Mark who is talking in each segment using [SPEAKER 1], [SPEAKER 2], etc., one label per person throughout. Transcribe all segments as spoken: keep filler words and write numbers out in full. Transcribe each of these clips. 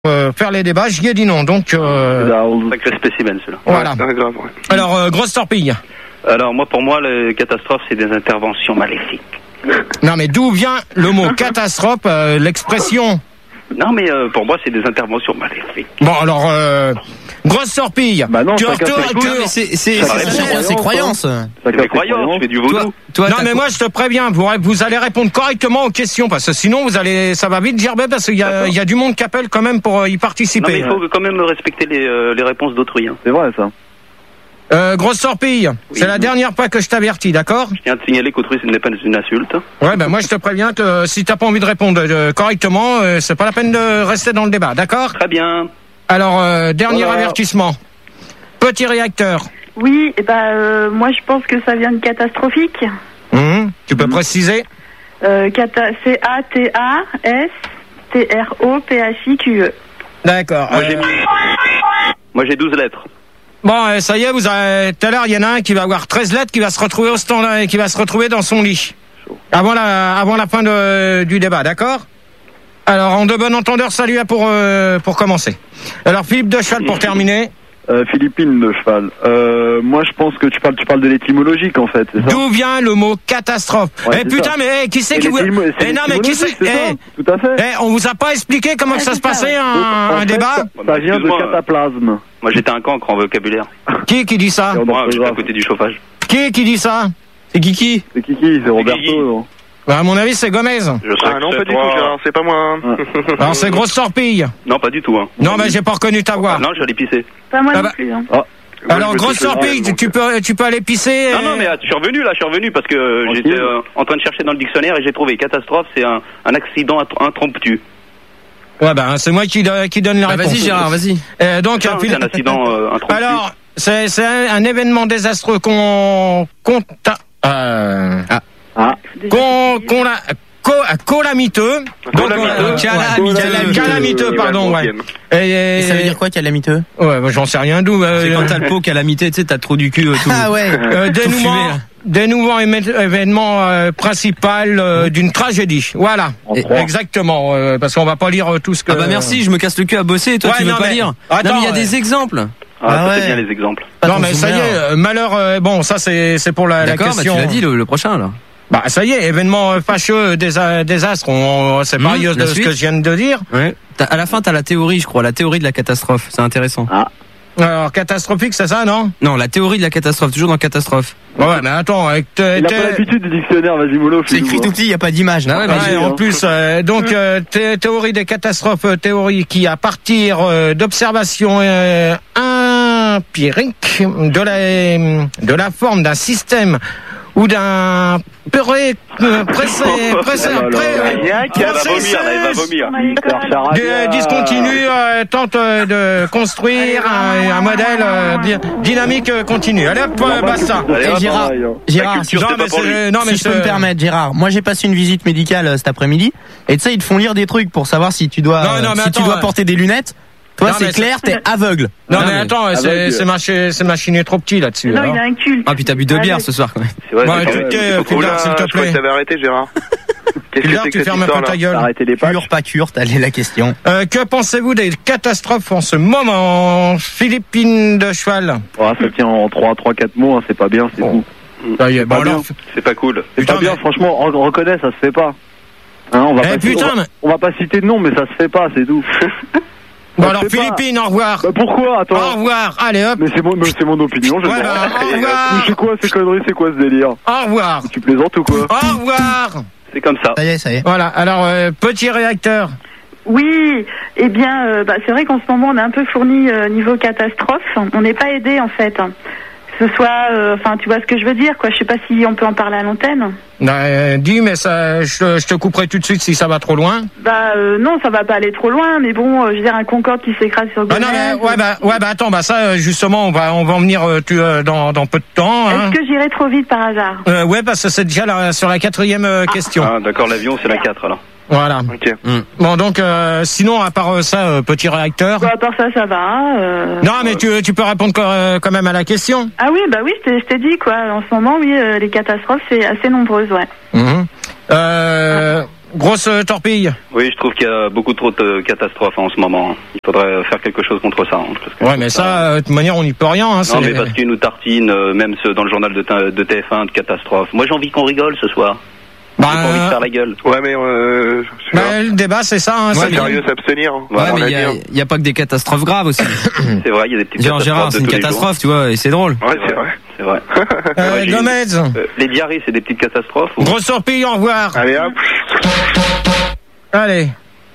[SPEAKER 1] euh, faire les débats, j'y ai dit non. Donc, euh,
[SPEAKER 2] C'est un sacré spécimen, celui-là.
[SPEAKER 1] voilà.
[SPEAKER 3] Ouais, grave, ouais.
[SPEAKER 1] Alors, euh, grosse torpille.
[SPEAKER 2] Alors, moi, pour moi, les catastrophes, c'est des interventions maléfiques.
[SPEAKER 1] Non, mais d'où vient le mot catastrophe, euh, l'expression?
[SPEAKER 2] Non, mais euh, pour moi, c'est des interventions maléfiques.
[SPEAKER 1] Bon, alors, euh, grosse torpille.
[SPEAKER 4] Bah non,
[SPEAKER 1] tu
[SPEAKER 4] chacun
[SPEAKER 1] retournes-
[SPEAKER 4] ses
[SPEAKER 1] tu-
[SPEAKER 5] Non, mais c'est, c'est,
[SPEAKER 2] Ça
[SPEAKER 5] c'est,
[SPEAKER 2] répond
[SPEAKER 5] chacun
[SPEAKER 2] à
[SPEAKER 5] ses croyances.
[SPEAKER 2] C'est des croyances, je fais du vaudou.
[SPEAKER 5] Toi, toi,
[SPEAKER 1] Non,
[SPEAKER 5] t'as-
[SPEAKER 1] mais moi, je te préviens, vous, vous allez répondre correctement aux questions, parce que sinon, vous allez, ça va vite gerber, parce qu'il y a, il y a du monde qui appelle quand même pour euh, y
[SPEAKER 2] Non, mais
[SPEAKER 1] participer.
[SPEAKER 2] il faut quand même respecter les, euh, les réponses d'autrui. Hein.
[SPEAKER 4] C'est vrai, ça.
[SPEAKER 1] Euh, grosse torpille. C'est la dernière fois que je t'avertis, d'accord?
[SPEAKER 2] Je tiens à te signaler qu'autrui, ce n'est pas une insulte.
[SPEAKER 1] Ouais, ben moi, je te préviens que euh, si t'as pas envie de répondre euh, correctement, euh, c'est pas la peine de rester dans le débat, d'accord?
[SPEAKER 2] Très bien.
[SPEAKER 1] Alors, euh, dernier
[SPEAKER 4] Voilà.
[SPEAKER 1] avertissement. Petit réacteur.
[SPEAKER 6] Oui, et bah, euh, moi je pense que ça vient de catastrophique.
[SPEAKER 1] Hum, tu peux préciser?
[SPEAKER 6] Euh, cata- C A T A S T R O P H I Q E.
[SPEAKER 1] D'accord.
[SPEAKER 2] Moi,
[SPEAKER 1] Euh,
[SPEAKER 2] j'ai mis... Moi, j'ai douze lettres.
[SPEAKER 1] Bon, euh, ça y est, vous avez, tout à l'heure, il y en a un qui va avoir treize lettres, qui va se retrouver au stand, et qui va se retrouver dans son lit. Avant la, avant la fin de, du débat, d'accord? Alors, en de bon entendeur, salut à pour, euh, pour commencer. Alors, Philippe de Cheval pour terminer.
[SPEAKER 4] Euh, Philippine de cheval. Euh, moi, je pense que tu parles, tu parles de l'étymologique, en fait, c'est ça?
[SPEAKER 1] D'où vient le mot catastrophe?
[SPEAKER 4] Ouais,
[SPEAKER 1] Eh
[SPEAKER 4] c'est
[SPEAKER 1] putain,
[SPEAKER 4] ça.
[SPEAKER 1] mais eh, qui c'est
[SPEAKER 4] Et
[SPEAKER 1] qui vous...
[SPEAKER 4] l'étymo- c'est
[SPEAKER 1] Eh non, mais qui c'est...
[SPEAKER 4] l'étymologique, c'est ça
[SPEAKER 1] Eh,
[SPEAKER 4] Tout à fait.
[SPEAKER 1] eh, on vous a pas expliqué comment que ça
[SPEAKER 6] c'est
[SPEAKER 1] se
[SPEAKER 6] ça,
[SPEAKER 1] passait
[SPEAKER 6] ouais.
[SPEAKER 1] un,
[SPEAKER 4] Donc, en
[SPEAKER 1] un
[SPEAKER 4] fait,
[SPEAKER 1] débat?
[SPEAKER 4] Ça, ça vient de
[SPEAKER 2] Excuse-moi,
[SPEAKER 4] cataplasme.
[SPEAKER 2] Moi, j'étais un cancre en vocabulaire.
[SPEAKER 1] Qui qui dit ça?
[SPEAKER 4] Et on en
[SPEAKER 2] Moi, j'étais à
[SPEAKER 4] retrouvera.
[SPEAKER 2] côté du chauffage.
[SPEAKER 1] Qui qui dit ça?
[SPEAKER 5] c'est Kiki.
[SPEAKER 4] C'est Kiki, c'est Roberto.
[SPEAKER 2] Kiki.
[SPEAKER 4] non
[SPEAKER 1] Bah, à mon avis, c'est Gomez.
[SPEAKER 2] Je sais
[SPEAKER 3] Ah
[SPEAKER 2] que
[SPEAKER 3] non,
[SPEAKER 2] c'est
[SPEAKER 3] pas du
[SPEAKER 2] toi.
[SPEAKER 3] tout, Gérard, c'est pas moi. hein.
[SPEAKER 1] Alors, c'est grosse torpille.
[SPEAKER 2] Non, pas du tout. Hein.
[SPEAKER 1] Non, mais j'ai pas reconnu ta voix.
[SPEAKER 2] Non, j'allais pisser.
[SPEAKER 6] Pas moi
[SPEAKER 1] Ah
[SPEAKER 6] non
[SPEAKER 1] bah-
[SPEAKER 6] plus. Hein.
[SPEAKER 1] Alors,
[SPEAKER 2] Moi, je me
[SPEAKER 1] grosse
[SPEAKER 2] suis fait-
[SPEAKER 1] torpille, tu, tu peux, tu peux aller pisser.
[SPEAKER 2] Non,
[SPEAKER 1] et-
[SPEAKER 2] non, mais euh, je suis revenu là, je suis revenu parce que euh,
[SPEAKER 4] Tranquille.
[SPEAKER 2] j'étais euh, en train de chercher dans le dictionnaire et j'ai trouvé catastrophe, c'est un, un accident int- impromptu.
[SPEAKER 1] Ouais, bah, c'est moi qui, do- qui donne la
[SPEAKER 5] Bah,
[SPEAKER 1] réponse.
[SPEAKER 5] vas-y, Gérard, vas-y.
[SPEAKER 1] Euh, donc,
[SPEAKER 2] C'est
[SPEAKER 1] un
[SPEAKER 2] un,
[SPEAKER 1] fil-
[SPEAKER 2] c'est un accident euh, impromptu.
[SPEAKER 1] Alors, c'est, c'est un, un événement désastreux qu'on, qu'on, ta- euh,
[SPEAKER 4] Ah,
[SPEAKER 1] qu'on, qu'on la, co- calamiteux. Donc,
[SPEAKER 2] Calamiteux.
[SPEAKER 1] euh,
[SPEAKER 5] Calamiteux.
[SPEAKER 1] cala- calamiteux, pardon, ouais. Et, et-
[SPEAKER 5] Et ça veut dire quoi, calamiteux?
[SPEAKER 1] Ouais, moi, j'en sais rien d'où. euh,
[SPEAKER 5] C'est quand t'as le pot calamité, tu sais, t'as trop du cul, euh, tout. Ah ouais.
[SPEAKER 1] Euh,
[SPEAKER 5] Tout fumé,
[SPEAKER 1] dénouement,
[SPEAKER 5] là.
[SPEAKER 1] dénouement éme- événement euh, principal euh, d'une tragédie. Voilà,
[SPEAKER 4] En
[SPEAKER 1] Et-
[SPEAKER 4] trois.
[SPEAKER 1] exactement, euh, parce qu'on va pas lire euh, tout ce que.
[SPEAKER 5] Ah bah merci, je me casse le cul à bosser, et toi
[SPEAKER 1] Ouais,
[SPEAKER 5] tu veux
[SPEAKER 1] non,
[SPEAKER 5] pas
[SPEAKER 1] mais-
[SPEAKER 5] lire.
[SPEAKER 1] Attends,
[SPEAKER 5] non mais il y a
[SPEAKER 1] ouais.
[SPEAKER 5] des exemples.
[SPEAKER 2] Ah,
[SPEAKER 5] Ah
[SPEAKER 2] ça, c'est
[SPEAKER 5] ouais.
[SPEAKER 2] bien les exemples.
[SPEAKER 5] Pas
[SPEAKER 1] Non
[SPEAKER 5] ton
[SPEAKER 1] mais ça y
[SPEAKER 5] souvenir.
[SPEAKER 1] est, euh, malheur. euh, bon, ça c'est c'est pour la, la
[SPEAKER 5] D'accord, bah
[SPEAKER 1] question.
[SPEAKER 5] tu l'as dit le, le prochain là.
[SPEAKER 1] Bah ça y est, événement euh, fâcheux, désa- désastre. On, on- c'est
[SPEAKER 5] Mmh,
[SPEAKER 1] pareil de
[SPEAKER 5] la
[SPEAKER 1] ce
[SPEAKER 5] suite.
[SPEAKER 1] que je viens de dire.
[SPEAKER 5] Ouais. T'as- à la fin t'as la théorie, je crois, la théorie de la catastrophe. C'est intéressant.
[SPEAKER 1] Alors catastrophique, c'est ça, non?
[SPEAKER 5] Non, la théorie de la catastrophe, toujours dans catastrophe.
[SPEAKER 1] Ouais, mais attends, avec te-
[SPEAKER 4] il a
[SPEAKER 1] te-
[SPEAKER 4] pas l'habitude du dictionnaire, vas-y, mollo.
[SPEAKER 5] C'est écrit tout petit, y a pas d'image. Ah ouais, bah,
[SPEAKER 1] Ouais,
[SPEAKER 4] j'ai-
[SPEAKER 1] en
[SPEAKER 4] hein.
[SPEAKER 1] plus, euh, donc euh, thé- théorie des catastrophes, euh, théorie qui, à partir euh, d'observations euh, empiriques de la de la forme d'un système ou d'un pré, euh, pressé, pressé,
[SPEAKER 4] Oh là là.
[SPEAKER 1] pré-
[SPEAKER 2] Elle va
[SPEAKER 1] processus
[SPEAKER 2] vomir, là, elle va vomir.
[SPEAKER 6] On a l'école.
[SPEAKER 1] de- discontinu euh, tente euh, de construire un, un modèle euh, di- dynamique euh, continu. Allez hop, euh, basta.
[SPEAKER 2] Allez,
[SPEAKER 5] Eh,
[SPEAKER 2] hop,
[SPEAKER 5] Gérard,
[SPEAKER 4] pareil, hein.
[SPEAKER 5] Gérard,
[SPEAKER 2] La
[SPEAKER 5] si,
[SPEAKER 2] culture,
[SPEAKER 1] Non
[SPEAKER 2] c'est
[SPEAKER 1] mais,
[SPEAKER 2] pas pour lui.
[SPEAKER 1] c'est- non, mais
[SPEAKER 5] si je peux
[SPEAKER 1] c'est-
[SPEAKER 5] me permettre, Gérard, moi j'ai passé une visite médicale euh, cet après-midi, et tu sais ils te font lire des trucs pour savoir si tu dois,
[SPEAKER 1] Non,
[SPEAKER 5] euh,
[SPEAKER 1] non, mais
[SPEAKER 5] si tu
[SPEAKER 1] attends,
[SPEAKER 5] dois
[SPEAKER 1] ouais.
[SPEAKER 5] porter des lunettes. Toi
[SPEAKER 1] Non, mais
[SPEAKER 5] c'est clair, t'es aveugle.
[SPEAKER 1] Non, mais attends, c'est
[SPEAKER 4] aveugle.
[SPEAKER 1] c'est machiné, c'est machiné trop petit là-dessus.
[SPEAKER 6] Non,
[SPEAKER 1] alors.
[SPEAKER 6] il a un culte.
[SPEAKER 5] Ah puis t'as bu deux
[SPEAKER 6] Ouais,
[SPEAKER 5] bières
[SPEAKER 6] ouais.
[SPEAKER 5] ce soir quand même.
[SPEAKER 2] C'est vrai,
[SPEAKER 1] Bon,
[SPEAKER 2] c'est
[SPEAKER 1] tu
[SPEAKER 2] quand même-
[SPEAKER 1] t'es,
[SPEAKER 2] il faut qu'on-
[SPEAKER 1] Fulgard, s'il te
[SPEAKER 3] Je crois que
[SPEAKER 1] plaît.
[SPEAKER 3] t'avais arrêté, Gérard. Qu'est-ce que
[SPEAKER 1] Fulgard,
[SPEAKER 3] c'est que
[SPEAKER 1] tu
[SPEAKER 3] cette
[SPEAKER 1] fermes un peu
[SPEAKER 3] histoire-là
[SPEAKER 1] ta gueule.
[SPEAKER 4] Arrêtez les pattes.
[SPEAKER 5] Cure, pas cure, t'allais la question.
[SPEAKER 1] Euh, que pensez-vous des catastrophes en ce moment, Philippine de Cheval?
[SPEAKER 4] Oh, ça tient en trois, trois, quatre mots, hein, c'est pas bien, c'est
[SPEAKER 1] Bon.
[SPEAKER 4] tout.
[SPEAKER 1] Ça y est, bon,
[SPEAKER 4] pas
[SPEAKER 1] alors,
[SPEAKER 2] C'est pas cool.
[SPEAKER 4] C'est
[SPEAKER 1] Putain,
[SPEAKER 4] pas bien,
[SPEAKER 1] mais-
[SPEAKER 4] franchement, on on reconnaît, ça se fait pas. Hein, on va
[SPEAKER 1] Eh,
[SPEAKER 4] pas
[SPEAKER 1] putain,
[SPEAKER 4] on, va,
[SPEAKER 1] mais-
[SPEAKER 4] on va pas citer de nom, mais ça se fait pas, c'est tout.
[SPEAKER 1] bon,
[SPEAKER 4] Ça
[SPEAKER 1] alors
[SPEAKER 4] se fait pas.
[SPEAKER 1] Philippine, au revoir.
[SPEAKER 4] Bah pourquoi, attends.
[SPEAKER 1] Au revoir, allez hop,
[SPEAKER 4] Mais c'est mon, mais c'est mon opinion, je
[SPEAKER 1] Ouais,
[SPEAKER 4] sais
[SPEAKER 1] bah,
[SPEAKER 4] pas.
[SPEAKER 1] au revoir.
[SPEAKER 4] Mais c'est quoi ces conneries, c'est quoi ce délire?
[SPEAKER 1] au revoir,
[SPEAKER 4] Tu plaisantes ou quoi?
[SPEAKER 1] au revoir.
[SPEAKER 2] C'est comme ça.
[SPEAKER 5] Ça y est, ça y est.
[SPEAKER 1] Voilà, alors, euh, petit réacteur.
[SPEAKER 6] Oui, eh bien, euh, bah, c'est vrai qu'en ce moment, on est un peu fourni euh, niveau catastrophe. On n'est pas aidé, en fait. Que ce soit, euh, enfin, tu vois ce que je veux dire, quoi. Je sais pas si on peut en parler à l'antenne.
[SPEAKER 1] Euh, dis, mais ça, je, te- je te couperai tout de suite si ça va trop loin.
[SPEAKER 6] Bah, euh, non, ça va pas aller trop loin, mais bon, euh, je veux dire, un Concorde qui s'écrase sur
[SPEAKER 1] Ah
[SPEAKER 6] Gonesse.
[SPEAKER 1] non, mais, ouais, bah, ouais, bah, attends, bah, ça, euh, justement, on va, on va en venir, euh, tu, euh, dans, dans peu de temps, hein.
[SPEAKER 6] Est-ce que j'irai trop vite par hasard?
[SPEAKER 1] Euh, ouais, parce que c'est déjà la- sur la quatrième euh, question.
[SPEAKER 2] Ah, d'accord, l'avion, c'est la quatre alors.
[SPEAKER 1] Voilà.
[SPEAKER 3] Ok.
[SPEAKER 1] Bon, donc, euh, sinon, à part euh, ça, euh, petit réacteur.
[SPEAKER 6] Bah, à part ça, ça va. euh.
[SPEAKER 1] Non, mais tu, tu peux répondre co- euh, quand même à la question.
[SPEAKER 6] Ah oui, bah oui, je t'ai- je t'ai dit, quoi. En ce moment, oui, euh, les catastrophes, c'est assez nombreuses, ouais.
[SPEAKER 1] Mhm. Euh, grosse euh, torpille.
[SPEAKER 2] Oui, je trouve qu'il y a beaucoup trop de catastrophes en ce moment. Il faudrait faire quelque chose contre ça. Hein, parce que
[SPEAKER 1] Ouais, mais ça, euh, de toute manière, on n'y peut rien. Hein,
[SPEAKER 2] non,
[SPEAKER 1] c'est...
[SPEAKER 2] mais parce qu'ils nous tartinent, euh, même ceux dans le journal de, t- de T F un, de catastrophes. Moi, j'ai envie qu'on rigole ce soir.
[SPEAKER 1] Bah,
[SPEAKER 2] J'ai pas envie de faire la gueule.
[SPEAKER 3] Ouais, mais euh, je sais
[SPEAKER 1] bah, le débat, c'est ça. Hein,
[SPEAKER 3] pas.
[SPEAKER 1] c'est
[SPEAKER 3] Ouais, sérieux, s'abstenir. hein.
[SPEAKER 2] Ouais,
[SPEAKER 3] On
[SPEAKER 7] mais
[SPEAKER 3] l'a
[SPEAKER 7] il y,
[SPEAKER 3] dit,
[SPEAKER 7] a-
[SPEAKER 3] hein.
[SPEAKER 7] il y a pas que des catastrophes graves aussi.
[SPEAKER 2] C'est vrai, il y a des petites
[SPEAKER 7] Genre
[SPEAKER 2] catastrophes
[SPEAKER 7] Gérard,
[SPEAKER 2] de
[SPEAKER 7] c'est une
[SPEAKER 2] tous les
[SPEAKER 7] catastrophe, tu vois, et c'est drôle.
[SPEAKER 3] Ouais, c'est vrai.
[SPEAKER 2] C'est vrai.
[SPEAKER 1] Euh,
[SPEAKER 2] Ouais, j'ai-
[SPEAKER 1] Gomez,
[SPEAKER 2] Euh, les diarrhées, c'est des petites catastrophes ou...
[SPEAKER 1] grosse torpille, au revoir.
[SPEAKER 3] Allez, hop.
[SPEAKER 1] Allez.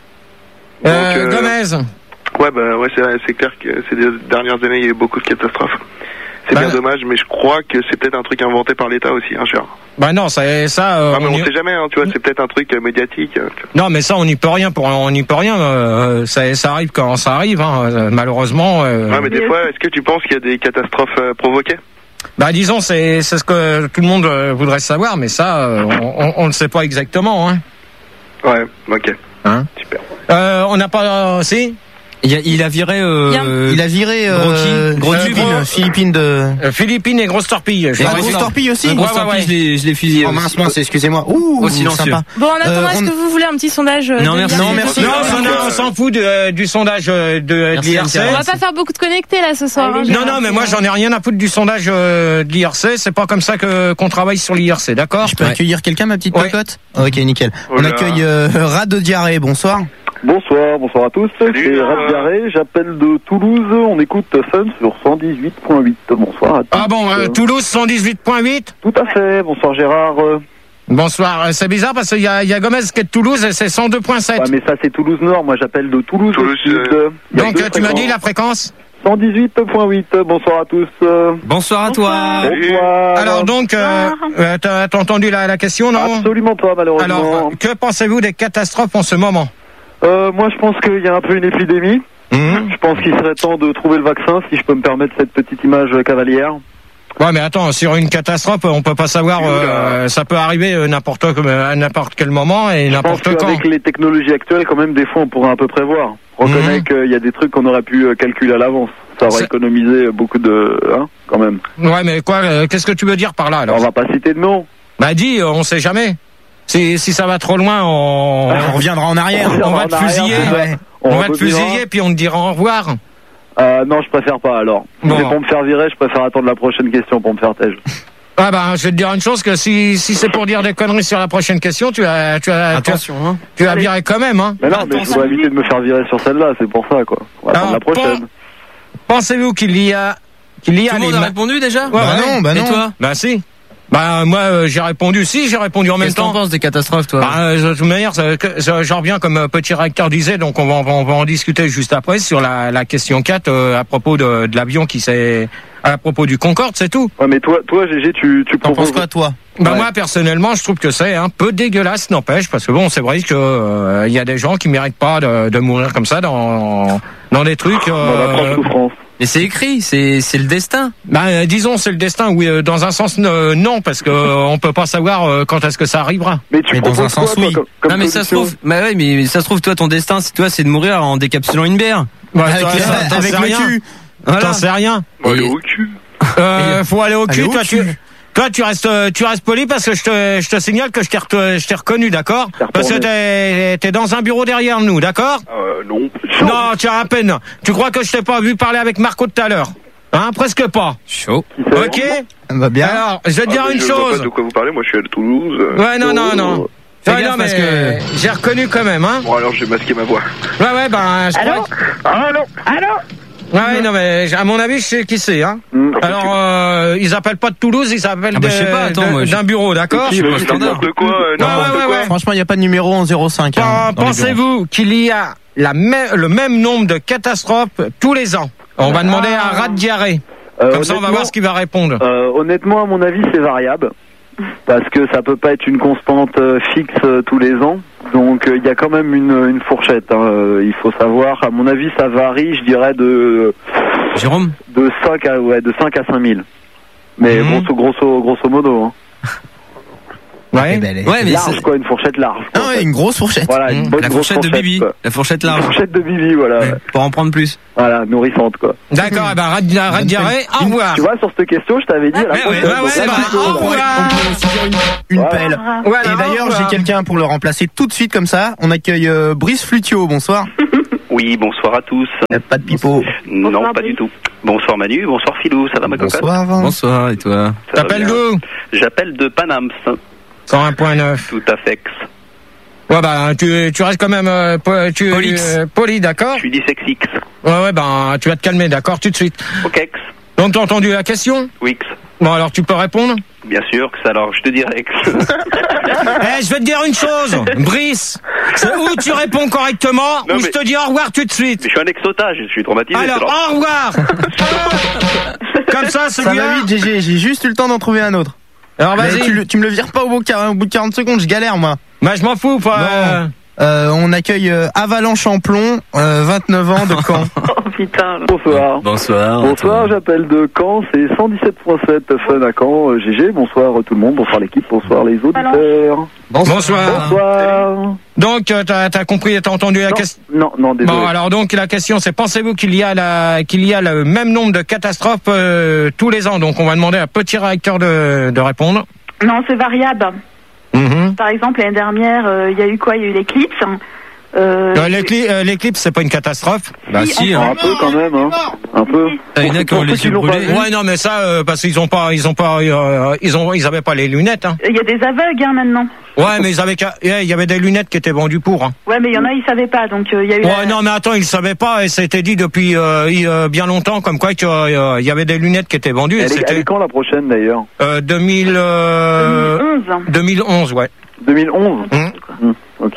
[SPEAKER 1] Euh,
[SPEAKER 3] Donc, euh,
[SPEAKER 1] Gomez.
[SPEAKER 3] Ouais, bah, ouais, c'est, c'est clair que ces dernières années, il y a eu beaucoup de catastrophes. C'est
[SPEAKER 1] Bah,
[SPEAKER 3] bien dommage, mais je crois que c'est peut-être un truc inventé par l'État aussi, hein, cher.
[SPEAKER 1] Bah non, ça, ça euh,
[SPEAKER 3] Ah, mais
[SPEAKER 1] on
[SPEAKER 3] on
[SPEAKER 1] y-
[SPEAKER 3] sait jamais, hein, tu vois, c'est peut-être un truc euh, médiatique. euh, tu
[SPEAKER 1] non, mais ça, on n'y peut rien. Pour, on n'y peut rien. euh, ça, ça arrive quand ça arrive. Hein, euh, malheureusement. euh,
[SPEAKER 3] vois. Ouais, mais des fois, est-ce que tu penses qu'il y a des catastrophes euh, provoquées?
[SPEAKER 1] Bah disons, c'est c'est ce que tout le monde euh, voudrait savoir, mais ça, euh, on, on ne sait pas exactement. Hein.
[SPEAKER 3] Ouais, ok.
[SPEAKER 1] Hein
[SPEAKER 3] Super.
[SPEAKER 1] Euh, on n'a pas. Euh, si.
[SPEAKER 7] Il a, il a viré. Euh,
[SPEAKER 5] Il a viré
[SPEAKER 7] Gros
[SPEAKER 5] euh,
[SPEAKER 7] qui Gros
[SPEAKER 1] Euh,
[SPEAKER 5] Philippines,
[SPEAKER 1] gros-
[SPEAKER 5] Philippines de.
[SPEAKER 1] Euh, Philippines et grosse torpille. Je
[SPEAKER 7] Et
[SPEAKER 5] Ah,
[SPEAKER 1] crois.
[SPEAKER 7] grosse
[SPEAKER 5] grosse torpille aussi.
[SPEAKER 7] Un gros
[SPEAKER 1] Ouais, ouais,
[SPEAKER 7] torpille,
[SPEAKER 1] ouais.
[SPEAKER 7] je l'ai, je l'ai fusillé.
[SPEAKER 5] Oh
[SPEAKER 7] aussi.
[SPEAKER 5] mince, mince, excusez-moi. Ouh,
[SPEAKER 7] Au silencieux.
[SPEAKER 5] sympa.
[SPEAKER 8] Bon, en attendant,
[SPEAKER 5] Euh,
[SPEAKER 8] est-ce
[SPEAKER 5] on-
[SPEAKER 8] que vous voulez un petit sondage euh,
[SPEAKER 7] Non,
[SPEAKER 8] de
[SPEAKER 7] merci.
[SPEAKER 8] l'I R C?
[SPEAKER 5] Non, merci.
[SPEAKER 1] Non,
[SPEAKER 3] Euh,
[SPEAKER 1] non, non, on s'en fout de- du sondage euh, de, de
[SPEAKER 7] Merci,
[SPEAKER 1] l'I R C.
[SPEAKER 7] Anne-Thérèse.
[SPEAKER 8] On va pas faire beaucoup de connectés là ce soir. hein,
[SPEAKER 1] Non,
[SPEAKER 8] Gérard.
[SPEAKER 1] non, mais moi j'en ai rien à foutre du sondage euh, de l'I R C. C'est pas comme ça que qu'on travaille sur l'I R C, d'accord?
[SPEAKER 5] Je peux
[SPEAKER 7] Ouais.
[SPEAKER 5] accueillir quelqu'un, ma petite
[SPEAKER 1] Ouais.
[SPEAKER 5] cocotte? Ok, nickel. On
[SPEAKER 3] Voilà.
[SPEAKER 5] accueille euh, Rat de diarrhée, bonsoir.
[SPEAKER 4] Bonsoir, bonsoir à tous.
[SPEAKER 3] Salut,
[SPEAKER 4] C'est
[SPEAKER 3] euh,
[SPEAKER 4] Rap Garé, j'appelle de Toulouse. On écoute Fun sur cent dix-huit point huit. Bonsoir à tous.
[SPEAKER 1] Ah bon, euh, Toulouse cent dix-huit point huit.
[SPEAKER 4] Tout à fait. Bonsoir Gérard. Euh,
[SPEAKER 1] Bonsoir. Euh, C'est bizarre parce qu'il y a, il y a Gomez qui est de Toulouse et c'est cent deux point sept.
[SPEAKER 4] Ouais, mais ça c'est Toulouse Nord. Moi j'appelle de Toulouse.
[SPEAKER 3] Toulouse,
[SPEAKER 4] au sud.
[SPEAKER 3] euh,
[SPEAKER 4] Il y a
[SPEAKER 1] Donc
[SPEAKER 4] deux
[SPEAKER 1] euh, tu m'as dit
[SPEAKER 4] fréquences.
[SPEAKER 1] la fréquence.
[SPEAKER 4] cent dix-huit point huit. Bonsoir à tous. Euh,
[SPEAKER 7] Bonsoir à toi.
[SPEAKER 3] Salut.
[SPEAKER 4] bonsoir.
[SPEAKER 1] Alors donc, euh, euh, t'as t'as entendu la, la question, non?
[SPEAKER 4] Absolument pas malheureusement.
[SPEAKER 1] Alors, que pensez-vous des catastrophes en ce moment?
[SPEAKER 4] Euh, moi je pense qu'il y a un peu une épidémie.
[SPEAKER 1] Mhm.
[SPEAKER 4] Je pense qu'il serait temps de trouver le vaccin, si je peux me permettre cette petite image euh, cavalière.
[SPEAKER 1] Ouais, mais attends, sur une catastrophe, on peut pas savoir. Euh, ça peut arriver euh, n'importe à n'importe quel moment et
[SPEAKER 4] Je pense
[SPEAKER 1] n'importe quand.
[SPEAKER 4] qu'avec les technologies actuelles, quand même, des fois, on pourrait un peu prévoir. On reconnaît
[SPEAKER 1] Mhm.
[SPEAKER 4] qu'il y a des trucs qu'on aurait pu euh, calculer à l'avance. Ça aurait
[SPEAKER 1] C'est-
[SPEAKER 4] économisé beaucoup de... Hein, quand même.
[SPEAKER 1] Ouais, mais quoi euh, Qu'est-ce que tu veux dire par là alors?
[SPEAKER 4] On va pas citer de nom.
[SPEAKER 1] Bah dis, euh, on sait jamais. Si si ça va trop loin, on
[SPEAKER 5] On reviendra en arrière.
[SPEAKER 1] on va te
[SPEAKER 4] en arrière,
[SPEAKER 1] fusiller.
[SPEAKER 5] Ouais.
[SPEAKER 1] on va te
[SPEAKER 4] rebobinera.
[SPEAKER 1] fusiller puis on te dira au revoir.
[SPEAKER 4] Euh, non, je préfère pas, alors. Si
[SPEAKER 1] Bon.
[SPEAKER 4] c'est pour me faire virer, je préfère attendre la prochaine question pour me faire tège.
[SPEAKER 1] Ah bah je vais te dire une chose, que si si c'est pour dire des conneries sur la prochaine question, tu as tu as tu as,
[SPEAKER 7] Attention, hein.
[SPEAKER 1] tu as viré quand même, hein.
[SPEAKER 4] Mais non, mais je voudrais éviter de me faire virer sur celle-là, c'est pour ça, quoi. On va attendre
[SPEAKER 1] Alors,
[SPEAKER 4] la prochaine.
[SPEAKER 1] Pensez-vous qu'il y a qu'il y a
[SPEAKER 7] Tout le
[SPEAKER 1] les
[SPEAKER 7] monde a
[SPEAKER 1] ma-
[SPEAKER 7] répondu déjà?
[SPEAKER 1] Ouais,
[SPEAKER 5] Bah
[SPEAKER 1] ouais.
[SPEAKER 5] non, bah
[SPEAKER 7] Et
[SPEAKER 5] non.
[SPEAKER 7] toi?
[SPEAKER 1] Bah si. Bah moi euh, j'ai répondu si, j'ai répondu en même
[SPEAKER 7] Qu'est-ce que t'en
[SPEAKER 1] temps.
[SPEAKER 7] penses des catastrophes, toi?
[SPEAKER 1] Bah, euh, de toute manière, ça- que- ça- j'en reviens comme euh, petit réacteur disait, donc on va, on va, on va en discuter juste après sur la, la question quatre euh, à propos de, de l'avion qui s'est... à propos du Concorde, c'est tout.
[SPEAKER 4] Ouais, mais toi, toi, Gégé, tu, tu
[SPEAKER 5] T'en
[SPEAKER 4] proposes...
[SPEAKER 5] penses quoi, toi?
[SPEAKER 1] Bah
[SPEAKER 4] Ouais.
[SPEAKER 1] moi personnellement, je trouve que c'est un peu dégueulasse, n'empêche, parce que bon, c'est vrai que euh, il y a des gens qui méritent pas de, de mourir comme ça dans dans des trucs.
[SPEAKER 4] Dans la
[SPEAKER 1] Euh,
[SPEAKER 4] franche souffrance.
[SPEAKER 7] Mais c'est écrit, c'est, c'est le destin.
[SPEAKER 1] bah euh, disons c'est le destin. Oui, euh, dans un sens euh, non, parce que euh, on peut pas savoir euh, quand est-ce que ça arrivera.
[SPEAKER 4] Mais tu
[SPEAKER 5] Mais dans
[SPEAKER 4] proposes
[SPEAKER 5] un sens,
[SPEAKER 4] quoi, toi,
[SPEAKER 5] oui.
[SPEAKER 4] comme, comme
[SPEAKER 7] non, mais ça se
[SPEAKER 4] solution
[SPEAKER 7] trouve, bah ouais, mais ça se trouve, toi, ton destin, c'est toi, c'est de mourir en décapsulant une bière.
[SPEAKER 1] Ouais,
[SPEAKER 5] Avec,
[SPEAKER 1] toi,
[SPEAKER 5] les-
[SPEAKER 1] ça, t'en
[SPEAKER 5] avec
[SPEAKER 1] sais
[SPEAKER 5] le
[SPEAKER 1] rien.
[SPEAKER 5] cul.
[SPEAKER 7] Voilà.
[SPEAKER 1] T'en sais rien.
[SPEAKER 3] Bon,
[SPEAKER 7] Et-
[SPEAKER 3] le au cul.
[SPEAKER 1] Euh, faut aller au
[SPEAKER 5] Aller
[SPEAKER 1] cul.
[SPEAKER 5] au
[SPEAKER 1] Toi,
[SPEAKER 5] cul.
[SPEAKER 1] tu, toi, tu restes, euh, tu restes poli parce que je te, je te signale que je t'ai, re- je t'ai reconnu, d'accord?
[SPEAKER 4] T'as
[SPEAKER 1] Parce que
[SPEAKER 4] reconnu.
[SPEAKER 1] t'es, t'es dans un bureau derrière nous, d'accord?
[SPEAKER 3] Euh, non.
[SPEAKER 1] Non, tu as à peine. Tu crois que je t'ai pas vu parler avec Marco tout à l'heure? Hein, presque pas.
[SPEAKER 7] Chaud.
[SPEAKER 4] Qui sait
[SPEAKER 1] Ok?
[SPEAKER 5] Bah bien.
[SPEAKER 1] Alors, je vais te
[SPEAKER 3] Ah,
[SPEAKER 1] dire
[SPEAKER 3] mais
[SPEAKER 1] une
[SPEAKER 3] je vois
[SPEAKER 1] chose.
[SPEAKER 3] pas de quoi vous parlez, moi je suis à Toulouse. euh.
[SPEAKER 1] Ouais, non, non, non.
[SPEAKER 7] Fais
[SPEAKER 1] Ouais,
[SPEAKER 7] gaffe
[SPEAKER 1] non,
[SPEAKER 7] parce
[SPEAKER 1] mais j'ai reconnu quand même, hein.
[SPEAKER 3] Bon, alors j'ai masqué ma voix.
[SPEAKER 1] Ouais, ouais, ben, je
[SPEAKER 6] Allô
[SPEAKER 1] crois.
[SPEAKER 3] Allô
[SPEAKER 6] Allô
[SPEAKER 1] que- Ouais, ouais, non, mais à mon avis, je sais qui c'est, hein.
[SPEAKER 4] Hmm.
[SPEAKER 1] Alors, euh, ils appellent pas de Toulouse, ils appellent
[SPEAKER 7] Ah bah,
[SPEAKER 1] de-
[SPEAKER 7] je sais pas, attends,
[SPEAKER 1] de-
[SPEAKER 7] moi, je-
[SPEAKER 1] d'un bureau, d'accord?
[SPEAKER 3] Qui,
[SPEAKER 7] pas
[SPEAKER 3] euh,
[SPEAKER 7] standard.
[SPEAKER 3] n'importe quoi, euh, n'importe
[SPEAKER 1] ouais, ouais,
[SPEAKER 3] quoi.
[SPEAKER 1] ouais.
[SPEAKER 5] Franchement, il n'y a pas de numéro en zéro cinq. hein,
[SPEAKER 1] Pen-
[SPEAKER 5] dans les bureaux.
[SPEAKER 1] Pensez-vous qu'il y a la mê- le même nombre de catastrophes tous les ans? On va demander à Rat de diarrhée.
[SPEAKER 4] Euh,
[SPEAKER 1] Comme ça, on va
[SPEAKER 4] honnêtement-
[SPEAKER 1] voir ce qu'il va répondre.
[SPEAKER 4] Euh, honnêtement, à mon avis, c'est variable. Parce que ça peut pas être une constante euh, fixe euh, tous les ans. Donc, euh, il y a quand même une, une fourchette. Hein. Euh, il faut savoir, à mon avis, ça varie, je dirais, de,
[SPEAKER 7] Jérôme?
[SPEAKER 4] de, cinq à, ouais, de cinq à cinq mille. Mais
[SPEAKER 1] Mhm.
[SPEAKER 4] grosso, grosso, grosso modo. Hein.
[SPEAKER 1] Ouais.
[SPEAKER 5] Eh ben, elle est-
[SPEAKER 7] Ouais, mais
[SPEAKER 4] large,
[SPEAKER 7] c'est-
[SPEAKER 4] quoi, une fourchette large.
[SPEAKER 5] Ah
[SPEAKER 4] quoi, en
[SPEAKER 5] ouais,
[SPEAKER 4] fait.
[SPEAKER 5] une grosse fourchette.
[SPEAKER 4] Voilà, une
[SPEAKER 1] Mmh.
[SPEAKER 4] bonne
[SPEAKER 7] la
[SPEAKER 4] grosse
[SPEAKER 7] fourchette de Bibi.
[SPEAKER 4] quoi.
[SPEAKER 7] La fourchette
[SPEAKER 4] Une
[SPEAKER 7] large.
[SPEAKER 4] fourchette de Bibi, voilà.
[SPEAKER 7] Ouais, pour en prendre plus.
[SPEAKER 4] Voilà, nourrissante, quoi.
[SPEAKER 1] D'accord, eh ben, rat rat de diarrhée, au revoir.
[SPEAKER 4] Tu vois, sur cette question, je t'avais dit à la
[SPEAKER 7] ouais,
[SPEAKER 4] prochaine.
[SPEAKER 1] ouais, ouais,
[SPEAKER 4] Donc,
[SPEAKER 1] c'est
[SPEAKER 4] là,
[SPEAKER 1] vrai.
[SPEAKER 4] plutôt,
[SPEAKER 1] Au
[SPEAKER 4] là.
[SPEAKER 5] On pourrait, on pourrait aussi dire une, une
[SPEAKER 4] Voilà.
[SPEAKER 5] pelle.
[SPEAKER 1] Voilà,
[SPEAKER 5] Et d'ailleurs,
[SPEAKER 1] au
[SPEAKER 5] j'ai
[SPEAKER 1] revoir.
[SPEAKER 5] quelqu'un pour le remplacer tout de suite comme ça. On accueille euh, Brice Flutio. Bonsoir.
[SPEAKER 2] Oui, bonsoir à tous.
[SPEAKER 5] Euh, Pas de pipeau.
[SPEAKER 2] Non,
[SPEAKER 6] Bonsoir,
[SPEAKER 2] pas
[SPEAKER 6] Brice.
[SPEAKER 2] du tout. Bonsoir Manu, bonsoir Philou, ça va ma cocotte?
[SPEAKER 5] Bonsoir.
[SPEAKER 7] Bonsoir, et toi?
[SPEAKER 2] Ça va
[SPEAKER 1] T'appelles
[SPEAKER 2] bien.
[SPEAKER 1] d'où?
[SPEAKER 2] J'appelle de Panams,
[SPEAKER 1] cent un point neuf.
[SPEAKER 2] tout à fait.
[SPEAKER 1] Ouais, bah, tu, tu restes quand même, euh, po- tu,
[SPEAKER 7] Polix.
[SPEAKER 1] euh, poli, d'accord?
[SPEAKER 2] Je suis dyslexique.
[SPEAKER 1] Ouais, ouais, ben, tu vas te calmer, d'accord, tout de suite.
[SPEAKER 2] Ok.
[SPEAKER 1] Donc, t'as entendu la question?
[SPEAKER 2] Wix.
[SPEAKER 1] Bon, alors, tu peux répondre?
[SPEAKER 2] Bien sûr que ça, alors je te dirais que...
[SPEAKER 1] Eh, je vais te dire une chose, Brice. C'est où tu réponds correctement,
[SPEAKER 2] Non,
[SPEAKER 1] ou
[SPEAKER 2] mais-
[SPEAKER 1] je te dis au revoir tout de suite.
[SPEAKER 2] Mais je suis un exotage, je suis traumatisé.
[SPEAKER 1] Alors,
[SPEAKER 2] c'est genre-
[SPEAKER 1] au revoir. Comme ça, c'est
[SPEAKER 5] Ça
[SPEAKER 1] bien.
[SPEAKER 5] va vite, G G. J'ai juste eu le temps d'en trouver un autre.
[SPEAKER 1] Alors,
[SPEAKER 5] Mais
[SPEAKER 1] vas-y.
[SPEAKER 5] tu, le- tu me le vires pas au bout, de quar- au bout de quarante secondes, je galère, moi.
[SPEAKER 1] Bah, je m'en fous, pas.
[SPEAKER 5] Non.
[SPEAKER 1] euh,
[SPEAKER 5] Euh, on accueille euh, Avalanche en plomb, euh, vingt-neuf ans de Caen.
[SPEAKER 6] Oh putain.
[SPEAKER 4] Bonsoir.
[SPEAKER 7] Bonsoir.
[SPEAKER 4] Bonsoir, j'appelle de Caen, c'est cent dix-sept point sept Fun à Caen. Euh, G G, bonsoir tout le monde, bonsoir l'équipe, bonsoir les auditeurs.
[SPEAKER 1] Bonsoir.
[SPEAKER 4] Bonsoir.
[SPEAKER 1] Donc, euh, t'as as compris, t'as entendu la
[SPEAKER 4] Non,
[SPEAKER 1] question.
[SPEAKER 4] non, non, désolé.
[SPEAKER 1] Bon, alors donc la question c'est, pensez-vous qu'il y a la, qu'il y a le même nombre de catastrophes euh, tous les ans? Donc on va demander à Petit Réacteur de, de répondre.
[SPEAKER 6] Non, c'est variable.
[SPEAKER 1] Mhm.
[SPEAKER 6] Par exemple, l'année dernière, euh, il y a eu quoi? Il y a eu l'éclipse. Euh,
[SPEAKER 1] Euh, l'écli- euh, L'éclipse, c'est pas une catastrophe?
[SPEAKER 7] Bah si, hein.
[SPEAKER 4] Un peu quand même, hein. Un peu.
[SPEAKER 7] Il y en a qui ont
[SPEAKER 4] Pour ceux
[SPEAKER 7] les
[SPEAKER 4] qui
[SPEAKER 7] yeux
[SPEAKER 4] l'ont pas
[SPEAKER 7] brûlés.
[SPEAKER 4] vu.
[SPEAKER 1] Ouais, non, mais ça, euh, parce qu'ils ont pas, ils ont pas, euh, ils ont, ils avaient pas les lunettes. Hein.
[SPEAKER 6] Il y a des aveugles hein, maintenant.
[SPEAKER 1] Ouais, mais ils avaient, qu'à- ouais, il y avait des lunettes qui étaient vendues pour. Hein.
[SPEAKER 6] Ouais, mais il y en a, ils savaient pas. Donc euh, il y a eu.
[SPEAKER 1] Ouais,
[SPEAKER 6] la-
[SPEAKER 1] non, mais attends, ils savaient pas, et c'était dit depuis euh, il- euh, bien longtemps, comme quoi qu'il euh, y avait des lunettes qui étaient vendues. Et
[SPEAKER 4] Elle est, elle
[SPEAKER 1] c'était
[SPEAKER 4] est quand la prochaine d'ailleurs?
[SPEAKER 1] euh, deux mille, euh,
[SPEAKER 6] deux mille onze.
[SPEAKER 1] deux mille onze, ouais.
[SPEAKER 4] deux mille onze.
[SPEAKER 1] Hum.
[SPEAKER 4] Hum, Ok.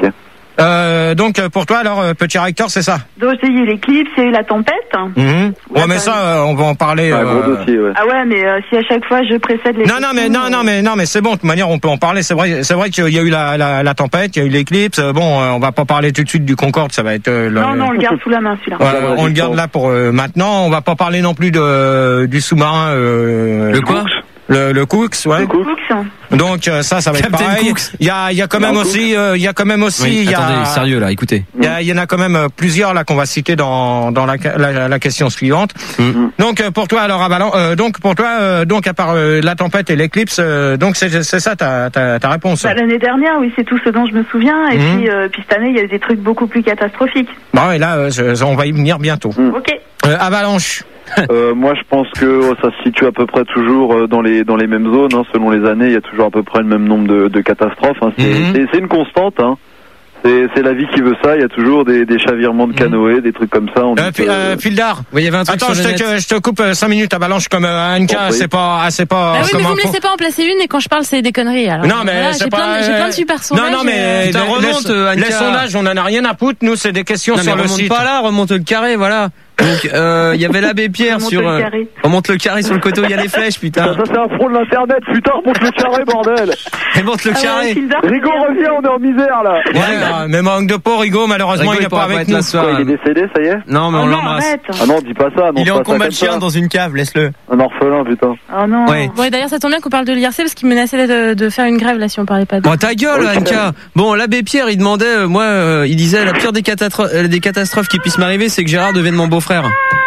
[SPEAKER 1] Euh, donc pour toi, alors, euh, Petit Réacteur, c'est ça?
[SPEAKER 6] Donc il y a eu l'éclipse, il y a eu la tempête.
[SPEAKER 1] Mhm. Ouais,
[SPEAKER 6] Ouais,
[SPEAKER 1] mais
[SPEAKER 6] quand
[SPEAKER 1] ça, euh, on va en parler.
[SPEAKER 4] Un gros
[SPEAKER 1] euh,
[SPEAKER 4] dossier, ouais.
[SPEAKER 6] Ah ouais, mais euh, si à chaque fois je précède les.
[SPEAKER 1] Non, non, mais non, non, mais non, mais c'est bon. De toute manière, on peut en parler. C'est vrai, c'est vrai qu'il y a eu la, la, la tempête, il y a eu l'éclipse. Euh, Bon, euh, on va pas parler tout de suite du Concorde. Ça va être. Euh, le-
[SPEAKER 6] Non, non, on le garde sous la main celui-là.
[SPEAKER 1] Ouais, on le garde là pour euh, maintenant. On va pas parler non plus de du sous-marin. Euh,
[SPEAKER 7] Le quoi?
[SPEAKER 1] Le, le Cooks, ouais.
[SPEAKER 6] Le Cooks.
[SPEAKER 1] Donc euh, ça, ça va être
[SPEAKER 7] Captain
[SPEAKER 1] pareil.
[SPEAKER 7] Cooks.
[SPEAKER 1] Il y a, il y a quand même
[SPEAKER 4] Non,
[SPEAKER 1] aussi, euh, il y a quand même aussi,
[SPEAKER 7] Oui,
[SPEAKER 1] il y a,
[SPEAKER 7] attendez, sérieux là, écoutez.
[SPEAKER 1] il y, a- il y en a quand même euh, plusieurs là qu'on va citer dans dans la la, la question suivante.
[SPEAKER 7] Mm.
[SPEAKER 1] Donc euh, pour toi alors Avalan, euh, donc pour toi euh, donc à part euh, la tempête et l'éclipse, euh, donc c'est c'est ça ta ta, ta réponse.
[SPEAKER 6] Bah, l'année dernière, oui, c'est tout ce dont je me souviens. Et
[SPEAKER 1] Mhm.
[SPEAKER 6] puis, euh, puis cette année, il y a eu des trucs beaucoup plus catastrophiques.
[SPEAKER 1] Bon et là euh, je- on va y venir bientôt.
[SPEAKER 6] Ok.
[SPEAKER 1] Euh, Avalanche.
[SPEAKER 4] Euh, moi, je pense que oh, ça se situe à peu près toujours euh, dans les dans les mêmes zones. Hein, selon les années, il y a toujours à peu près le même nombre de, de catastrophes. Hein. C'est
[SPEAKER 1] Mhm.
[SPEAKER 4] c'est- c'est une constante. Hein. C'est c'est la vie qui veut ça. Il y a toujours des, des chavirements de canoë, des trucs comme ça. On
[SPEAKER 1] Euh,
[SPEAKER 4] dit
[SPEAKER 1] Fi-
[SPEAKER 4] que-
[SPEAKER 1] euh, Fildar.
[SPEAKER 7] Oui, il y avait un truc
[SPEAKER 1] Attends,
[SPEAKER 7] sur
[SPEAKER 1] je
[SPEAKER 7] le
[SPEAKER 1] te,
[SPEAKER 7] net.
[SPEAKER 1] je te coupe euh, cinq minutes, Avalanche, comme euh, Anka,
[SPEAKER 4] Oh, oui.
[SPEAKER 1] c'est pas, ah, c'est pas.
[SPEAKER 8] Ah oui, mais
[SPEAKER 1] comme
[SPEAKER 8] vous me
[SPEAKER 1] info.
[SPEAKER 8] laissez pas en placer une et quand je parle, c'est des conneries. Alors,
[SPEAKER 1] Non, mais
[SPEAKER 8] voilà,
[SPEAKER 1] c'est
[SPEAKER 8] j'ai
[SPEAKER 1] pas.
[SPEAKER 8] plein, de, j'ai plein de super sondages.
[SPEAKER 1] Non, non, mais
[SPEAKER 8] et,
[SPEAKER 7] Putain,
[SPEAKER 1] les-
[SPEAKER 7] remonte,
[SPEAKER 1] les,
[SPEAKER 7] euh, Anka.
[SPEAKER 1] les sondages, on en a rien à foutre. Nous, c'est des questions
[SPEAKER 7] Non, mais
[SPEAKER 1] sur le
[SPEAKER 7] remonte
[SPEAKER 1] site.
[SPEAKER 7] pas là, remonte le carré, voilà. Donc, euh, il y avait l'abbé Pierre
[SPEAKER 6] Remonte
[SPEAKER 7] sur.
[SPEAKER 6] le
[SPEAKER 7] euh,
[SPEAKER 6] carré.
[SPEAKER 7] remonte le carré sur le coteau, il y a les flèches,
[SPEAKER 4] Ça,
[SPEAKER 7] putain.
[SPEAKER 4] ça, c'est un front de l'internet. Putain, remonte le carré, bordel.
[SPEAKER 7] Remonte le
[SPEAKER 6] Ah ouais,
[SPEAKER 7] carré.
[SPEAKER 6] Fildar,
[SPEAKER 4] Rigo, reviens, on est en misère là.
[SPEAKER 1] Ouais, euh, mais manque de peau, Rigaud, malheureusement,
[SPEAKER 7] Rigaud,
[SPEAKER 1] il
[SPEAKER 7] il
[SPEAKER 1] n'est pas
[SPEAKER 7] pourra pas
[SPEAKER 1] avec
[SPEAKER 7] être
[SPEAKER 1] nous.
[SPEAKER 7] là ce soir.
[SPEAKER 4] Quoi, il est décédé, ça y est?
[SPEAKER 7] Non, mais
[SPEAKER 6] Oh
[SPEAKER 7] on
[SPEAKER 6] non,
[SPEAKER 7] l'embrasse.
[SPEAKER 6] arrête.
[SPEAKER 4] Ah non, dis pas ça. Non,
[SPEAKER 5] Il est
[SPEAKER 4] c'est
[SPEAKER 5] en
[SPEAKER 4] pas ça
[SPEAKER 5] combat de
[SPEAKER 4] comme
[SPEAKER 5] chien
[SPEAKER 4] ça.
[SPEAKER 5] dans une cave, laisse-le.
[SPEAKER 4] Un orphelin, putain.
[SPEAKER 6] Oh non.
[SPEAKER 7] Ouais.
[SPEAKER 8] Bon, et d'ailleurs, ça tombe bien qu'on parle de l'I R C parce qu'il menaçait de, de faire une grève là si on parlait pas de.
[SPEAKER 7] Bon, ta gueule,
[SPEAKER 4] Oui,
[SPEAKER 7] Anka. Bon, l'abbé Pierre, il demandait, euh, moi, euh, il disait, la pire des catastrophes, euh, des catastrophes qui puissent m'arriver, c'est que Gérard devienne mon beau-frère.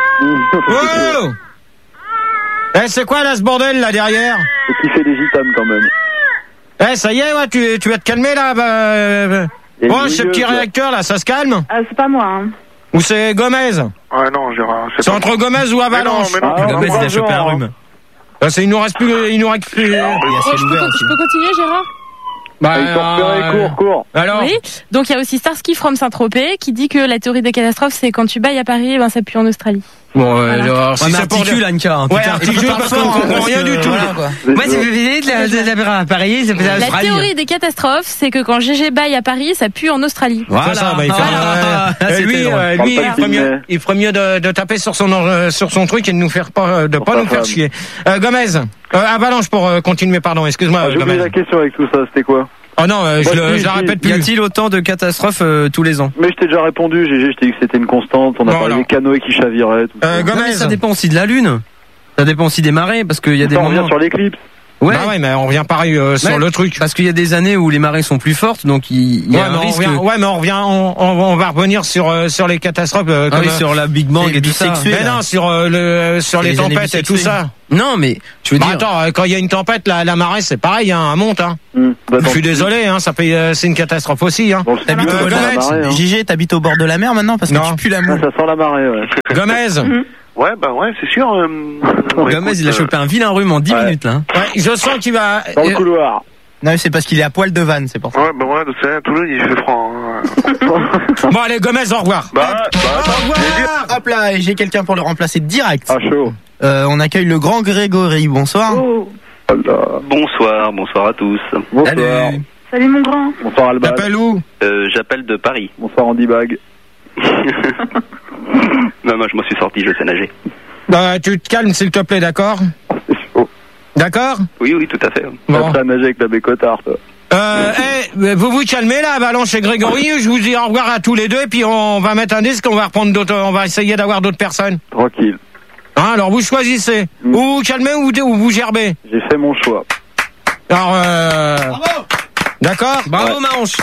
[SPEAKER 1] Oh Eh, c'est quoi là ce bordel là derrière?
[SPEAKER 4] Faut kiffer les gitanes quand même.
[SPEAKER 1] Eh, ça y est, ouais, tu, tu vas te calmer là. Bah, euh,
[SPEAKER 4] Et
[SPEAKER 1] bon,
[SPEAKER 4] une
[SPEAKER 1] ce petit
[SPEAKER 4] joueuse, là.
[SPEAKER 1] réacteur là, ça se calme?
[SPEAKER 6] Ah, c'est pas moi. Hein.
[SPEAKER 1] Ou c'est Gomez?
[SPEAKER 3] Ouais, non, Gérard.
[SPEAKER 1] C'est
[SPEAKER 3] pas
[SPEAKER 1] entre
[SPEAKER 3] moi.
[SPEAKER 1] Gomez ou
[SPEAKER 3] Mais non,
[SPEAKER 1] Avalanche?
[SPEAKER 3] mais non.
[SPEAKER 4] Ah,
[SPEAKER 7] Gomez, il a
[SPEAKER 4] bonjour,
[SPEAKER 7] chopé un
[SPEAKER 4] hein.
[SPEAKER 7] rhume.
[SPEAKER 1] Ah, c'est, il nous reste plus, il nous reste plus.
[SPEAKER 5] Il y a
[SPEAKER 8] Oh,
[SPEAKER 5] ciel
[SPEAKER 8] je, peux,
[SPEAKER 5] ouvert
[SPEAKER 8] con-
[SPEAKER 5] aussi.
[SPEAKER 8] je peux continuer, Gérard?
[SPEAKER 1] Bah,
[SPEAKER 4] Ah, il faut repérer,
[SPEAKER 1] euh,
[SPEAKER 4] cours, cours.
[SPEAKER 1] Alors?
[SPEAKER 8] Oui. Donc il y a aussi Starsky from Saint-Tropez qui dit que la théorie des catastrophes, c'est quand tu bailles à Paris, ben ça pue en Australie.
[SPEAKER 1] Bon, euh,
[SPEAKER 8] Voilà.
[SPEAKER 1] alors, si
[SPEAKER 7] Ouais, mais
[SPEAKER 1] c'est pour
[SPEAKER 7] articule,
[SPEAKER 1] dire-
[SPEAKER 7] Anka. hein,
[SPEAKER 1] Ouais,
[SPEAKER 7] putain.
[SPEAKER 1] articule,
[SPEAKER 7] Et tu parles
[SPEAKER 1] parce
[SPEAKER 7] fort,
[SPEAKER 1] qu'on comprend
[SPEAKER 7] parce
[SPEAKER 1] rien
[SPEAKER 7] que,
[SPEAKER 1] du tout.
[SPEAKER 7] voilà, quoi.
[SPEAKER 4] Vous êtes
[SPEAKER 7] Moi, c'est
[SPEAKER 4] beau.
[SPEAKER 7] fait de la, de la, à Paris, c'est
[SPEAKER 8] La
[SPEAKER 7] Australie.
[SPEAKER 8] théorie des catastrophes, c'est que quand G G baille à Paris, ça pue en Australie.
[SPEAKER 7] Voilà.
[SPEAKER 1] C'est ça, bah, il fait-
[SPEAKER 7] Ah,
[SPEAKER 1] euh,
[SPEAKER 7] c'était
[SPEAKER 1] lui,
[SPEAKER 7] drôle.
[SPEAKER 1] euh,
[SPEAKER 4] Parle
[SPEAKER 1] lui,
[SPEAKER 4] pas
[SPEAKER 1] il
[SPEAKER 4] de
[SPEAKER 1] ferait mieux,
[SPEAKER 4] Sydney.
[SPEAKER 1] il ferait mieux de, de taper sur son, euh, sur son truc et de nous faire pas, de
[SPEAKER 4] Pour
[SPEAKER 1] pas
[SPEAKER 4] sa
[SPEAKER 1] nous faire
[SPEAKER 4] femme.
[SPEAKER 1] chier. Euh, Gomez, euh, Avalanche pour euh, continuer, pardon, excuse-moi,
[SPEAKER 4] Ah, j'ai oublié
[SPEAKER 1] Gomez.
[SPEAKER 4] la question avec tout ça, c'était quoi?
[SPEAKER 1] Oh non, euh, je,
[SPEAKER 4] Bah,
[SPEAKER 1] le-
[SPEAKER 4] si,
[SPEAKER 1] je la
[SPEAKER 4] si.
[SPEAKER 1] répète
[SPEAKER 7] Y
[SPEAKER 1] plus.
[SPEAKER 7] a-t-il autant de catastrophes euh, tous les ans?
[SPEAKER 4] Mais je t'ai déjà répondu, G G, je t'ai dit que c'était une constante, on a
[SPEAKER 1] Non,
[SPEAKER 4] parlé
[SPEAKER 1] non.
[SPEAKER 4] des canoës qui chaviraient, tout
[SPEAKER 1] Euh,
[SPEAKER 4] ça.
[SPEAKER 7] Non, mais
[SPEAKER 1] Gomez.
[SPEAKER 7] ça dépend aussi de la lune. Ça dépend aussi des marées, parce qu'il y a des
[SPEAKER 4] On revient
[SPEAKER 7] moments.
[SPEAKER 4] sur l'éclipse.
[SPEAKER 7] Ouais.
[SPEAKER 1] Bah ouais, mais on revient pareil euh, sur
[SPEAKER 7] Ouais,
[SPEAKER 1] le truc.
[SPEAKER 7] Parce qu'il y a des années où les marées sont plus fortes, donc il, il y
[SPEAKER 1] Ouais,
[SPEAKER 7] a
[SPEAKER 1] mais
[SPEAKER 7] un
[SPEAKER 1] on
[SPEAKER 7] risque.
[SPEAKER 1] revient, ouais, mais on revient, on, on, on va revenir sur euh, sur les catastrophes. Euh,
[SPEAKER 7] Ah
[SPEAKER 1] comme,
[SPEAKER 7] oui,
[SPEAKER 1] euh,
[SPEAKER 7] sur la Big Bang et tout ça.
[SPEAKER 5] bisexué.
[SPEAKER 1] mais non, sur euh, le sur
[SPEAKER 5] C'est
[SPEAKER 1] les
[SPEAKER 5] les années
[SPEAKER 1] tempêtes et tout
[SPEAKER 5] bisexuées.
[SPEAKER 1] ça.
[SPEAKER 7] Non, mais je veux
[SPEAKER 1] Bah
[SPEAKER 7] dire.
[SPEAKER 1] attends, euh, quand il y a une tempête, la, la marée, c'est pareil, hein, elle monte. Hein.
[SPEAKER 4] Mmh. Bah,
[SPEAKER 1] Je
[SPEAKER 4] tant
[SPEAKER 1] suis
[SPEAKER 4] pis.
[SPEAKER 1] désolé, hein, ça fait, euh, c'est une catastrophe aussi. Hein.
[SPEAKER 4] Bon, je sais
[SPEAKER 5] T'habites
[SPEAKER 4] pas,
[SPEAKER 5] au
[SPEAKER 4] ça
[SPEAKER 5] bord
[SPEAKER 4] sent
[SPEAKER 5] de
[SPEAKER 4] la marée, hein.
[SPEAKER 5] Gigi, t'habites au bord de la mer maintenant parce que
[SPEAKER 1] Non.
[SPEAKER 5] tu pues la
[SPEAKER 4] Ah,
[SPEAKER 5] moule.
[SPEAKER 4] ça sent la marée, ouais.
[SPEAKER 1] Gomez,
[SPEAKER 3] Ouais, bah ouais, c'est sûr. Euh, ouais,
[SPEAKER 7] Gomez,
[SPEAKER 3] écoute,
[SPEAKER 7] il a
[SPEAKER 3] euh,
[SPEAKER 7] chopé un vilain rhume en dix
[SPEAKER 4] Ouais.
[SPEAKER 7] minutes là. hein.
[SPEAKER 1] ouais, je sens qu'il va.
[SPEAKER 4] Dans le
[SPEAKER 1] euh,
[SPEAKER 4] couloir.
[SPEAKER 5] Non, mais c'est parce qu'il est à poil de vanne, c'est pour ça.
[SPEAKER 3] Ouais, bah ouais, tu sais, à Toulouse, il fait froid. Hein.
[SPEAKER 1] Bon, allez, Gomez, au revoir.
[SPEAKER 3] Bah, bah,
[SPEAKER 1] Au
[SPEAKER 3] attends,
[SPEAKER 1] revoir.
[SPEAKER 3] j'ai dit-
[SPEAKER 5] Hop là, et j'ai quelqu'un pour le remplacer direct.
[SPEAKER 4] Ah, chaud.
[SPEAKER 5] Euh, on accueille le grand Grégory. Bonsoir.
[SPEAKER 6] Oh,
[SPEAKER 4] Oh là.
[SPEAKER 2] Bonsoir, bonsoir à tous.
[SPEAKER 4] Bonsoir.
[SPEAKER 7] Salut.
[SPEAKER 6] salut mon grand.
[SPEAKER 4] Bonsoir Alban.
[SPEAKER 1] T'appelles où?
[SPEAKER 2] Euh, J'appelle de Paris.
[SPEAKER 4] Bonsoir Andy Bag.
[SPEAKER 2] Non, non, je m'en suis sorti, je sais nager.
[SPEAKER 1] Bah, tu te calmes, s'il te plaît, d'accord?
[SPEAKER 4] C'est chaud.
[SPEAKER 1] D'accord?
[SPEAKER 2] Oui, oui, tout à fait.
[SPEAKER 1] Bon.
[SPEAKER 4] T'as nager avec la bécotard, toi.
[SPEAKER 1] Euh, eh, vous vous calmez là, Avalanche et Grégory, je vous dis au revoir à tous les deux, et puis on va mettre un disque, on va reprendre d'autres, on va essayer d'avoir d'autres personnes.
[SPEAKER 4] Tranquille.
[SPEAKER 1] Hein, alors vous choisissez.
[SPEAKER 4] Mm.
[SPEAKER 1] Ou vous vous calmez ou, ou vous gerbez.
[SPEAKER 4] J'ai fait mon choix.
[SPEAKER 1] Alors, euh... D'accord?
[SPEAKER 7] Bravo, Maranche.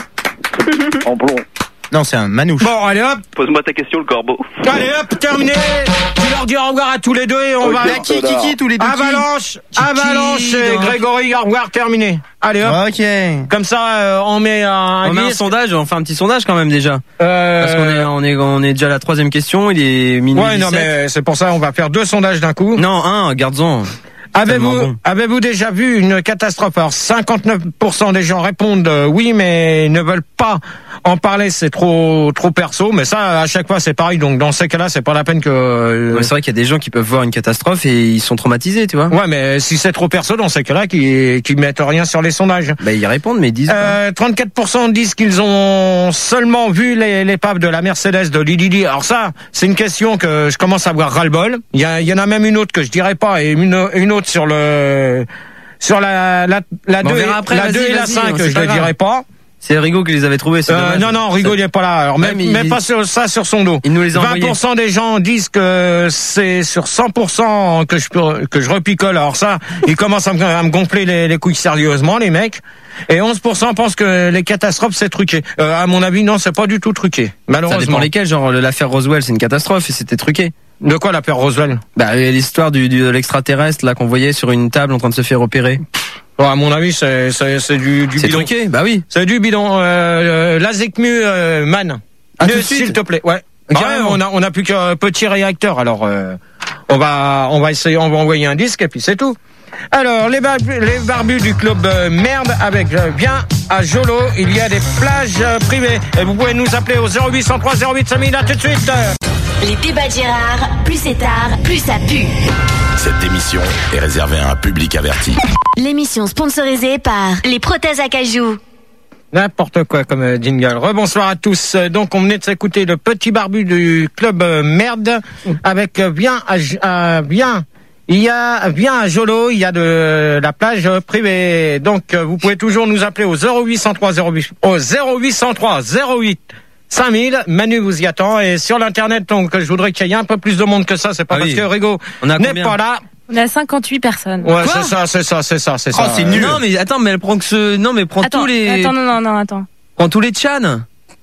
[SPEAKER 4] En plomb.
[SPEAKER 5] Non, c'est un manouche.
[SPEAKER 1] Bon, allez hop,
[SPEAKER 2] Pose-moi ta question, le corbeau.
[SPEAKER 1] allez hop, terminé. Tu leur dis au revoir à tous les deux et on
[SPEAKER 4] Ok.
[SPEAKER 1] va...
[SPEAKER 5] Mais à qui, qui, qui, tous les deux qui
[SPEAKER 1] Avalanche,
[SPEAKER 5] Qui-
[SPEAKER 1] Avalanche et
[SPEAKER 5] donc
[SPEAKER 1] Grégory, au revoir, terminé. Allez hop,
[SPEAKER 5] Ok.
[SPEAKER 1] comme ça euh, on met un
[SPEAKER 7] On met un
[SPEAKER 1] disque.
[SPEAKER 7] sondage, on fait un petit sondage quand même déjà.
[SPEAKER 1] Euh,
[SPEAKER 7] Parce qu'on est, on est, on est déjà à la troisième question, il est minuit
[SPEAKER 1] Ouais, non
[SPEAKER 7] dix-sept.
[SPEAKER 1] mais c'est pour ça on va faire deux sondages d'un coup.
[SPEAKER 7] Non, un, garde-en.
[SPEAKER 1] Avez-vous
[SPEAKER 7] tellement bon.
[SPEAKER 1] avez-vous déjà vu une catastrophe? Alors cinquante-neuf pour cent des gens répondent euh, oui, mais ne veulent pas en parler, c'est trop trop perso. Mais ça, à chaque fois, c'est pareil. Donc dans ces cas-là, c'est pas la peine que. euh,
[SPEAKER 7] Ouais, c'est vrai qu'il y a des gens qui peuvent voir une catastrophe et ils sont traumatisés, tu vois.
[SPEAKER 1] Ouais, mais si c'est trop perso, dans ces cas-là, qui qui mettent rien sur les sondages.
[SPEAKER 7] Bah ils répondent, mais ils disent.
[SPEAKER 1] Euh, trente-quatre pour cent disent qu'ils ont seulement vu les- l'épave de la Mercedes de Lili. Alors ça, c'est une question que je commence à avoir ras-le-bol. Il y, a- il y en a même une autre que je dirais pas et une, une autre sur le sur la la la
[SPEAKER 7] Bon, on
[SPEAKER 1] deux,
[SPEAKER 7] verra après,
[SPEAKER 1] la
[SPEAKER 7] vas-y,
[SPEAKER 1] deux et la
[SPEAKER 7] vas-y,
[SPEAKER 1] cinq,
[SPEAKER 7] c'est
[SPEAKER 1] je
[SPEAKER 7] pas
[SPEAKER 1] le
[SPEAKER 7] grave.
[SPEAKER 1] dirais pas.
[SPEAKER 7] C'est Rigaud qui les avait trouvés, c'est
[SPEAKER 1] Euh,
[SPEAKER 7] dommage.
[SPEAKER 1] non non, Rigaud il est pas là. Alors
[SPEAKER 7] Ouais,
[SPEAKER 1] même,
[SPEAKER 7] mais il-
[SPEAKER 1] même pas sur ça sur son dos.
[SPEAKER 7] Il nous les a
[SPEAKER 1] vingt
[SPEAKER 7] envoyés.
[SPEAKER 1] pour cent des gens disent que c'est sur cent pour cent que je peux- que je repicole. Alors ça, ils commencent à me, à me gonfler les, les couilles sérieusement, les mecs. Et onze pour cent pensent que les catastrophes c'est truqué. Euh, à mon avis, non, c'est pas du tout truqué.
[SPEAKER 7] Ça
[SPEAKER 1] Malheureusement.
[SPEAKER 7] dépend lesquels, genre l'affaire Roswell, c'est une catastrophe et c'était truqué.
[SPEAKER 1] De quoi la peur Roswell?
[SPEAKER 7] Bah l'histoire du, du de l'extraterrestre là qu'on voyait sur une table en train de se faire opérer.
[SPEAKER 1] Bon, à mon avis, c'est c'est c'est du, du
[SPEAKER 7] C'est
[SPEAKER 1] bidon.
[SPEAKER 7] truqué, bah oui.
[SPEAKER 1] C'est du bidon. Euh, euh, L'Azecmu euh, Man.
[SPEAKER 7] Ah,
[SPEAKER 1] Ne,
[SPEAKER 7] tout de suite
[SPEAKER 1] s'il te plaît. Ouais.
[SPEAKER 7] Carrément.
[SPEAKER 1] Ouais, on a on a plus qu'un petit réacteur. Alors euh, on va on va essayer, on va envoyer un disque et puis c'est tout. Alors les barbus, les barbus du club euh, merde avec euh, bien à Jolo, il y a des plages euh, privées et vous pouvez nous appeler au zéro huit cent trois zéro huit cinq mille à tout de suite.
[SPEAKER 9] Les débats de Gérard, plus c'est tard, plus ça pue.
[SPEAKER 10] Cette émission est réservée à un public averti.
[SPEAKER 9] L'émission sponsorisée par les prothèses Acajou.
[SPEAKER 1] N'importe quoi comme euh, jingle. Rebonsoir à tous. Euh, Donc on venait de s'écouter le petit barbu du club euh, merde avec euh, bien à, J- à- bien. Il y a bien à Jolo, il y a de la plage euh, privée. Donc euh, vous pouvez toujours nous appeler au zéro huit cent trois zéro huit au zéro huit cent trois zéro huit cinq mille. Manu vous y attend et sur l'internet donc je voudrais qu'il y ait un peu plus de monde que ça. C'est pas
[SPEAKER 7] Ah
[SPEAKER 1] parce
[SPEAKER 7] oui.
[SPEAKER 1] que Rigaud
[SPEAKER 7] On a
[SPEAKER 1] n'est
[SPEAKER 7] combien
[SPEAKER 1] pas là.
[SPEAKER 8] On a cinquante-huit personnes.
[SPEAKER 1] Ouais,
[SPEAKER 7] Quoi
[SPEAKER 1] c'est ça, c'est ça, c'est ça, c'est
[SPEAKER 5] Oh,
[SPEAKER 1] ça.
[SPEAKER 5] c'est nul.
[SPEAKER 7] Non mais attends, mais elle prend que ce, non mais prend
[SPEAKER 8] Attends,
[SPEAKER 7] tous les,
[SPEAKER 8] attends, non, non, non, attends.
[SPEAKER 7] prend tous les tchans.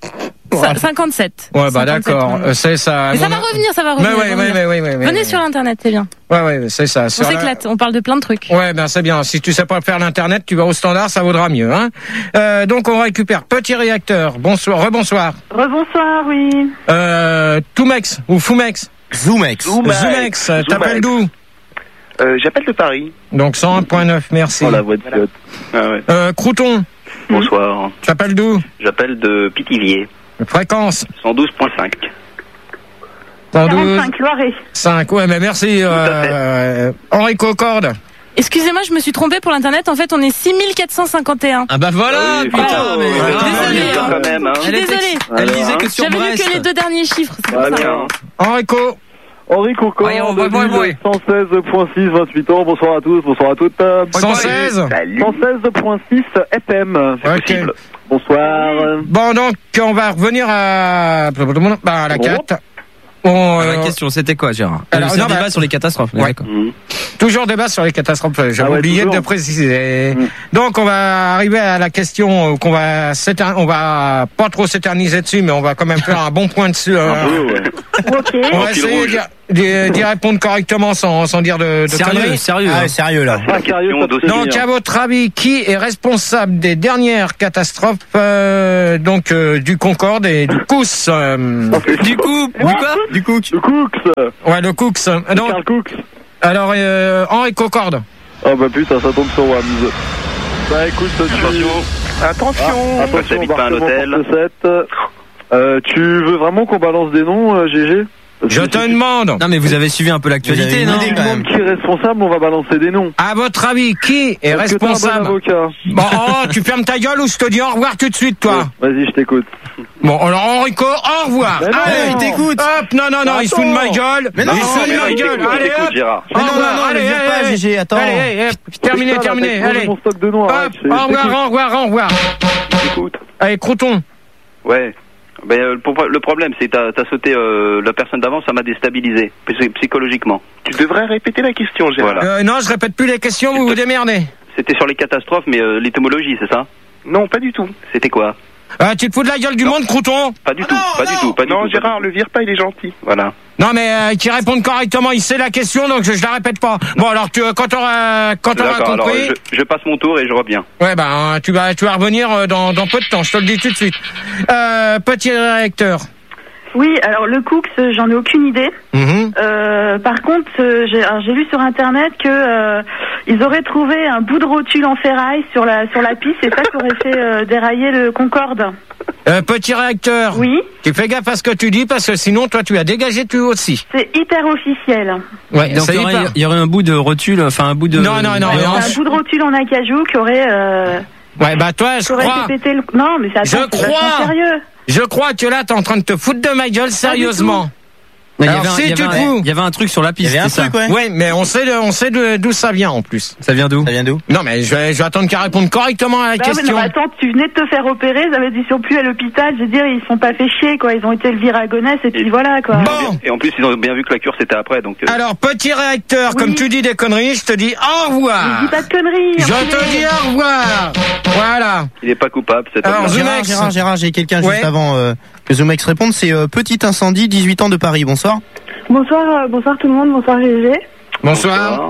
[SPEAKER 8] Cin- cinquante-sept.
[SPEAKER 1] Ouais, bah
[SPEAKER 8] cinquante-sept,
[SPEAKER 1] d'accord,
[SPEAKER 8] ouais.
[SPEAKER 1] Euh, c'est ça.
[SPEAKER 8] Mais ça
[SPEAKER 1] Mon-
[SPEAKER 8] va revenir, ça va
[SPEAKER 1] Mais
[SPEAKER 8] revenir.
[SPEAKER 1] ouais,
[SPEAKER 8] ça va
[SPEAKER 1] ouais,
[SPEAKER 8] revenir.
[SPEAKER 1] ouais, ouais, ouais,
[SPEAKER 8] Venez
[SPEAKER 1] ouais.
[SPEAKER 8] sur l'internet, c'est bien.
[SPEAKER 1] Ouais, ouais, c'est ça.
[SPEAKER 8] On
[SPEAKER 1] Sur la-
[SPEAKER 8] s'éclate, on parle de plein de trucs.
[SPEAKER 1] Ouais, ben c'est bien. Si tu sais pas faire l'internet, tu vas au standard, ça vaudra mieux. Hein. Euh, donc on récupère petit réacteur. Bonsoir, rebonsoir.
[SPEAKER 6] Rebonsoir, oui.
[SPEAKER 1] Euh, Toumex ou Foumex.
[SPEAKER 5] Zoomex.
[SPEAKER 3] Zoomex.
[SPEAKER 1] Zoomex.
[SPEAKER 3] Zoomex.
[SPEAKER 1] T'appelles d'où?
[SPEAKER 3] Euh, J'appelle de Paris.
[SPEAKER 1] Donc cent un virgule neuf, merci.
[SPEAKER 4] Oh la voix de flotte.
[SPEAKER 2] Ah ouais.
[SPEAKER 1] Euh, Crouton.
[SPEAKER 2] Bonsoir.
[SPEAKER 1] T'appelles d'où?
[SPEAKER 2] J'appelle de Pithiviers.
[SPEAKER 1] Fréquence.
[SPEAKER 2] cent douze virgule cinq.
[SPEAKER 1] cent douze
[SPEAKER 6] quarante-cinq, Loiret.
[SPEAKER 1] cinq. Ouais, mais merci. Euh, Enrico Corde.
[SPEAKER 8] Excusez-moi, je me suis trompée pour l'internet. En fait, on est six mille quatre cent cinquante et un.
[SPEAKER 7] Ah bah voilà,
[SPEAKER 2] Ah oui,
[SPEAKER 7] putain,
[SPEAKER 2] oh,
[SPEAKER 7] mais
[SPEAKER 2] ouais,
[SPEAKER 8] désolé,
[SPEAKER 2] quand
[SPEAKER 8] hein.
[SPEAKER 2] même, hein.
[SPEAKER 8] Je suis
[SPEAKER 7] Elle était-
[SPEAKER 8] désolée.
[SPEAKER 7] Elle
[SPEAKER 2] Alors,
[SPEAKER 7] disait
[SPEAKER 2] hein.
[SPEAKER 7] que sur
[SPEAKER 8] J'avais vu
[SPEAKER 7] Brest.
[SPEAKER 8] que les deux derniers chiffres. c'est pour
[SPEAKER 3] Voilà.
[SPEAKER 8] ça.
[SPEAKER 1] Enrico.
[SPEAKER 4] Henri Cocon,
[SPEAKER 1] Ouais, on va voir, ouais.
[SPEAKER 4] cent seize virgule six, vingt-huit ans. Bonsoir à tous, bonsoir à toutes.
[SPEAKER 1] cent seize.
[SPEAKER 2] Salut.
[SPEAKER 4] cent seize virgule six F M.
[SPEAKER 1] Ok.
[SPEAKER 2] possible.
[SPEAKER 4] Bonsoir.
[SPEAKER 1] Bon, donc, on va revenir à, bah, à la quatre. On,
[SPEAKER 7] Ah,
[SPEAKER 1] euh,
[SPEAKER 7] ma question, c'était quoi, Gérard
[SPEAKER 1] Alors,
[SPEAKER 7] C'est
[SPEAKER 1] non,
[SPEAKER 7] un débat
[SPEAKER 1] bah-
[SPEAKER 7] sur les catastrophes.
[SPEAKER 1] Ouais.
[SPEAKER 7] D'accord.
[SPEAKER 2] Mhm.
[SPEAKER 1] Toujours débat sur les catastrophes. J'avais
[SPEAKER 4] Ah ouais,
[SPEAKER 1] oublié
[SPEAKER 4] toujours.
[SPEAKER 1] de préciser.
[SPEAKER 4] Mm.
[SPEAKER 1] Donc on va arriver à la question qu'on va s'éter- on va pas trop s'éterniser dessus, mais on va quand même faire un bon point dessus. euh,
[SPEAKER 4] Un peu, ouais.
[SPEAKER 6] Ok.
[SPEAKER 1] on va
[SPEAKER 2] fil
[SPEAKER 1] essayer
[SPEAKER 2] rouge.
[SPEAKER 1] d'y- d'y d'y répondre correctement sans, sans dire de, de
[SPEAKER 7] Sérieux,
[SPEAKER 1] conneries.
[SPEAKER 7] sérieux.
[SPEAKER 5] Ah
[SPEAKER 7] hein.
[SPEAKER 5] ouais, sérieux là.
[SPEAKER 4] Ah, curieux, ça peut
[SPEAKER 1] Donc,
[SPEAKER 4] finir.
[SPEAKER 1] à votre avis, qui est responsable des dernières catastrophes euh, donc euh, du Concorde et du Cous euh,
[SPEAKER 7] Du coup, du quoi
[SPEAKER 5] Du coup,
[SPEAKER 4] Le Cooks.
[SPEAKER 1] Ouais, le Cous. Donc,
[SPEAKER 4] Karl Cooks.
[SPEAKER 1] alors, euh, Henri Concorde.
[SPEAKER 4] Oh bah putain, ça tombe sur Wams. Bah écoute, tu...
[SPEAKER 2] Attention.
[SPEAKER 3] Attention.
[SPEAKER 4] Ah, attention,
[SPEAKER 2] t'habites pas un
[SPEAKER 4] embarquement
[SPEAKER 2] hôtel.
[SPEAKER 4] forty-sept. Euh, tu veux vraiment qu'on balance des noms, euh, G G? Parce
[SPEAKER 1] Je
[SPEAKER 4] que
[SPEAKER 1] te
[SPEAKER 4] si
[SPEAKER 1] demande,
[SPEAKER 7] Non mais vous avez suivi un peu
[SPEAKER 5] Vous
[SPEAKER 7] l'actualité,
[SPEAKER 5] avez une
[SPEAKER 7] non
[SPEAKER 5] idée,
[SPEAKER 4] tout
[SPEAKER 5] quand
[SPEAKER 4] le
[SPEAKER 5] même.
[SPEAKER 4] monde qui est responsable, on va balancer des noms.
[SPEAKER 1] à votre avis, qui est
[SPEAKER 4] Est-ce que t'as un bon
[SPEAKER 1] responsable
[SPEAKER 4] avocat?
[SPEAKER 1] Bon, oh, tu fermes ta gueule ou je te dis au revoir tout de suite, toi.
[SPEAKER 4] Vas-y, je t'écoute.
[SPEAKER 1] Bon, alors Enrico, au revoir.
[SPEAKER 4] Mais non,
[SPEAKER 1] Allez,
[SPEAKER 4] il
[SPEAKER 5] t'écoute.
[SPEAKER 1] Hop, non, non, non, il se fout de ma gueule.
[SPEAKER 5] Mais non,
[SPEAKER 1] il se fout de
[SPEAKER 2] mais
[SPEAKER 1] ma
[SPEAKER 2] non,
[SPEAKER 1] gueule.
[SPEAKER 2] écoute,
[SPEAKER 1] Allez,
[SPEAKER 2] écoute,
[SPEAKER 1] hop.
[SPEAKER 2] Gérard.
[SPEAKER 1] Au
[SPEAKER 5] Mais non,
[SPEAKER 1] revoir,
[SPEAKER 5] non, non,
[SPEAKER 1] allez,
[SPEAKER 5] ne vire
[SPEAKER 1] allez,
[SPEAKER 5] pas,
[SPEAKER 1] allez.
[SPEAKER 5] G G, attends.
[SPEAKER 1] Allez, allez, allez, terminé,
[SPEAKER 4] Putain, là,
[SPEAKER 1] terminé,
[SPEAKER 4] t'as explosé
[SPEAKER 1] allez.
[SPEAKER 4] mon stock de noms, arrête,
[SPEAKER 1] Hop,
[SPEAKER 4] je-
[SPEAKER 1] au
[SPEAKER 4] je
[SPEAKER 1] revoir,
[SPEAKER 4] t'écoute.
[SPEAKER 1] au revoir, au revoir.
[SPEAKER 2] Écoute.
[SPEAKER 1] Allez, Crouton.
[SPEAKER 2] Ouais. Ben, euh, pour- le problème, c'est que t'as, t'as sauté euh, la personne d'avant, ça m'a déstabilisé psy- psychologiquement.
[SPEAKER 3] Tu devrais répéter la question, Gérard.
[SPEAKER 2] Voilà.
[SPEAKER 1] Euh, non, je répète plus les questions, vous vous démerdez.
[SPEAKER 2] C'était sur les catastrophes, mais euh, l'étymologie, c'est ça?
[SPEAKER 3] Non, pas du tout.
[SPEAKER 2] C'était quoi?
[SPEAKER 1] Ah, tu te fous de la gueule du monde, Crouton?
[SPEAKER 2] Pas du tout, pas du tout, pas du
[SPEAKER 3] Non,
[SPEAKER 2] tout.
[SPEAKER 3] Gérard, le vire pas, il est gentil.
[SPEAKER 2] Voilà.
[SPEAKER 1] Non, mais euh, qui répondent correctement, il sait la question, donc je, je la répète pas. Bon, alors tu, euh, quand t'auras, quand t'auras
[SPEAKER 2] D'accord, alors
[SPEAKER 1] compris,
[SPEAKER 2] je, je passe mon tour et je reviens.
[SPEAKER 1] ouais, ben tu vas, tu vas revenir euh, dans, dans peu de temps. Je te le dis tout de suite. Euh, petit réacteur.
[SPEAKER 6] Oui, alors le Cooks, euh, j'en ai aucune idée.
[SPEAKER 1] Mhm.
[SPEAKER 6] Euh, par contre, euh, j'ai alors, j'ai lu sur internet que euh, ils auraient trouvé un bout de rotule en ferraille sur la sur la piste et ça, ça aurait fait euh, dérailler le Concorde.
[SPEAKER 1] Euh, petit réacteur.
[SPEAKER 6] Oui,
[SPEAKER 1] Tu fais gaffe à ce que tu dis parce que sinon, toi, tu as dégagé tu aussi.
[SPEAKER 6] c'est hyper officiel.
[SPEAKER 1] Ouais,
[SPEAKER 7] Donc
[SPEAKER 1] c'est
[SPEAKER 7] il y, aurait,
[SPEAKER 1] hyper-
[SPEAKER 7] il y aurait un bout de rotule, enfin un bout de.
[SPEAKER 1] Non, non, non,
[SPEAKER 7] de
[SPEAKER 1] non.
[SPEAKER 7] hanche.
[SPEAKER 6] C'est un bout de rotule en acajou qui aurait euh,
[SPEAKER 1] Ouais, bah toi, je
[SPEAKER 6] qui aurait
[SPEAKER 1] crois,
[SPEAKER 6] fait péter le. Non, mais c'est
[SPEAKER 1] Je
[SPEAKER 6] attends, c'est
[SPEAKER 1] crois.
[SPEAKER 6] vachement sérieux.
[SPEAKER 1] je crois que là, t'es en train de te foutre de ma gueule sérieusement.
[SPEAKER 7] Il y
[SPEAKER 1] Alors,
[SPEAKER 7] avait un-
[SPEAKER 1] si
[SPEAKER 7] il y
[SPEAKER 1] tu
[SPEAKER 7] avait
[SPEAKER 1] te
[SPEAKER 7] un-
[SPEAKER 1] fous.
[SPEAKER 7] il y avait un truc sur la
[SPEAKER 5] Il y
[SPEAKER 7] piste,
[SPEAKER 5] avait un
[SPEAKER 7] c'est ça.
[SPEAKER 5] truc, ouais.
[SPEAKER 1] Ouais, mais on sait, de- on sait de- d'où ça vient en plus.
[SPEAKER 7] Ça vient d'où?
[SPEAKER 5] Ça vient d'où?
[SPEAKER 1] Non, mais je vais, je vais attendre qu'elle réponde correctement à la
[SPEAKER 6] Bah ouais,
[SPEAKER 1] question.
[SPEAKER 6] non, mais attends, tu venais de te faire opérer, ils avaient dit sur plus à l'hôpital, je veux dire, ils se sont pas fait chier, quoi. Ils ont été le vir à Gonesse et puis voilà, quoi.
[SPEAKER 1] Bon,
[SPEAKER 2] Et en plus, ils ont bien vu que la cure c'était après, donc. euh,
[SPEAKER 1] alors petit réacteur,
[SPEAKER 6] Oui.
[SPEAKER 1] comme tu dis des conneries, je te dis au
[SPEAKER 6] Je
[SPEAKER 1] revoir.
[SPEAKER 6] dis pas de conneries.
[SPEAKER 1] Je
[SPEAKER 6] enculé.
[SPEAKER 1] te dis au revoir. Voilà.
[SPEAKER 2] Il est pas coupable, cet
[SPEAKER 1] Alors,
[SPEAKER 2] homme-là.
[SPEAKER 1] je-
[SPEAKER 5] Gérard,
[SPEAKER 1] Zoumex.
[SPEAKER 5] Gérard, Gérard, j'ai quelqu'un
[SPEAKER 1] Ouais.
[SPEAKER 5] juste avant euh, que Zoumex réponde. C'est euh, Petit Incendie, dix-huit ans de Paris. Bonsoir.
[SPEAKER 6] Bonsoir, euh, bonsoir tout le monde, bonsoir G G.
[SPEAKER 1] Bonsoir.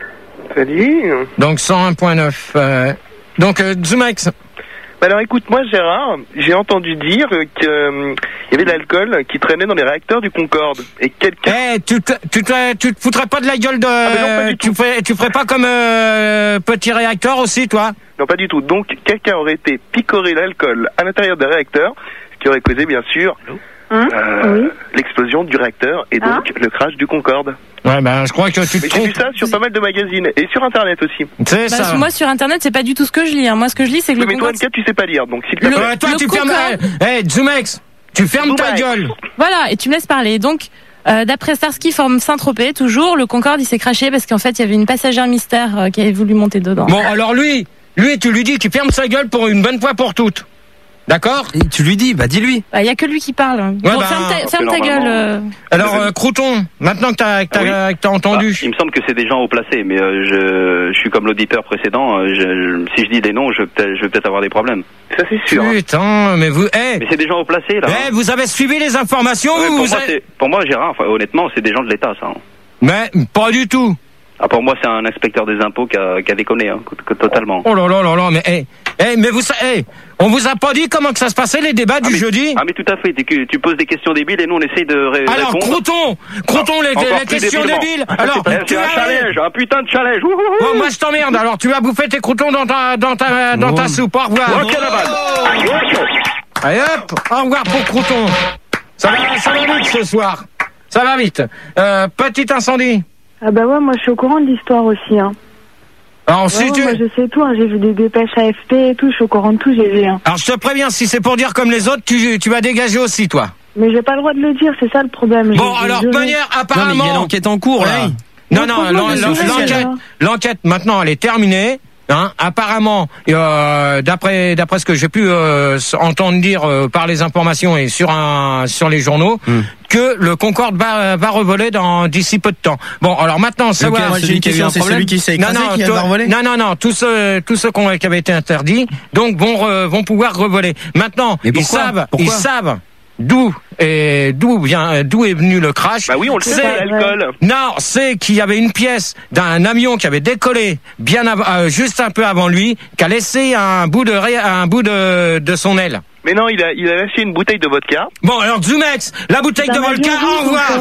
[SPEAKER 3] Salut.
[SPEAKER 1] Donc cent un point neuf. Euh, donc euh, Zoumex.
[SPEAKER 3] Bah alors écoute, moi Gérard, j'ai entendu dire qu'il y avait de l'alcool qui traînait dans les réacteurs du Concorde. Et quelqu'un...
[SPEAKER 1] Eh, tu te, tu te, tu te foutrais pas de la gueule de,
[SPEAKER 3] mais non, pas du
[SPEAKER 1] tu
[SPEAKER 3] tout.
[SPEAKER 1] ferais, tu ferais pas comme euh, petit réacteur aussi, toi?
[SPEAKER 3] Non, pas du tout. Donc quelqu'un aurait été picoré l'alcool à l'intérieur des réacteurs, ce qui aurait causé bien sûr
[SPEAKER 6] Hein
[SPEAKER 3] euh,
[SPEAKER 6] Oui.
[SPEAKER 3] l'explosion du réacteur et donc
[SPEAKER 6] Hein
[SPEAKER 3] le crash du Concorde.
[SPEAKER 1] Ouais, ben je crois que tu te
[SPEAKER 3] Mais j'ai vu
[SPEAKER 1] trompes.
[SPEAKER 3] ça sur pas mal de magazines et sur internet aussi.
[SPEAKER 1] C'est
[SPEAKER 8] Bah,
[SPEAKER 1] ça.
[SPEAKER 8] moi sur internet c'est pas du tout ce que je lis. hein. Moi ce que je lis c'est que
[SPEAKER 3] Oui,
[SPEAKER 8] le
[SPEAKER 3] mais toi,
[SPEAKER 8] Concorde.
[SPEAKER 3] Anka, tu sais pas lire, donc s'il te
[SPEAKER 8] Le-
[SPEAKER 3] plaît.
[SPEAKER 1] Ouais, toi,
[SPEAKER 8] le
[SPEAKER 1] tu fermes.
[SPEAKER 8] Concorde.
[SPEAKER 1] Eh, hey, Zoumex, tu fermes ta
[SPEAKER 3] Zoumex.
[SPEAKER 1] gueule.
[SPEAKER 8] Voilà, et tu me laisses parler. Donc, euh, d'après Starsky from Saint-Tropez, toujours, le Concorde, il s'est craché parce qu'en fait, il y avait une passagère mystère euh, qui avait voulu monter dedans.
[SPEAKER 1] Bon, alors lui, lui, tu lui dis qu'il ferme sa gueule pour une bonne fois pour toutes. D'accord?
[SPEAKER 7] Et tu lui dis, bah dis-lui.
[SPEAKER 8] Bah, il y a que lui qui parle.
[SPEAKER 1] Ouais,
[SPEAKER 8] bon,
[SPEAKER 1] bah,
[SPEAKER 8] ferme ta,
[SPEAKER 2] parce
[SPEAKER 8] ferme
[SPEAKER 2] que
[SPEAKER 8] ta gueule.
[SPEAKER 2] normalement-
[SPEAKER 8] euh.
[SPEAKER 1] Alors, euh, Crouton, maintenant que t'as, que t'as,
[SPEAKER 2] Ah oui.
[SPEAKER 1] que t'as entendu.
[SPEAKER 2] Bah, il me semble que c'est des gens haut placés, mais euh, je, je suis comme l'auditeur précédent. euh, je, je- si je dis des noms, je vais peut-être, je vais peut-être avoir des problèmes.
[SPEAKER 3] Ça c'est sûr. hein.
[SPEAKER 1] Putain, mais vous, eh,
[SPEAKER 2] Mais c'est des gens haut placés là.
[SPEAKER 1] eh, vous avez suivi les informations,
[SPEAKER 2] Ouais,
[SPEAKER 1] vous,
[SPEAKER 2] pour,
[SPEAKER 1] vous
[SPEAKER 2] moi,
[SPEAKER 1] avez-
[SPEAKER 2] c'est- pour moi, Gérard, enfin, honnêtement, c'est des gens de l'État, ça. hein.
[SPEAKER 1] Mais, pas du tout.
[SPEAKER 2] Ah, pour moi, c'est un inspecteur des impôts qui a, qui a déconné, hein, que- que- totalement.
[SPEAKER 1] Oh là là là là, mais, eh, eh, mais vous, sa- eh, on vous a pas dit comment que ça se passait les débats du
[SPEAKER 2] mais,
[SPEAKER 1] jeudi?
[SPEAKER 2] Ah, mais tout à fait. Tu, tu poses des questions débiles et nous, on essaye de ré-
[SPEAKER 1] Alors,
[SPEAKER 2] répondre.
[SPEAKER 1] Crouton, Crouton, les,
[SPEAKER 2] Encore
[SPEAKER 1] les
[SPEAKER 2] plus
[SPEAKER 1] questions
[SPEAKER 2] débilement.
[SPEAKER 1] débiles. Alors,
[SPEAKER 2] Eh,
[SPEAKER 1] tu
[SPEAKER 2] c'est un
[SPEAKER 1] as-
[SPEAKER 2] challenge, un putain de challenge. Ouh, ouh, ouh.
[SPEAKER 1] Bon, moi je t'emmerde, alors tu vas bouffer tes croutons dans ta, dans ta, dans ta soupe, au revoir.
[SPEAKER 2] Ok, la balle.
[SPEAKER 1] Allez hop, au revoir pour Crouton. Ça va, ça va vite ce soir. Ça va vite. Euh, petit incendie.
[SPEAKER 6] Ah bah ouais, moi je suis au courant de l'histoire aussi. Hein.
[SPEAKER 1] Alors,
[SPEAKER 6] Ouais,
[SPEAKER 1] si
[SPEAKER 6] ouais,
[SPEAKER 1] tu...
[SPEAKER 6] moi je sais tout, hein. J'ai vu des dépêches A F P et tout, je suis au courant de tout, j'ai vu. Hein.
[SPEAKER 1] Alors je te préviens, si c'est pour dire comme les autres, tu, tu vas dégager aussi, toi.
[SPEAKER 6] Mais j'ai pas le droit de le dire, c'est ça le problème.
[SPEAKER 1] Bon,
[SPEAKER 6] J'ai-
[SPEAKER 1] alors,
[SPEAKER 6] j'ai juré.
[SPEAKER 1] manière,
[SPEAKER 7] Non, mais
[SPEAKER 1] apparemment...
[SPEAKER 7] il y a l'enquête en cours là.
[SPEAKER 1] Ouais. Non, non,
[SPEAKER 6] Moi,
[SPEAKER 1] l'en-
[SPEAKER 6] franchement,
[SPEAKER 1] l'en-
[SPEAKER 6] je suis
[SPEAKER 1] l'enquête,
[SPEAKER 6] là.
[SPEAKER 1] l'enquête, maintenant, elle est terminée. Hein, apparemment, euh, d'après d'après ce que j'ai pu euh, entendre dire euh, par les informations et sur un sur les journaux, mm. que le Concorde va va revoler dans d'ici peu de temps. Bon, alors maintenant, savoir
[SPEAKER 5] okay, celui qui a eu un problème, celui qui s'est écrasé,
[SPEAKER 1] non, non,
[SPEAKER 5] qui
[SPEAKER 1] to-
[SPEAKER 5] va revoler.
[SPEAKER 1] Non, non, non, tous ceux tous ceux qui, ont, qui avaient été interdits, donc vont re, vont pouvoir revoler. Maintenant, ils savent,
[SPEAKER 7] pourquoi
[SPEAKER 1] ils savent. D'où et d'où vient d'où est venu le crash?
[SPEAKER 3] Bah oui, on le sait, c'est l'alcool.
[SPEAKER 1] Non, c'est qu'il y avait une pièce d'un avion qui avait décollé bien av- euh, juste un peu avant lui, qui a laissé un bout de ré- un bout de de son aile.
[SPEAKER 3] Mais non, il a il a lâché une bouteille de vodka.
[SPEAKER 1] Bon, alors Zumex, la bouteille de vodka, au revoir.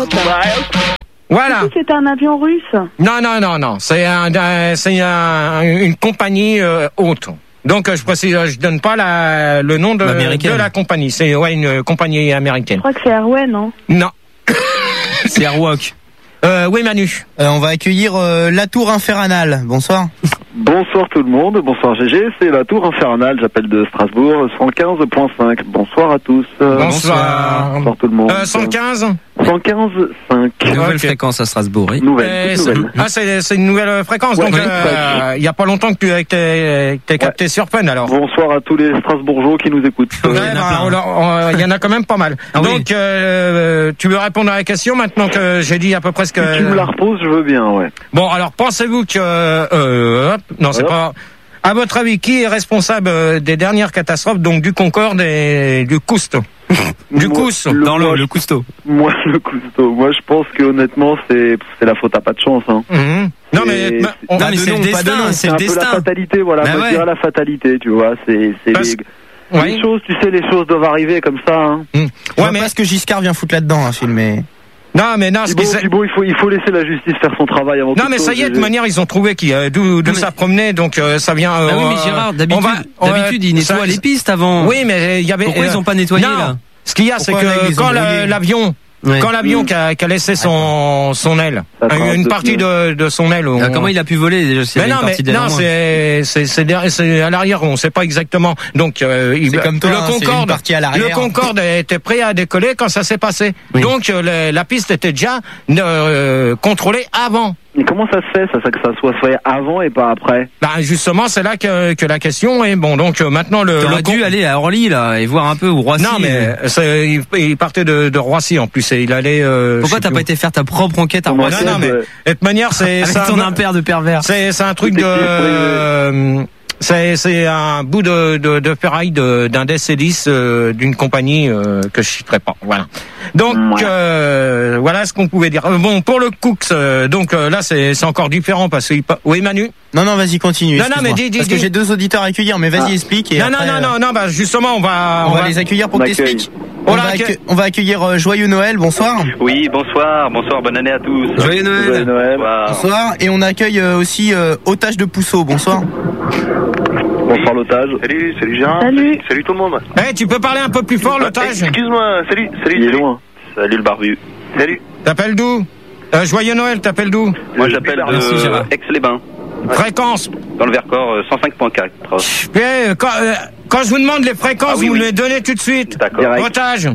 [SPEAKER 1] Voilà.
[SPEAKER 6] C'était un avion russe.
[SPEAKER 1] Non, non, non, non, c'est un, un- c'est un, une compagnie euh, haute. Donc je précise, je donne pas la, le nom de, de la compagnie. C'est ouais une compagnie américaine.
[SPEAKER 6] Je crois que c'est Airway, non?
[SPEAKER 1] Non.
[SPEAKER 7] C'est Airwalk.
[SPEAKER 1] Euh, oui Manu.
[SPEAKER 5] Euh, on va accueillir euh, la Tour Infernale. Bonsoir.
[SPEAKER 4] Bonsoir tout le monde, bonsoir G G, c'est la Tour Infernale, j'appelle de Strasbourg, cent quinze virgule cinq. Bonsoir à tous.
[SPEAKER 1] Bonsoir.
[SPEAKER 4] Bonsoir tout le monde.
[SPEAKER 1] Euh, cent quinze
[SPEAKER 4] cent quinze virgule cinq.
[SPEAKER 7] Nouvelle
[SPEAKER 1] okay.
[SPEAKER 7] fréquence à Strasbourg, oui.
[SPEAKER 4] Nouvelle,
[SPEAKER 1] c'est,
[SPEAKER 4] nouvelle.
[SPEAKER 1] Ah, c'est, c'est une nouvelle fréquence,
[SPEAKER 4] ouais,
[SPEAKER 1] donc il
[SPEAKER 4] ouais,
[SPEAKER 1] euh, y a pas longtemps que tu as été, t'es capté ouais. sur Fun alors.
[SPEAKER 4] Bonsoir à tous les Strasbourgeois qui nous écoutent.
[SPEAKER 1] Il ouais, bah, y en a quand même pas mal. Ah, donc, oui. euh, tu veux répondre à la question maintenant que j'ai dit à peu près ce que...
[SPEAKER 4] Si tu me la reposes, je veux bien, ouais.
[SPEAKER 1] Bon, alors pensez-vous que... Euh, hop, non, c'est hop. pas... À votre avis, qui est responsable des dernières catastrophes, donc du Concorde et du Cousteau? Du Cousteau.
[SPEAKER 7] Dans le, le Cousteau.
[SPEAKER 4] Moi, le Cousteau. Moi, je pense que honnêtement, c'est, c'est la faute à pas de chance, hein.
[SPEAKER 1] Mmh. Non, mais,
[SPEAKER 7] on va c'est le destin, c'est,
[SPEAKER 4] c'est
[SPEAKER 7] le
[SPEAKER 4] un
[SPEAKER 7] destin.
[SPEAKER 4] peu la fatalité, voilà.
[SPEAKER 7] Bah
[SPEAKER 4] moi,
[SPEAKER 7] ouais.
[SPEAKER 4] je dirais la fatalité, tu vois. C'est, c'est
[SPEAKER 1] Parce...
[SPEAKER 4] les,
[SPEAKER 1] ouais.
[SPEAKER 4] les choses, tu sais, les choses doivent arriver comme ça, hein.
[SPEAKER 5] Mmh. Ouais, mais est-ce que Giscard vient foutre là-dedans, un film, mais...
[SPEAKER 1] Non, mais non, ce
[SPEAKER 4] bon,
[SPEAKER 1] qui
[SPEAKER 4] bon, il faut, il faut laisser la justice faire son travail avant.
[SPEAKER 1] Non, mais ça y est, de manière, ils ont trouvé qui, euh, d'où, d'où ça promenait, donc euh, ça vient. Euh,
[SPEAKER 7] ah oui, mais Gérard, d'habitude, va, d'habitude, ils nettoient ça, les pistes avant.
[SPEAKER 1] Oui, mais il y avait.
[SPEAKER 7] Pourquoi euh, ils ont pas nettoyé
[SPEAKER 1] non,
[SPEAKER 7] là?
[SPEAKER 1] Ce qu'il y a, Pourquoi c'est que quand la, l'avion. Ouais. Quand l'avion mmh. qui, a, qui a laissé son son aile, une, une partie de, de son aile. On...
[SPEAKER 7] Ah, comment il a pu voler? C'est
[SPEAKER 1] mais non, mais non, c'est c'est c'est, derrière, c'est à l'arrière, on sait pas exactement. Donc euh, il,
[SPEAKER 5] comme toi,
[SPEAKER 1] le
[SPEAKER 5] hein,
[SPEAKER 1] Concorde,
[SPEAKER 5] à
[SPEAKER 1] le Concorde était prêt à décoller quand ça s'est passé. Oui. Donc euh, le, la piste était déjà euh, contrôlée avant.
[SPEAKER 4] Mais comment ça se fait, ça, ça que ça soit fait avant et pas après?
[SPEAKER 1] Bah justement, c'est là que, que la question est bon. Donc euh, maintenant le.
[SPEAKER 7] T'aurais
[SPEAKER 1] le
[SPEAKER 7] dû con... aller à Orly là et voir un peu où Roissy.
[SPEAKER 1] Non mais c'est, il, il partait de, de Roissy en plus et il allait. Euh,
[SPEAKER 7] Pourquoi t'as pas été faire ta propre enquête à Roissy?
[SPEAKER 1] Non, non mais de toute manière c'est.
[SPEAKER 7] Avec ton impair de pervers.
[SPEAKER 1] C'est c'est un truc de. Euh, C'est, c'est un bout de, de, de ferraille de, d'un D C dix euh, d'une compagnie euh, que je citerai pas. Voilà. Donc euh, voilà ce qu'on pouvait dire. Bon pour le Cooks, euh, donc euh, là c'est, c'est encore différent parce que oui Manu.
[SPEAKER 5] Non non vas-y continue.
[SPEAKER 1] Non non mais dis dis
[SPEAKER 5] parce
[SPEAKER 1] dis.
[SPEAKER 5] que j'ai deux auditeurs à accueillir mais vas-y ah. explique. Et
[SPEAKER 1] non
[SPEAKER 5] après,
[SPEAKER 1] non non non non bah justement on va
[SPEAKER 5] on, on va, va les accueillir pour que t'expliques. On, on, va accu- on va accueillir euh, Joyeux Noël. Bonsoir.
[SPEAKER 2] Oui bonsoir bonsoir bonne année à tous.
[SPEAKER 7] Joyeux Noël.
[SPEAKER 4] Joyeux Noël.
[SPEAKER 2] Bonsoir.
[SPEAKER 5] Bonsoir et on accueille euh, aussi euh, Otage de Pousseau. Bonsoir.
[SPEAKER 4] Bonsoir l'otage.
[SPEAKER 3] Salut, salut Gérard.
[SPEAKER 6] Salut.
[SPEAKER 3] Salut tout le monde.
[SPEAKER 1] Eh, hey, tu peux parler un peu plus fort l'otage?
[SPEAKER 3] Excuse-moi, salut, salut.
[SPEAKER 4] Il est loin.
[SPEAKER 2] Salut le barbu.
[SPEAKER 3] Salut.
[SPEAKER 1] T'appelles d'où? euh, Joyeux Noël, t'appelles d'où?
[SPEAKER 2] Moi j'appelle de Merci, Aix-les-Bains.
[SPEAKER 1] Ouais. Fréquence?
[SPEAKER 2] Dans le Vercors, euh, cent cinq point quatre.
[SPEAKER 1] Eh, quand, euh, quand je vous demande les fréquences, ah, oui, vous oui. me les donnez tout de suite.
[SPEAKER 2] D'accord.
[SPEAKER 1] Otage.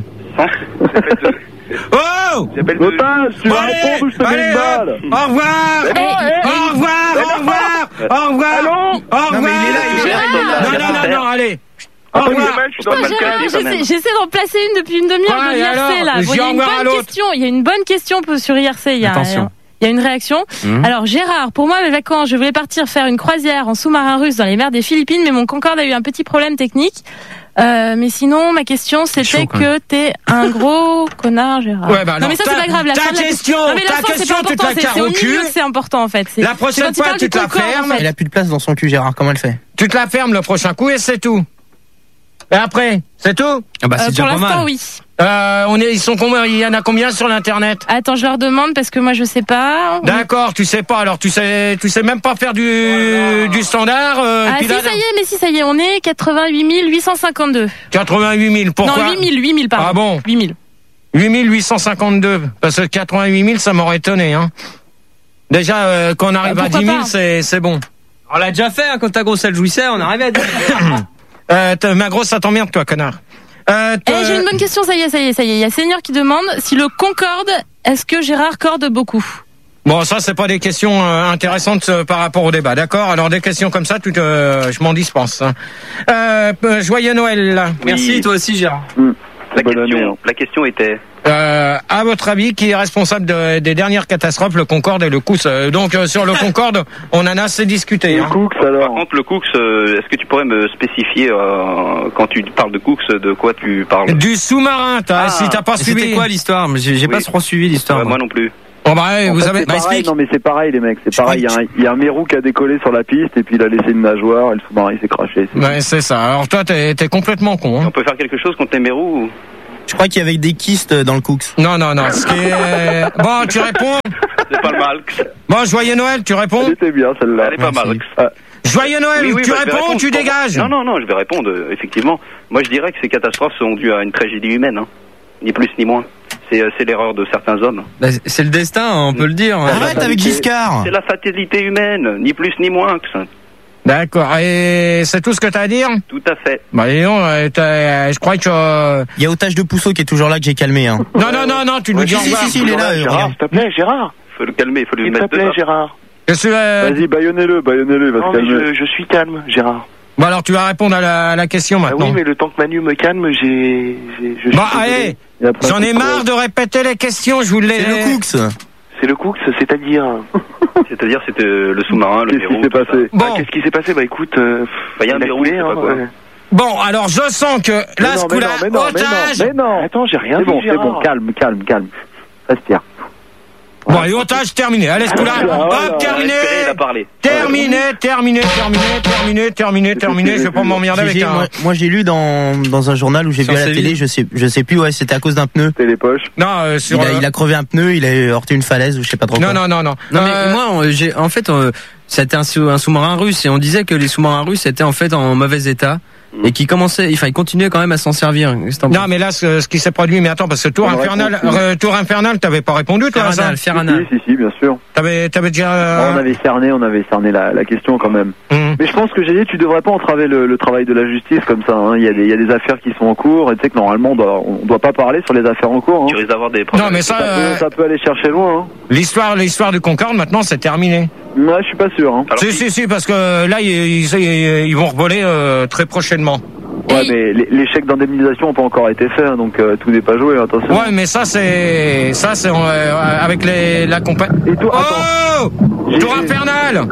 [SPEAKER 1] Oh!
[SPEAKER 4] Otage, tu vas répondre ou je te mets une balle?
[SPEAKER 1] Au revoir! Au revoir! Au revoir! Au revoir! Au revoir!
[SPEAKER 5] Non mais il est là, il est là.
[SPEAKER 1] Non, non, non, non, allez!
[SPEAKER 3] Au revoir!
[SPEAKER 8] J'essaie d'en placer une depuis une demi-heure de I R C là. Bon, il y a une bonne question. Il y a une bonne question sur I R C. Il y a,
[SPEAKER 7] Attention.
[SPEAKER 8] Il y a une réaction. Mmh. Alors Gérard, pour moi mes vacances, je voulais partir faire une croisière en sous-marin russe dans les mers des Philippines, mais mon Concorde a eu un petit problème technique. Euh, mais sinon, ma question c'était chaud, que t'es un gros connard, Gérard.
[SPEAKER 1] Ouais, bah alors,
[SPEAKER 8] non mais ça c'est pas grave. La
[SPEAKER 1] ta
[SPEAKER 8] fin
[SPEAKER 1] question,
[SPEAKER 8] la... non, mais la
[SPEAKER 1] ta
[SPEAKER 8] fin,
[SPEAKER 1] question,
[SPEAKER 8] c'est pas
[SPEAKER 1] tu te la
[SPEAKER 8] c'est, c'est au milieu que c'est important en fait. C'est,
[SPEAKER 1] la prochaine fois, tu te la fermes.
[SPEAKER 5] En fait. Elle a plus de place dans son cul, Gérard. Comment elle fait?
[SPEAKER 1] Tu te la fermes le prochain coup et c'est tout. Et après, c'est tout?
[SPEAKER 7] Ah bah c'est
[SPEAKER 8] euh,
[SPEAKER 7] déjà
[SPEAKER 8] pour
[SPEAKER 7] pas
[SPEAKER 8] l'instant,
[SPEAKER 7] mal.
[SPEAKER 8] oui.
[SPEAKER 1] Euh, on est, ils sont combien? Il y en a combien sur l'internet?
[SPEAKER 8] Attends, je leur demande parce que moi je sais pas.
[SPEAKER 1] D'accord, tu sais pas. Alors tu sais, tu sais même pas faire du voilà. du standard. Euh,
[SPEAKER 8] ah si là, ça y est, mais si ça y est, on est quatre-vingt-huit mille huit cent cinquante-deux.
[SPEAKER 1] quatre-vingt-huit mille. Pourquoi?
[SPEAKER 8] Non, huit mille, huit mille pardon.
[SPEAKER 1] Ah bon?
[SPEAKER 8] huit mille.
[SPEAKER 1] huit mille huit cent cinquante-deux. Parce que quatre-vingt-huit mille, ça m'aurait étonné, hein. Déjà, euh, quand on arrive
[SPEAKER 8] euh,
[SPEAKER 1] à dix mille, c'est c'est bon.
[SPEAKER 7] On l'a déjà fait hein, quand ta grosse elle jouissait, on arrivait à dix mille.
[SPEAKER 1] euh, ma grosse, ça t'emmerde, toi, connard.
[SPEAKER 8] Euh, eh, j'ai une bonne question, ça y est, ça y est, ça y est. Il y a Seigneur qui demande si le Concorde, est-ce que Gérard corde beaucoup?
[SPEAKER 1] Bon, ça, c'est pas des questions euh, intéressantes euh, par rapport au débat, d'accord? Alors, des questions comme ça, tu te, euh, je m'en dispense. Hein. Euh, euh, joyeux Noël.
[SPEAKER 2] Oui.
[SPEAKER 7] Merci, toi aussi, Gérard.
[SPEAKER 4] Mmh.
[SPEAKER 2] La
[SPEAKER 4] Bonne
[SPEAKER 2] question,
[SPEAKER 4] année, hein.
[SPEAKER 2] la question était.
[SPEAKER 1] Euh, à votre avis, qui est responsable de, des dernières catastrophes, le Concorde et le Cooks? euh, Donc, euh, sur le Concorde, on en a assez discuté.
[SPEAKER 4] Le
[SPEAKER 1] Hein.
[SPEAKER 4] Cooks,
[SPEAKER 2] Par
[SPEAKER 4] alors.
[SPEAKER 2] contre, le Cooks, euh, est-ce que tu pourrais me spécifier euh, quand tu parles de Cooks, de quoi tu parles?
[SPEAKER 1] Du sous-marin, t'as,
[SPEAKER 2] Ah.
[SPEAKER 1] si t'as pas suivi.
[SPEAKER 7] C'était quoi l'histoire? J'ai j'ai
[SPEAKER 2] Oui.
[SPEAKER 7] pas trop suivi l'histoire.
[SPEAKER 2] Ouais,
[SPEAKER 7] moi.
[SPEAKER 2] moi non plus.
[SPEAKER 1] Bon, bah, ouais,
[SPEAKER 4] En
[SPEAKER 1] vous
[SPEAKER 4] fait,
[SPEAKER 1] avez.
[SPEAKER 4] c'est
[SPEAKER 1] Bah,
[SPEAKER 4] pareil,
[SPEAKER 1] explique.
[SPEAKER 4] non mais c'est pareil les mecs, c'est
[SPEAKER 7] Je
[SPEAKER 4] pareil, il y,
[SPEAKER 7] crois
[SPEAKER 4] a un- il y a un mérou qui a décollé sur la piste et puis il a laissé une nageoire et le sous-marin il s'est craché. c'est
[SPEAKER 1] Ouais, c'est ça. Alors, toi, t'es, t'es complètement con. Hein.
[SPEAKER 2] On peut faire quelque chose contre les mérous ou...
[SPEAKER 5] Je crois qu'il y avait des kystes dans le Cooks.
[SPEAKER 1] Non, non, non. Ce qui est... Bon, tu réponds.
[SPEAKER 2] C'est pas le Malx.
[SPEAKER 1] Bon, joyeux Noël, tu réponds.
[SPEAKER 4] Elle était bien celle-là.
[SPEAKER 2] Elle est pas Malx.
[SPEAKER 1] Joyeux Noël,
[SPEAKER 2] Oui, oui,
[SPEAKER 1] tu
[SPEAKER 2] bah, je vais
[SPEAKER 1] réponds ou
[SPEAKER 2] répondre.
[SPEAKER 1] tu dégages?
[SPEAKER 2] Non, non, non, je vais répondre, euh, effectivement. Moi, je dirais que ces catastrophes sont dues à une tragédie humaine, hein. Ni plus ni moins. C'est, euh, c'est l'erreur de certains hommes.
[SPEAKER 7] Bah, c'est le destin, hein, on peut le dire.
[SPEAKER 5] Arrête avec Giscard.
[SPEAKER 2] C'est la fatalité humaine, ni plus ni moins que ça.
[SPEAKER 1] D'accord. Et c'est tout ce que t'as à dire?
[SPEAKER 2] Tout à fait.
[SPEAKER 1] Bah, dis donc, euh, t'as- je crois que... euh,
[SPEAKER 5] Il y a Otage de Pousseau qui est toujours là que j'ai calmé. Hein.
[SPEAKER 1] Non, non, non, non, tu nous dis au
[SPEAKER 5] Si,
[SPEAKER 1] revoir.
[SPEAKER 5] si, si, il est là. euh,
[SPEAKER 3] Gérard,
[SPEAKER 5] regarde.
[SPEAKER 3] s'il te plaît, Gérard.
[SPEAKER 2] Faut le calmer, faut lui
[SPEAKER 3] S'il te
[SPEAKER 2] mettre
[SPEAKER 3] plaît,
[SPEAKER 2] dedans.
[SPEAKER 3] Gérard.
[SPEAKER 1] Qu'est-ce que, euh,
[SPEAKER 4] Vas-y, baïonnez-le, baïonnez-le, il va
[SPEAKER 3] Non,
[SPEAKER 4] se
[SPEAKER 3] mais
[SPEAKER 4] calmer.
[SPEAKER 3] je, je suis calme, Gérard.
[SPEAKER 1] Bon, alors tu vas répondre à la, à la question
[SPEAKER 3] Ah
[SPEAKER 1] maintenant.
[SPEAKER 3] oui, mais le temps que Manu me calme, j'ai... j'ai- je suis
[SPEAKER 1] Bon,
[SPEAKER 3] désolé.
[SPEAKER 1] allez,
[SPEAKER 4] Et après,
[SPEAKER 1] j'en ai
[SPEAKER 4] c'est
[SPEAKER 1] marre de répéter les questions, je vous l'ai...
[SPEAKER 5] C'est le Cooks.
[SPEAKER 3] C'est le Cooks, c'est-à-dire...
[SPEAKER 2] C'est-à-dire, c'était le sous-marin, le
[SPEAKER 4] Qu'est-ce
[SPEAKER 2] mérou.
[SPEAKER 4] qui s'est
[SPEAKER 2] tout ça.
[SPEAKER 4] passé?
[SPEAKER 1] Bon,
[SPEAKER 3] Ah, qu'est-ce qui s'est passé? Bah écoute, euh,
[SPEAKER 2] Bah, y a un
[SPEAKER 3] il a
[SPEAKER 2] verrou,
[SPEAKER 3] coulé,
[SPEAKER 2] je sais pas
[SPEAKER 3] hein,
[SPEAKER 2] quoi.
[SPEAKER 3] ouais.
[SPEAKER 1] bon, alors je sens que là,
[SPEAKER 4] Mais
[SPEAKER 1] ce
[SPEAKER 4] non, mais
[SPEAKER 1] coup-là,
[SPEAKER 4] non, mais non, mais
[SPEAKER 1] otage...
[SPEAKER 4] non, mais non.
[SPEAKER 3] Attends, j'ai rien
[SPEAKER 4] C'est
[SPEAKER 3] dit,
[SPEAKER 4] bon, c'est
[SPEAKER 3] Gérard.
[SPEAKER 4] bon, calme, calme, calme. Respire.
[SPEAKER 1] Bon, et otage terminé. Allez, ce coup-là,
[SPEAKER 4] Ah, voilà.
[SPEAKER 1] hop, terminé.
[SPEAKER 2] Espérez, il a parlé.
[SPEAKER 1] Terminé, terminé, terminé, terminé, terminé, terminé. Je vais pas m'emmerder avec
[SPEAKER 5] J'ai-
[SPEAKER 1] un...
[SPEAKER 5] Moi, moi, j'ai lu dans, dans un journal où j'ai
[SPEAKER 7] Sur
[SPEAKER 5] vu à la
[SPEAKER 7] Séville.
[SPEAKER 5] télé, je sais, je sais plus, ouais, c'était à cause d'un pneu.
[SPEAKER 4] C'était les poches.
[SPEAKER 1] Non, euh,
[SPEAKER 5] Il
[SPEAKER 1] sur...
[SPEAKER 5] a,
[SPEAKER 1] euh,
[SPEAKER 5] il a crevé un pneu, il a heurté une falaise ou je sais pas trop
[SPEAKER 1] Non,
[SPEAKER 5] quoi.
[SPEAKER 1] non, non, non.
[SPEAKER 7] Non mais
[SPEAKER 1] Euh,
[SPEAKER 7] moi, on- j'ai, en fait, euh, c'était un, sous- un sous-marin russe et on disait que les sous-marins russes étaient en fait en mauvais état et qui commençaient, enfin, ils continuaient quand même à s'en servir. C'est un-
[SPEAKER 1] Non, mais là, ce, ce qui s'est produit, mais attends, parce que Tour
[SPEAKER 4] On
[SPEAKER 1] Infernal,
[SPEAKER 4] répond.
[SPEAKER 1] euh, Tour Infernal, t'avais pas répondu, toi, à ça?
[SPEAKER 7] Ferranal, Ferranal.
[SPEAKER 4] Si, si, si, bien sûr.
[SPEAKER 1] T'avais, t'avais déjà... euh,
[SPEAKER 4] On avait cerné, on avait cerné la, la question quand même.
[SPEAKER 1] hum.
[SPEAKER 4] Mais je pense que j'ai dit, tu devrais pas entraver le, le travail de la justice comme ça. Hein. Il y a des, il y a des affaires qui sont en cours et tu sais que normalement on doit, on doit pas parler sur les affaires en cours. Hein.
[SPEAKER 2] Tu risques d'avoir des problèmes.
[SPEAKER 1] Non, mais ça,
[SPEAKER 4] Ça,
[SPEAKER 1] euh,
[SPEAKER 4] peut, ça peut aller chercher loin. Hein.
[SPEAKER 1] l'histoire, l'histoire du Concorde, maintenant, c'est terminé.
[SPEAKER 4] Ouais, je suis pas sûr. Hein.
[SPEAKER 2] Alors,
[SPEAKER 1] Si, si, si, parce que là, ils, ils, ils vont revoler euh, très prochainement.
[SPEAKER 4] Ouais, mais les, les chèques d'indemnisation n'ont pas encore été faits, hein, donc euh, tout n'est pas joué. Attention.
[SPEAKER 1] Ouais, mais ça, c'est... Ça, c'est euh, avec les, la compagnie...
[SPEAKER 4] Et toi,
[SPEAKER 1] Oh
[SPEAKER 4] J'ai-
[SPEAKER 1] Tour
[SPEAKER 4] j'ai-
[SPEAKER 1] Infernal.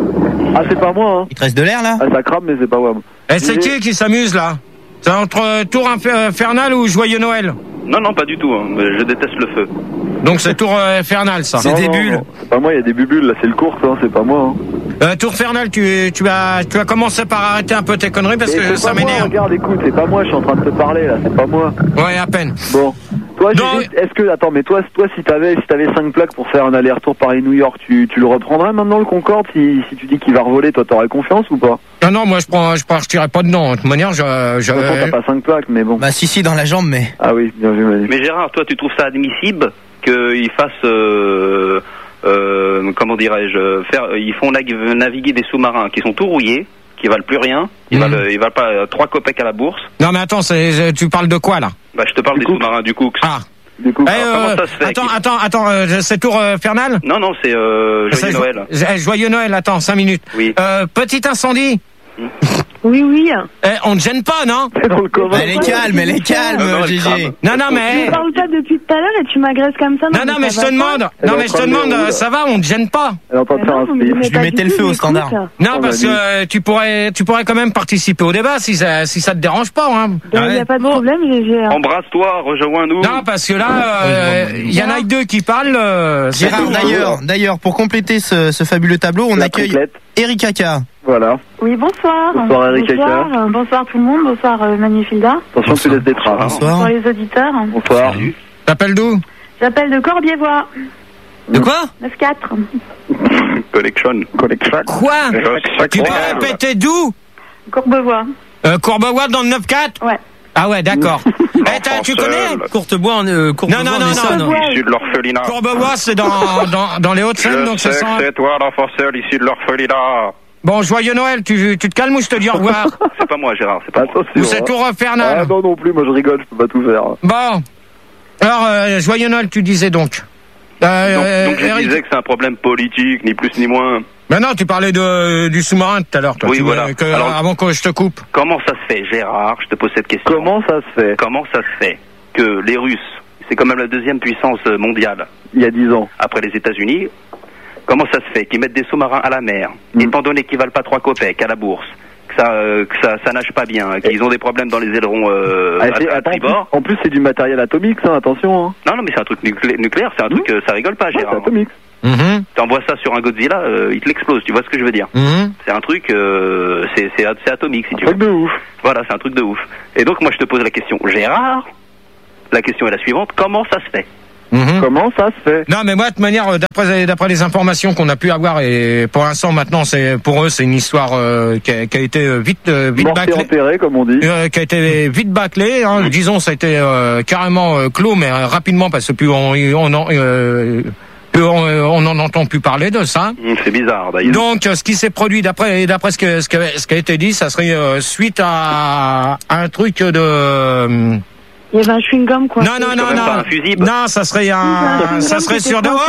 [SPEAKER 4] Ah, c'est pas moi. Hein.
[SPEAKER 5] Il te reste de l'air là?
[SPEAKER 4] Ah, ça crame, mais c'est pas moi.
[SPEAKER 1] Et c'est qui qui s'amuse, là? C'est entre euh, Tour Infer- Infernal ou Joyeux Noël?
[SPEAKER 2] Non, non, pas du tout. Hein. Je déteste le feu.
[SPEAKER 1] Donc c'est Tour euh, Infernal, ça.
[SPEAKER 7] C'est
[SPEAKER 4] Non,
[SPEAKER 7] des
[SPEAKER 4] non,
[SPEAKER 7] bulles.
[SPEAKER 4] non, c'est pas moi, il y a des bubules là, c'est le course, hein, c'est pas moi. Hein.
[SPEAKER 1] Euh, Tour Infernal, tu, tu, as, tu as commencé par arrêter un peu tes conneries parce
[SPEAKER 4] Et
[SPEAKER 1] que
[SPEAKER 4] c'est
[SPEAKER 1] ça
[SPEAKER 4] pas moi,
[SPEAKER 1] m'énerve.
[SPEAKER 4] regarde, écoute, c'est pas moi, je suis en train de te parler là, c'est pas moi.
[SPEAKER 1] Ouais, à peine.
[SPEAKER 4] Bon. Toi,
[SPEAKER 1] Non,
[SPEAKER 4] Gégé, est-ce que, attends, mais toi, toi, si t'avais, si t'avais cinq plaques pour faire un aller-retour Paris-New York, tu, tu le reprendrais maintenant le Concorde si, si tu dis qu'il va revoler, toi, t'aurais confiance ou pas?
[SPEAKER 1] Non, non, moi je prends, je partirai pas dedans. De toute manière, je, je,
[SPEAKER 4] De toute façon, t'as pas cinq plaques, mais bon.
[SPEAKER 5] Bah si si dans la jambe mais.
[SPEAKER 4] Ah oui, bien vu, Manu.
[SPEAKER 2] Mais Gérard, toi, tu trouves ça admissible qu'ils fassent, euh, euh, comment dirais-je, faire, ils font nav- naviguer des sous-marins qui sont tout rouillés, qui valent plus rien, ils
[SPEAKER 1] Mhm.
[SPEAKER 2] valent, ils valent pas euh, trois copecs à la bourse.
[SPEAKER 1] Non, mais attends, c'est, tu parles de quoi là?
[SPEAKER 2] Bah, je te parle
[SPEAKER 4] Du
[SPEAKER 2] des
[SPEAKER 4] Cook.
[SPEAKER 2] sous-marins du Cook.
[SPEAKER 1] Ah.
[SPEAKER 4] Du coup,
[SPEAKER 1] Eh,
[SPEAKER 2] Alors, comment ça se fait
[SPEAKER 1] attends,
[SPEAKER 2] qu'il-
[SPEAKER 1] attends, attends, euh, c'est Tour euh, Infernal?
[SPEAKER 2] Non, non, c'est euh,
[SPEAKER 1] C'est
[SPEAKER 2] Joyeux
[SPEAKER 1] jo-
[SPEAKER 2] Noël.
[SPEAKER 1] eh, Joyeux Noël, attends, cinq minutes.
[SPEAKER 2] Oui.
[SPEAKER 1] Euh, petit incendie.
[SPEAKER 6] Oui, oui.
[SPEAKER 1] Eh, on ne gêne pas, non?
[SPEAKER 4] c'est dans le commun.
[SPEAKER 5] Elle est calme, elle est calme,
[SPEAKER 2] Non, non, elle
[SPEAKER 5] Gégé.
[SPEAKER 2] crame.
[SPEAKER 1] Non, non,
[SPEAKER 6] Je
[SPEAKER 1] mais...
[SPEAKER 6] ne parle pas depuis tout à l'heure et tu m'agresses comme ça.
[SPEAKER 1] Non, non, mais je
[SPEAKER 6] ça
[SPEAKER 1] te
[SPEAKER 6] va
[SPEAKER 1] demande.
[SPEAKER 6] pas.
[SPEAKER 4] Elle
[SPEAKER 1] Non,
[SPEAKER 4] est
[SPEAKER 1] mais
[SPEAKER 4] en
[SPEAKER 1] je
[SPEAKER 4] train
[SPEAKER 1] te
[SPEAKER 4] de
[SPEAKER 1] demande,
[SPEAKER 4] me rouler.
[SPEAKER 1] ça va, on ne gêne pas.
[SPEAKER 4] Elle est en train de
[SPEAKER 6] Mais
[SPEAKER 4] faire
[SPEAKER 6] non,
[SPEAKER 4] un
[SPEAKER 6] vous me
[SPEAKER 4] speech.
[SPEAKER 6] donnez
[SPEAKER 5] Je lui
[SPEAKER 6] pas
[SPEAKER 5] mettais
[SPEAKER 6] du
[SPEAKER 5] le
[SPEAKER 6] tout,
[SPEAKER 5] feu au
[SPEAKER 6] j'écoute.
[SPEAKER 5] standard.
[SPEAKER 1] Non,
[SPEAKER 4] On
[SPEAKER 1] parce
[SPEAKER 4] a
[SPEAKER 1] que
[SPEAKER 4] dit.
[SPEAKER 1] euh, tu pourrais, tu pourrais quand même participer au débat si ça, si ça te dérange pas, hein.
[SPEAKER 6] Il n'y a pas de problème, j'ai... j'ai-
[SPEAKER 2] Embrasse-toi, rejoins-nous.
[SPEAKER 1] Non, parce que là, il y en a que deux qui parlent. euh, c'est
[SPEAKER 5] Gérard,
[SPEAKER 1] tout.
[SPEAKER 5] d'ailleurs, d'ailleurs, pour compléter ce, ce fabuleux tableau, on
[SPEAKER 4] La
[SPEAKER 5] accueille
[SPEAKER 4] triplette.
[SPEAKER 5] Eric Aka.
[SPEAKER 4] Voilà.
[SPEAKER 6] Oui, bonsoir.
[SPEAKER 4] Bonsoir, Eric
[SPEAKER 6] Bonsoir, euh, bonsoir tout le monde. Bonsoir, euh, Manifilda.
[SPEAKER 4] Attention, tu laisses des traces.
[SPEAKER 5] Bonsoir.
[SPEAKER 6] Bonsoir les auditeurs.
[SPEAKER 4] Bonsoir.
[SPEAKER 1] T'appelles d'où?
[SPEAKER 6] J'appelle de Corbiévois.
[SPEAKER 7] De quoi?
[SPEAKER 6] neuf quatre.
[SPEAKER 2] Collection.
[SPEAKER 4] Connexion.
[SPEAKER 1] Quoi? Tu peux répéter d'où?
[SPEAKER 6] Courbevoie.
[SPEAKER 1] euh, Courbevoie dans le neuf quatre?
[SPEAKER 6] Ouais.
[SPEAKER 1] Ah ouais, d'accord. Eh, t'as- tu connais?
[SPEAKER 7] Courtebois en euh, Courtebois
[SPEAKER 1] Non, non,
[SPEAKER 7] en
[SPEAKER 1] non,
[SPEAKER 7] Essonne.
[SPEAKER 6] non.
[SPEAKER 2] Issu de l'orphelinat.
[SPEAKER 1] Courbevoie, c'est dans, dans, dans les Hauts-de-Seine, donc c'est ça.
[SPEAKER 2] toi l'enfant seul issu de l'orphelinat.
[SPEAKER 1] Bon, joyeux Noël, tu, tu te calmes ou je te dis au revoir?
[SPEAKER 2] C'est pas moi, Gérard, c'est pas moi.
[SPEAKER 4] Attention.
[SPEAKER 1] Ou c'est
[SPEAKER 4] hein.
[SPEAKER 1] Tour
[SPEAKER 4] Ah
[SPEAKER 1] Infernal?
[SPEAKER 4] non, non plus, moi je rigole, je peux pas tout faire.
[SPEAKER 1] Bon. Alors, euh, joyeux Noël, tu disais donc. Euh,
[SPEAKER 2] donc,
[SPEAKER 1] euh,
[SPEAKER 2] donc je
[SPEAKER 1] Eric...
[SPEAKER 2] disais que c'est un problème politique, ni plus ni moins.
[SPEAKER 1] Mais non, tu parlais de, du sous-marin tout à l'heure, toi.
[SPEAKER 2] Oui,
[SPEAKER 1] tu
[SPEAKER 2] voilà.
[SPEAKER 1] veux que,
[SPEAKER 2] Alors,
[SPEAKER 1] avant que je te coupe.
[SPEAKER 2] Comment ça se fait, Gérard? Je te pose cette question.
[SPEAKER 4] Comment ça se fait?
[SPEAKER 2] Comment ça se fait que les Russes, c'est quand même la deuxième puissance mondiale.
[SPEAKER 4] Il y a dix ans.
[SPEAKER 2] Après les États-Unis. Comment ça se fait qu'ils mettent des sous-marins à la mer, mmh. étant donné qu'ils valent pas trois copecs à la bourse, que ça, euh, que ça, ça nage pas bien, qu'ils ont des problèmes dans les ailerons euh,
[SPEAKER 4] ah,
[SPEAKER 2] à, à tribord.
[SPEAKER 4] En plus, c'est du matériel atomique, ça, attention. Hein.
[SPEAKER 2] Non, non, mais c'est un truc nuclé- nucléaire, c'est un truc, mmh. euh, ça rigole pas, Gérard.
[SPEAKER 4] Ouais, c'est atomique.
[SPEAKER 1] Mmh.
[SPEAKER 2] T'envoies ça sur un Godzilla, euh, il te l'explose, tu vois ce que je veux dire.
[SPEAKER 1] Mmh.
[SPEAKER 2] C'est un truc, euh, c'est, c'est, c'est atomique, si
[SPEAKER 4] un
[SPEAKER 2] tu veux.
[SPEAKER 4] truc de ouf.
[SPEAKER 2] Voilà, c'est un truc de ouf. Et donc, moi, je te pose la question, Gérard, la question est la suivante, comment ça se fait?
[SPEAKER 1] Mmh.
[SPEAKER 4] Comment ça se fait?
[SPEAKER 1] Non, mais moi, de toute manière, d'après, d'après les informations qu'on a pu avoir, et pour l'instant, maintenant, c'est pour eux, c'est une histoire euh, qui, a, qui a été vite, euh, vite
[SPEAKER 4] bâclée, enterrée, comme on dit,
[SPEAKER 1] euh, qui a été vite bâclée. Hein, mmh. Disons, ça a été euh, carrément euh, clos, mais euh, rapidement, parce que plus on, on, on, euh, plus on, on en entend plus parler de ça.
[SPEAKER 2] Mmh, c'est bizarre, d'ailleurs.
[SPEAKER 1] Donc, ce qui s'est produit, d'après, d'après ce que, ce, que, ce qui a été dit, ça serait euh, suite à, à un truc de euh,
[SPEAKER 6] il y avait un chewing-gum, quoi.
[SPEAKER 1] Non, non, non, non.
[SPEAKER 2] Pas un fusible.
[SPEAKER 1] Non, ça serait un, ça serait sur de,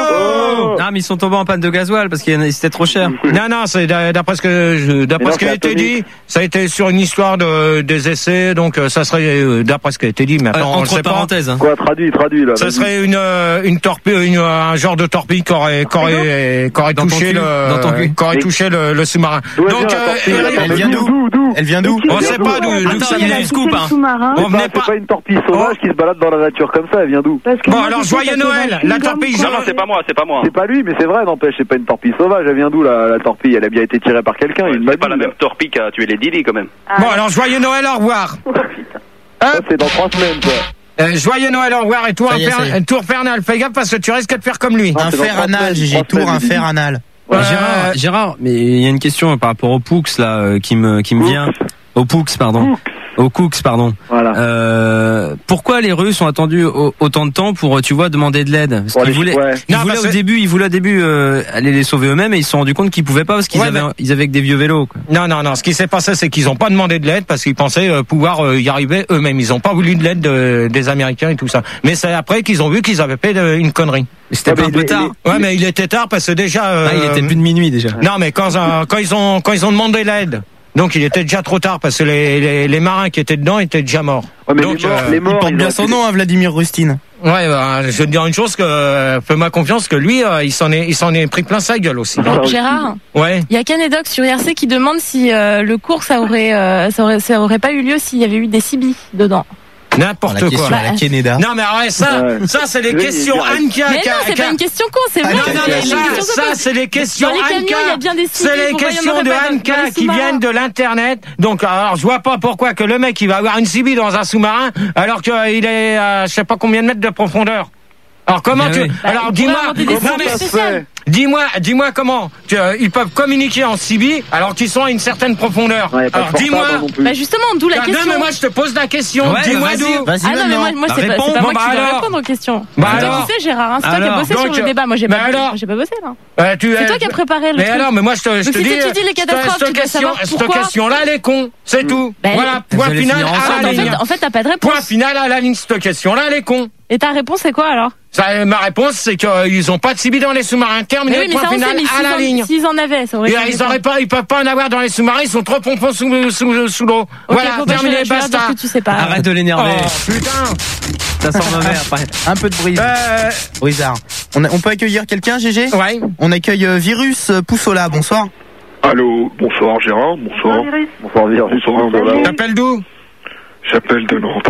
[SPEAKER 7] oh non, mais ils sont tombés en panne de gasoil parce que c'était trop cher.
[SPEAKER 1] Non, non, c'est d'après ce que, je, d'après non, ce qui a été dit, ça a été sur une histoire de, des essais, donc ça serait, d'après ce qui a été dit, maintenant,
[SPEAKER 7] euh, entre parenthèses. Hein.
[SPEAKER 4] Quoi, traduit, traduit, là.
[SPEAKER 1] Ça vas-y. Serait une, une torpille, une, un genre de torpille qui aurait, qui aurait, qui aurait touché le, qui aurait touché le, le sous-marin.
[SPEAKER 4] Donc, elle vient d'où?
[SPEAKER 7] Elle vient d'où?
[SPEAKER 1] On sait pas d'où, d'où ça vient.
[SPEAKER 7] Scoop, hein.
[SPEAKER 1] On venait pas.
[SPEAKER 4] Une torpille sauvage oh. qui se balade dans la nature comme ça, elle vient d'où?
[SPEAKER 1] Bon, alors joyeux Noël, la torpille.
[SPEAKER 2] Non, non, c'est pas moi, c'est pas moi.
[SPEAKER 4] C'est pas lui, mais c'est vrai, n'empêche, c'est pas une torpille sauvage, elle vient d'où la, la torpille? Elle a bien été tirée par quelqu'un,
[SPEAKER 2] ouais,
[SPEAKER 4] une
[SPEAKER 2] c'est pas la même torpille qui a tué les Dili quand même.
[SPEAKER 1] Ah. Bon, alors joyeux Noël, au revoir.
[SPEAKER 4] Oh, hein? C'est dans trois semaines, quoi.
[SPEAKER 1] Euh, joyeux Noël, au revoir, et tour, infer... tour infernal, fais gaffe parce que tu risques de faire comme lui.
[SPEAKER 5] Un fer anal, j'ai tour un fer anal.
[SPEAKER 7] Ouais, euh... Gérard, Gérard, mais il y a une question par rapport au Poux là euh, qui me qui me vient. Au Poux, pardon. Poux. Au Cooks, pardon.
[SPEAKER 4] Voilà.
[SPEAKER 7] Euh, pourquoi les Russes ont attendu au, autant de temps pour, tu vois, demander de l'aide? Parce qu'ils voulaient, ouais. ils non, voulaient au c'est... début, ils voulaient au début euh, aller les sauver eux-mêmes et ils se sont rendus compte qu'ils pouvaient pas parce qu'ils ouais, avaient, mais... ils avaient que des vieux vélos. Quoi.
[SPEAKER 1] Non, non, non. Ce qui s'est passé, c'est qu'ils ont pas demandé de l'aide parce qu'ils pensaient euh, pouvoir euh, y arriver eux-mêmes. Ils ont pas voulu de l'aide de, des Américains et tout ça. Mais c'est après qu'ils ont vu qu'ils avaient fait de, une connerie.
[SPEAKER 7] Mais c'était ouais, pas un peu tard.
[SPEAKER 1] Il, ouais, mais il était tard parce que déjà. Euh,
[SPEAKER 7] ah, il était plus de minuit déjà.
[SPEAKER 1] Non, mais quand euh, quand ils ont quand ils ont demandé l'aide. Donc il était déjà trop tard parce que les, les, les marins qui étaient dedans étaient déjà morts.
[SPEAKER 4] Ouais, mais
[SPEAKER 1] donc
[SPEAKER 4] les morts,
[SPEAKER 1] euh,
[SPEAKER 4] les morts,
[SPEAKER 5] il porte bien son nom, hein, Vladimir Rustin.
[SPEAKER 1] Ouais, bah, je vais te dire une chose que euh, fais-moi confiance que lui, euh, il s'en est, il s'en est pris plein sa gueule aussi.
[SPEAKER 8] Donc, Gérard.
[SPEAKER 1] Ouais.
[SPEAKER 8] Il y a Canedox sur I R C qui demande si euh, le cours ça aurait, euh, ça aurait, ça aurait pas eu lieu s'il y avait eu des C B
[SPEAKER 1] dedans. N'importe
[SPEAKER 5] la
[SPEAKER 1] quoi.
[SPEAKER 5] Bah, la Canada.
[SPEAKER 1] Non mais ouais, ça, ouais. ça c'est les questions Anka.
[SPEAKER 8] Mais non, c'est pas une question con, c'est vrai.
[SPEAKER 1] Ah, non, non, mais ça, ça c'est les questions Anka. C'est les questions de Anka qui viennent de l'internet. Donc alors je vois pas pourquoi que le mec il va avoir une C B dans un sous-marin alors qu'il est à je sais pas combien de mètres de profondeur. Alors comment bien tu oui. Alors bah, dis-moi comment ça se fait? Dis-moi, dis-moi comment tu, euh, ils peuvent communiquer en C B alors qu'ils sont à une certaine profondeur.
[SPEAKER 4] Ouais,
[SPEAKER 1] alors dis-moi.
[SPEAKER 8] Bah justement, d'où la
[SPEAKER 1] ah,
[SPEAKER 8] question.
[SPEAKER 1] Non mais moi je te pose la question.
[SPEAKER 7] Ouais,
[SPEAKER 1] dis-moi
[SPEAKER 7] vas-y,
[SPEAKER 1] d'où.
[SPEAKER 7] Vas-y,
[SPEAKER 8] ah non mais moi, moi c'est pas, c'est pas
[SPEAKER 1] bon,
[SPEAKER 8] moi
[SPEAKER 1] bah
[SPEAKER 8] qui
[SPEAKER 1] alors.
[SPEAKER 8] vais répondre aux questions.
[SPEAKER 1] Bah
[SPEAKER 8] c'est
[SPEAKER 1] alors.
[SPEAKER 8] toi qui sais Gérard, hein, c'est
[SPEAKER 1] alors.
[SPEAKER 8] toi qui as bossé
[SPEAKER 1] Donc,
[SPEAKER 8] sur le débat. Moi j'ai pas,
[SPEAKER 1] alors.
[SPEAKER 8] j'ai pas bossé là.
[SPEAKER 1] Euh, tu,
[SPEAKER 8] c'est
[SPEAKER 1] euh,
[SPEAKER 8] toi qui as préparé le
[SPEAKER 1] mais
[SPEAKER 8] truc.
[SPEAKER 1] Mais alors, mais moi je te, je te
[SPEAKER 8] si
[SPEAKER 1] dis.
[SPEAKER 8] tu dis les catastrophes,
[SPEAKER 1] cette question, cette question-là, elle est con. C'est tout. Voilà, point final à la ligne.
[SPEAKER 8] En fait, t'as pas de réponse.
[SPEAKER 1] Point final à la ligne. Cette question-là, elle est con.
[SPEAKER 8] Et ta réponse c'est quoi alors?
[SPEAKER 1] Ça, ma réponse, c'est qu'ils ont pas de C B dans les sous-marins. Terminé,
[SPEAKER 8] oui,
[SPEAKER 1] point final à la ligne.
[SPEAKER 8] S'ils en avaient, ça aurait été.
[SPEAKER 1] Ils auraient pas, ils peuvent pas en avoir dans les sous-marins. Ils sont trop pompons sous, sous, sous l'eau.
[SPEAKER 8] Okay,
[SPEAKER 1] voilà, terminé,
[SPEAKER 8] je,
[SPEAKER 1] basta.
[SPEAKER 8] Je que tu sais pas.
[SPEAKER 7] Arrête de l'énerver.
[SPEAKER 1] Oh, putain.
[SPEAKER 7] Ça sent mauvais après.
[SPEAKER 5] Un peu de brise.
[SPEAKER 1] Euh...
[SPEAKER 5] Brisard. On, a, on peut accueillir quelqu'un, G G?
[SPEAKER 1] Ouais.
[SPEAKER 5] On accueille euh, Virus Poussola. Bonsoir.
[SPEAKER 11] Allô, bonsoir Gérard, bonsoir.
[SPEAKER 4] Bonsoir Virus.
[SPEAKER 11] Bonsoir, bonsoir.
[SPEAKER 1] T'appelles d'où?
[SPEAKER 11] J'appelle de Nantes.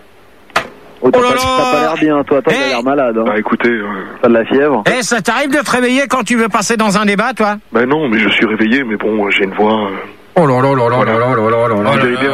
[SPEAKER 4] Oh, t'as, oh pas, t'as pas l'air bien, toi, toi hey. T'as l'air malade. Hein.
[SPEAKER 11] Bah écoutez... Euh...
[SPEAKER 4] T'as de la fièvre.
[SPEAKER 1] Eh, hey, ça t'arrive de te réveiller quand tu veux passer dans un débat, toi?
[SPEAKER 11] Bah non, mais je suis réveillé, mais bon, j'ai une voix... Euh...
[SPEAKER 1] Oh là là là là là là là là là là
[SPEAKER 11] Vous allez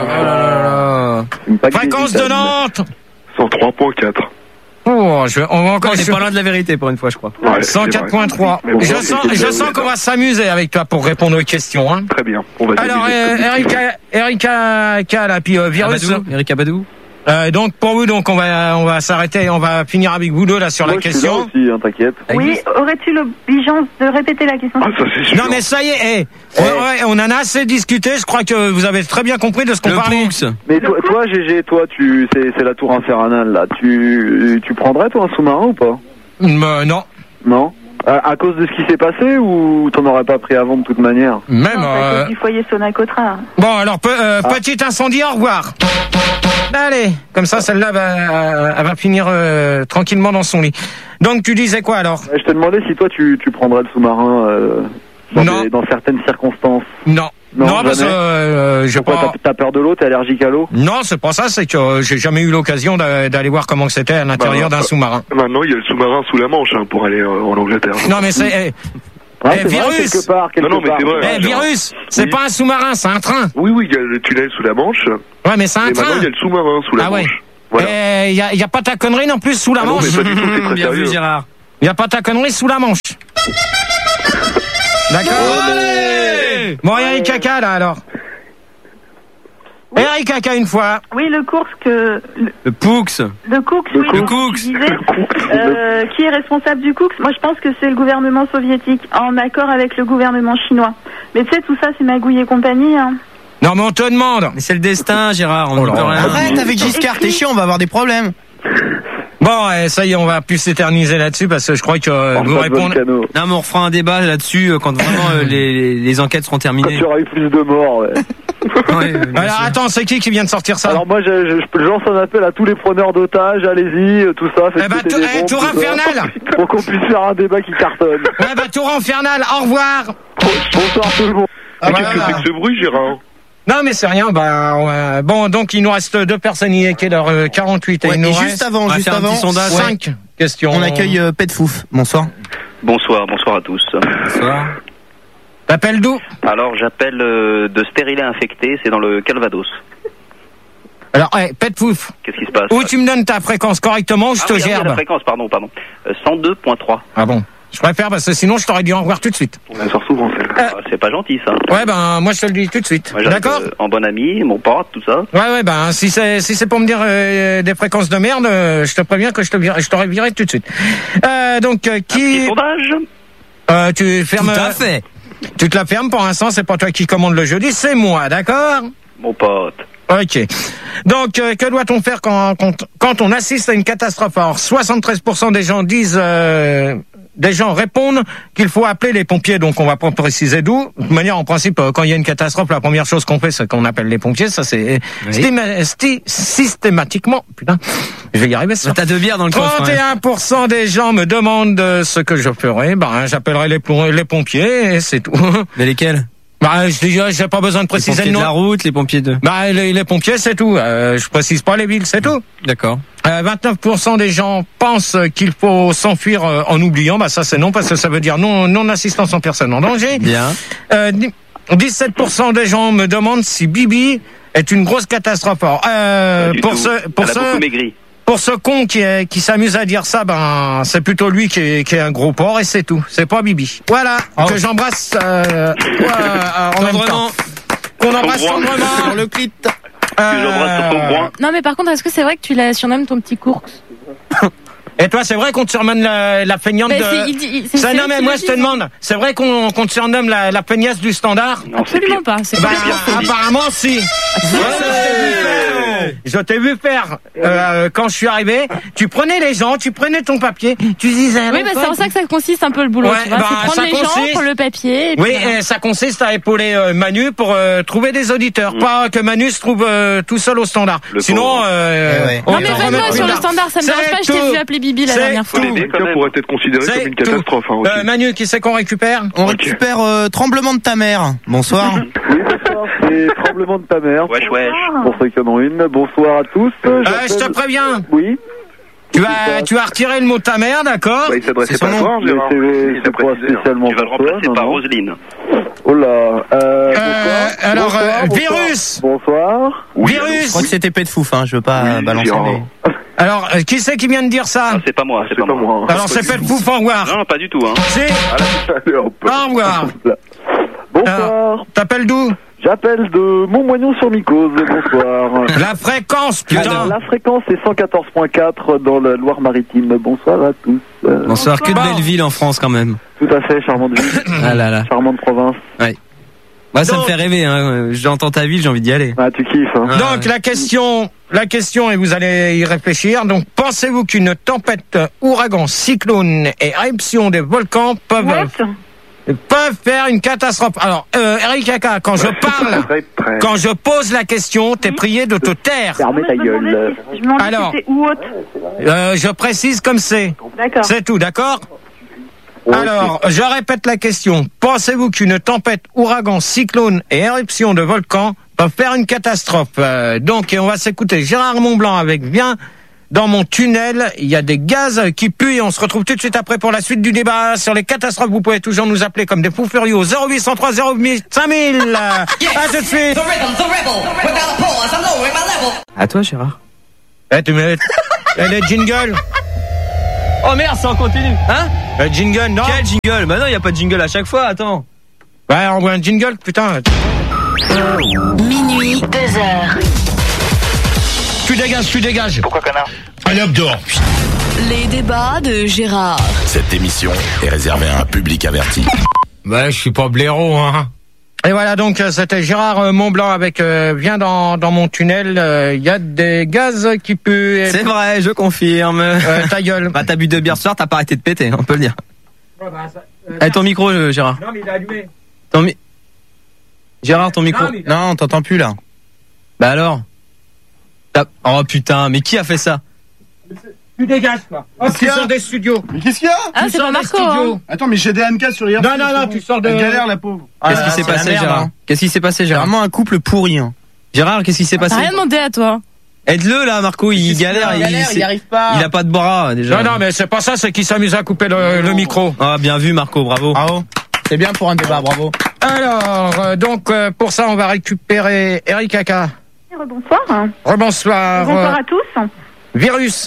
[SPEAKER 11] bien?
[SPEAKER 1] Fréquence de Nantes
[SPEAKER 11] cent trois point quatre.
[SPEAKER 1] Oh, je, on va encore...
[SPEAKER 7] On est pas loin de la vérité pour une fois, je crois.
[SPEAKER 11] Ouais,
[SPEAKER 1] cent quatre point trois. Je sens, je sens qu'on va s'amuser avec toi pour répondre aux questions. Hein.
[SPEAKER 11] Très bien. On va
[SPEAKER 1] Alors, euh, Erika, Erika, K, là, puis euh, Virus.
[SPEAKER 7] Abadou, Erika Badou.
[SPEAKER 1] Euh, donc pour vous, donc on va on va s'arrêter, on va finir avec vous deux là sur
[SPEAKER 4] Moi,
[SPEAKER 1] la
[SPEAKER 4] je
[SPEAKER 1] question.
[SPEAKER 4] Suis là aussi, hein, t'inquiète.
[SPEAKER 6] Oui, aurais-tu l'obligeance de répéter la question?
[SPEAKER 11] Ah, ça c'est sûr.
[SPEAKER 1] Non mais ça y est, hey, hey. Ouais, ouais, on en a assez discuté. Je crois que vous avez très bien compris de ce qu'on
[SPEAKER 7] le
[SPEAKER 1] parlait.
[SPEAKER 7] Poux.
[SPEAKER 4] Mais toi, toi, G G, toi, tu c'est c'est la tour infernale là. Tu tu prendrais toi un sous-marin ou pas?
[SPEAKER 1] Euh, non.
[SPEAKER 4] Non. À, à cause de ce qui s'est passé ou t'en aurais pas pris avant de toute manière?
[SPEAKER 1] Même.
[SPEAKER 6] Non, à cause du foyer Sonacotra.
[SPEAKER 1] Bon, alors, pe- euh, ah. petit incendie, au revoir. Allez, comme ça, celle-là va, elle va finir euh, tranquillement dans son lit. Donc, tu disais quoi alors?
[SPEAKER 4] Je te demandais si toi, tu, tu prendrais le sous-marin euh, dans, des, dans certaines circonstances.
[SPEAKER 1] Non. Non, non parce que euh, je
[SPEAKER 4] Pourquoi pas... t'as peur de l'eau, t'es allergique à l'eau?
[SPEAKER 1] Non, c'est pas ça, c'est que euh, j'ai jamais eu l'occasion d'aller voir comment c'était à l'intérieur bah, d'un sous-marin.
[SPEAKER 11] Maintenant, il y a le sous-marin sous la Manche hein, pour aller euh, en Angleterre.
[SPEAKER 1] Non, mais c'est... Eh,
[SPEAKER 4] ah,
[SPEAKER 1] eh, virus
[SPEAKER 4] vrai, quelque part, quelque
[SPEAKER 11] Non, non, mais c'est vrai.
[SPEAKER 1] Eh, virus, c'est oui. pas un sous-marin, c'est un train.
[SPEAKER 11] Oui, oui, il y a le tunnel sous la Manche.
[SPEAKER 1] Ouais, mais c'est un
[SPEAKER 11] et
[SPEAKER 1] train.
[SPEAKER 11] maintenant, il y a le sous-marin sous la
[SPEAKER 1] ah,
[SPEAKER 11] Manche.
[SPEAKER 1] Ouais.
[SPEAKER 11] Voilà.
[SPEAKER 1] Et il y a, y a pas ta connerie non plus sous la
[SPEAKER 11] ah
[SPEAKER 1] Manche.
[SPEAKER 11] Non, mais pas du tout, c'est très
[SPEAKER 7] Bien
[SPEAKER 11] sérieux.
[SPEAKER 7] vu, Gérard.
[SPEAKER 1] Il y a pas ta connerie sous la Manche. D'accord.
[SPEAKER 7] Allez
[SPEAKER 1] bon, il y a Eric Caca là alors. Oui. Eric Caca une fois.
[SPEAKER 6] Oui, le cours que...
[SPEAKER 7] Le, le Poux.
[SPEAKER 6] Le Coux, oui.
[SPEAKER 7] Le Coux.
[SPEAKER 6] Euh, qui est responsable du Coux? Moi, je pense que c'est le gouvernement soviétique, en accord avec le gouvernement chinois. Mais tu sais, tout ça, c'est Magouille et compagnie. Hein.
[SPEAKER 1] Non, mais on te demande.
[SPEAKER 7] Mais c'est le destin, Gérard. On
[SPEAKER 1] oh
[SPEAKER 7] ne peut rien.
[SPEAKER 5] Arrête avec Giscard, t'es chiant, on va avoir des problèmes.
[SPEAKER 1] Bon, eh, ça y est, on va plus s'éterniser là-dessus parce que je crois que euh, vous répondez.
[SPEAKER 7] Non, mais on refera un débat là-dessus quand vraiment euh, les, les enquêtes seront terminées.
[SPEAKER 4] Quand il y aura eu plus de morts, ouais.
[SPEAKER 7] ouais
[SPEAKER 1] alors sûr. Attends, c'est qui qui vient de sortir ça?
[SPEAKER 4] Alors moi, je, je, je lance un appel à tous les preneurs d'otages, allez-y, tout ça.
[SPEAKER 1] Eh bah, eh, Tour Infernal.
[SPEAKER 4] Pour qu'on puisse faire un débat qui cartonne.
[SPEAKER 1] Ouais, bah Tour Infernal, au revoir.
[SPEAKER 4] Bonsoir tout le monde.
[SPEAKER 11] Ah, ah, qu'est-ce que c'est que ce bruit, Gérard?
[SPEAKER 1] Non, mais c'est rien. Bah, ouais. Bon, donc il nous reste deux personnes. Il est l'heure euh, quarante-huit.
[SPEAKER 5] Ouais,
[SPEAKER 1] et il nous
[SPEAKER 5] et
[SPEAKER 1] reste
[SPEAKER 5] juste avant, juste avant,
[SPEAKER 1] cinq ouais. questions.
[SPEAKER 5] On accueille euh, Pet Fouf. Bonsoir.
[SPEAKER 2] Bonsoir, bonsoir à tous.
[SPEAKER 7] Bonsoir.
[SPEAKER 1] T'appelles d'où?
[SPEAKER 2] Alors, j'appelle euh, de Stérilet infecté. C'est dans le Calvados.
[SPEAKER 1] Alors, hey, Pet Fouf.
[SPEAKER 2] Qu'est-ce qui se passe?
[SPEAKER 1] Où tu me donnes ta fréquence correctement ou je
[SPEAKER 2] ah,
[SPEAKER 1] te
[SPEAKER 2] oui,
[SPEAKER 1] gerbe?
[SPEAKER 2] La fréquence, pardon, pardon. Euh, cent deux point trois.
[SPEAKER 1] Ah bon? Je préfère parce que sinon je t'aurais dit au revoir tout de suite.
[SPEAKER 11] On la sort souvent celle-là.
[SPEAKER 2] Euh, ah, c'est pas gentil ça.
[SPEAKER 1] Ouais ben moi je te le dis tout de suite. D'accord.
[SPEAKER 2] Euh, en bon ami, mon pote, tout ça.
[SPEAKER 1] Ouais ouais ben si c'est si c'est pour me dire euh, des fréquences de merde, euh, je te préviens que je te vire, je t'aurais viré tout de suite. Euh, donc euh, qui.
[SPEAKER 2] Un petit sondage.
[SPEAKER 1] Euh, tu fermes.
[SPEAKER 7] Tout à fait.
[SPEAKER 1] Tu te la fermes pour l'instant, c'est pas toi qui commande le jeudi, c'est moi, d'accord?
[SPEAKER 2] Mon pote.
[SPEAKER 1] Ok. Donc, euh, que doit-on faire quand, quand, quand on assiste à une catastrophe? Alors, soixante-treize pour cent des gens disent, euh, des gens répondent qu'il faut appeler les pompiers. Donc, on va pas préciser d'où. De toute manière, en principe, quand il y a une catastrophe, la première chose qu'on fait, c'est qu'on appelle les pompiers. Ça, c'est oui. stéma- sti- systématiquement. Putain, je vais y arriver. Ça.
[SPEAKER 7] T'as deux bières dans le coffre.
[SPEAKER 1] trente et un pour cent des gens me demandent ce que je ferai. Ben, j'appellerai les, les pompiers et c'est tout.
[SPEAKER 7] Mais lesquels?
[SPEAKER 1] Bah, je dis, j'ai pas besoin de préciser
[SPEAKER 7] le nom. Les pompiers de la route, les pompiers de...
[SPEAKER 1] Bah, les, les pompiers, c'est tout. Euh, je précise pas les villes, c'est tout.
[SPEAKER 7] D'accord.
[SPEAKER 1] Euh, vingt-neuf pour cent des gens pensent qu'il faut s'enfuir euh, en oubliant. Bah, ça, c'est non, parce que ça veut dire non, non-assistance en personne en danger.
[SPEAKER 7] Bien.
[SPEAKER 1] Euh, dix-sept pour cent des gens me demandent si Bibi est une grosse catastrophe. Alors, euh, pour ce, pour
[SPEAKER 2] Elle a
[SPEAKER 1] ce,
[SPEAKER 2] beaucoup maigri.
[SPEAKER 1] Pour ce con qui, est, qui s'amuse à dire ça, ben c'est plutôt lui qui est, qui est un gros porc et c'est tout. C'est pas Bibi. Voilà, oh. que j'embrasse euh, euh, en même temps. Qu'on embrasse tendrement
[SPEAKER 5] sur le clit.
[SPEAKER 1] Euh...
[SPEAKER 8] Non mais par contre, est-ce que c'est vrai que tu la surnommes ton petit cours?
[SPEAKER 1] Et toi, c'est vrai qu'on te surnomme la, la feignante
[SPEAKER 8] mais
[SPEAKER 1] de...
[SPEAKER 8] c'est, il, c'est,
[SPEAKER 1] ça,
[SPEAKER 8] c'est
[SPEAKER 1] non, mais moi, je te demande, c'est vrai qu'on, qu'on te surnomme la, la feignasse du standard?
[SPEAKER 2] Non,
[SPEAKER 8] absolument pas. C'est
[SPEAKER 1] bah,
[SPEAKER 8] pas
[SPEAKER 1] apparemment, si. Ouais, je t'ai vu faire, euh, quand je suis arrivé, tu prenais les gens, tu prenais ton papier, tu disais...
[SPEAKER 8] Oui, mais c'est en ça que ça consiste un peu le boulot,
[SPEAKER 1] ouais,
[SPEAKER 8] tu vois,
[SPEAKER 1] bah,
[SPEAKER 8] c'est prendre les
[SPEAKER 1] consiste...
[SPEAKER 8] gens, prendre le papier... Et
[SPEAKER 1] oui,
[SPEAKER 8] puis,
[SPEAKER 1] et ça consiste à épauler euh, Manu pour euh, trouver des auditeurs, mmh. pas que Manu se trouve euh, tout seul au standard. Le Sinon... Euh,
[SPEAKER 5] eh ouais.
[SPEAKER 8] Non mais vraiment, sur le standard, ça me dérange pas, je t'ai vu appeler Bibi la dernière fois.
[SPEAKER 11] Quelqu'un pourrait être considéré comme une catastrophe. Hein,
[SPEAKER 1] euh, Manu, qui c'est qu'on récupère?
[SPEAKER 5] On okay. récupère euh, Tremblement de ta mère. Bonsoir.
[SPEAKER 4] Oui, bonsoir, c'est Tremblement de ta mère.
[SPEAKER 2] Wesh, wesh.
[SPEAKER 4] Pour ceux qui en ont une, bonsoir à tous.
[SPEAKER 1] Euh, je te préviens.
[SPEAKER 4] Oui.
[SPEAKER 1] Tu as, tu as retiré le mot de ta mère, d'accord?
[SPEAKER 11] Bah, il s'adressait pas à toi, Gérard.
[SPEAKER 4] C'est pas spécialement.
[SPEAKER 2] Tu vas le remplacer par Roselyne.
[SPEAKER 4] Oh là. Euh,
[SPEAKER 1] euh,
[SPEAKER 4] bonsoir.
[SPEAKER 1] Alors,
[SPEAKER 4] bonsoir,
[SPEAKER 1] euh,
[SPEAKER 4] bonsoir.
[SPEAKER 1] virus.
[SPEAKER 4] Bonsoir.
[SPEAKER 2] Oui,
[SPEAKER 1] virus.
[SPEAKER 5] Je crois que c'était Pet Fouf, hein. Je veux pas oui, balancer. Mais...
[SPEAKER 1] Alors, euh, qui c'est qui vient de dire ça?
[SPEAKER 2] Ah, c'est pas moi, c'est, c'est pas, pas moi. moi.
[SPEAKER 1] Alors, c'est Pet Fouf, au revoir.
[SPEAKER 2] Non, pas du tout, hein.
[SPEAKER 1] Si. Au revoir.
[SPEAKER 4] Bonsoir.
[SPEAKER 1] Euh, t'appelles d'où?
[SPEAKER 4] J'appelle de Montmoignon-sur-Micose, bonsoir.
[SPEAKER 1] La fréquence, putain.
[SPEAKER 4] La fréquence est cent quatorze point quatre dans la Loire-Maritime. Bonsoir à tous.
[SPEAKER 7] Bonsoir, Bonsoir. Que de belles villes en France quand même.
[SPEAKER 4] Tout à fait, charmante ville.
[SPEAKER 7] Ah là là.
[SPEAKER 4] Charmante province.
[SPEAKER 7] Ouais. Moi, ça Donc, me fait rêver, hein. J'entends ta ville, j'ai envie d'y aller.
[SPEAKER 4] Ah, tu kiffes, hein.
[SPEAKER 1] Donc, la question la question, et vous allez y réfléchir, donc pensez-vous qu'une tempête, ouragan, cyclone et éruption des volcans peuvent, peuvent faire une catastrophe? Alors, euh, Eric Kaka, quand je parle, quand je pose la question, t'es prié de te taire.
[SPEAKER 6] Fermez ta gueule. Je me demandais
[SPEAKER 1] Alors,
[SPEAKER 6] si c'était où haute.
[SPEAKER 1] Euh, je précise comme c'est.
[SPEAKER 6] D'accord.
[SPEAKER 1] C'est tout, d'accord? Alors, je répète la question. Pensez-vous qu'une tempête, ouragan, cyclone et éruption de volcans peuvent faire une catastrophe? euh, Donc, et on va s'écouter Gérard Montblanc avec Viens dans mon tunnel. Il y a des gaz qui puent et on se retrouve tout de suite après pour la suite du débat sur les catastrophes. Vous pouvez toujours nous appeler comme des fous furieux au zéro huit cent trois zéro huit cinq mille. Yes. À tout de suite.
[SPEAKER 7] À toi, Gérard.
[SPEAKER 1] Eh, tu mets les jingles.
[SPEAKER 7] Oh merde, ça en continue. Hein?
[SPEAKER 1] Le jingle, non?
[SPEAKER 7] Quel jingle? Bah non, y a pas de jingle à chaque fois, attends.
[SPEAKER 1] Ouais, on voit un jingle, putain.
[SPEAKER 9] Minuit, deux heures.
[SPEAKER 1] Tu dégages, tu dégages.
[SPEAKER 11] Pourquoi, connard?
[SPEAKER 1] Allez, hop, dehors.
[SPEAKER 9] Les débats de Gérard.
[SPEAKER 10] Cette émission est réservée à un public averti.
[SPEAKER 1] Bah, je suis pas blaireau, hein. Et voilà, donc c'était Gérard Montblanc avec euh, Viens dans, dans mon tunnel. Il euh, y a des gaz qui puent.
[SPEAKER 7] C'est vrai, je confirme.
[SPEAKER 1] Euh, ta gueule.
[SPEAKER 7] Bah t'as bu deux bières ce soir, t'as pas arrêté de péter, on peut le dire.
[SPEAKER 1] Ouais, bah, ça, euh,
[SPEAKER 7] Eh, ton micro, euh, Gérard.
[SPEAKER 1] Non, mais il est allumé.
[SPEAKER 7] Ton mi... Gérard, ton micro.
[SPEAKER 1] Non, mais...
[SPEAKER 5] Non, on t'entend plus là.
[SPEAKER 7] Bah alors. T'as- Oh putain, mais qui a fait ça?
[SPEAKER 1] Tu dégages, quoi. Oh, tu sors des studios.
[SPEAKER 12] Mais qu'est-ce qu'il y a?
[SPEAKER 8] Ah,
[SPEAKER 1] Tu
[SPEAKER 8] c'est
[SPEAKER 1] sors
[SPEAKER 8] pas
[SPEAKER 1] des
[SPEAKER 8] Marco,
[SPEAKER 1] studios.
[SPEAKER 8] hein.
[SPEAKER 12] Attends, mais j'ai des Anka sur hier.
[SPEAKER 1] Non, non, non, tu sors de...
[SPEAKER 12] Elle galère, la pauvre.
[SPEAKER 7] Qu'est-ce qui
[SPEAKER 5] Ah,
[SPEAKER 7] s'est
[SPEAKER 5] c'est la
[SPEAKER 7] passé,
[SPEAKER 5] merde,
[SPEAKER 7] Gérard?
[SPEAKER 5] hein.
[SPEAKER 7] Qu'est-ce qui s'est passé,
[SPEAKER 5] C'est
[SPEAKER 7] Gérard?
[SPEAKER 5] vraiment un couple pourri. Hein.
[SPEAKER 7] Gérard, qu'est-ce qui s'est
[SPEAKER 8] T'as
[SPEAKER 7] passé?
[SPEAKER 8] rien demandé à toi.
[SPEAKER 7] Aide-le là, Marco, il galère, il,
[SPEAKER 5] galère,
[SPEAKER 7] il,
[SPEAKER 5] il arrive pas.
[SPEAKER 7] il a pas de bras déjà.
[SPEAKER 1] Non, non, mais c'est pas ça, c'est qu'il s'amuse à couper le, le micro.
[SPEAKER 7] Ah, bien vu, Marco, bravo.
[SPEAKER 5] Bravo. C'est bien pour un débat, bravo.
[SPEAKER 1] Alors, euh, donc, euh, pour ça, on va récupérer Eric Kaka.
[SPEAKER 6] Bonsoir.
[SPEAKER 1] Rebonsoir.
[SPEAKER 6] Bonsoir
[SPEAKER 1] euh,
[SPEAKER 6] à tous.
[SPEAKER 1] Virus.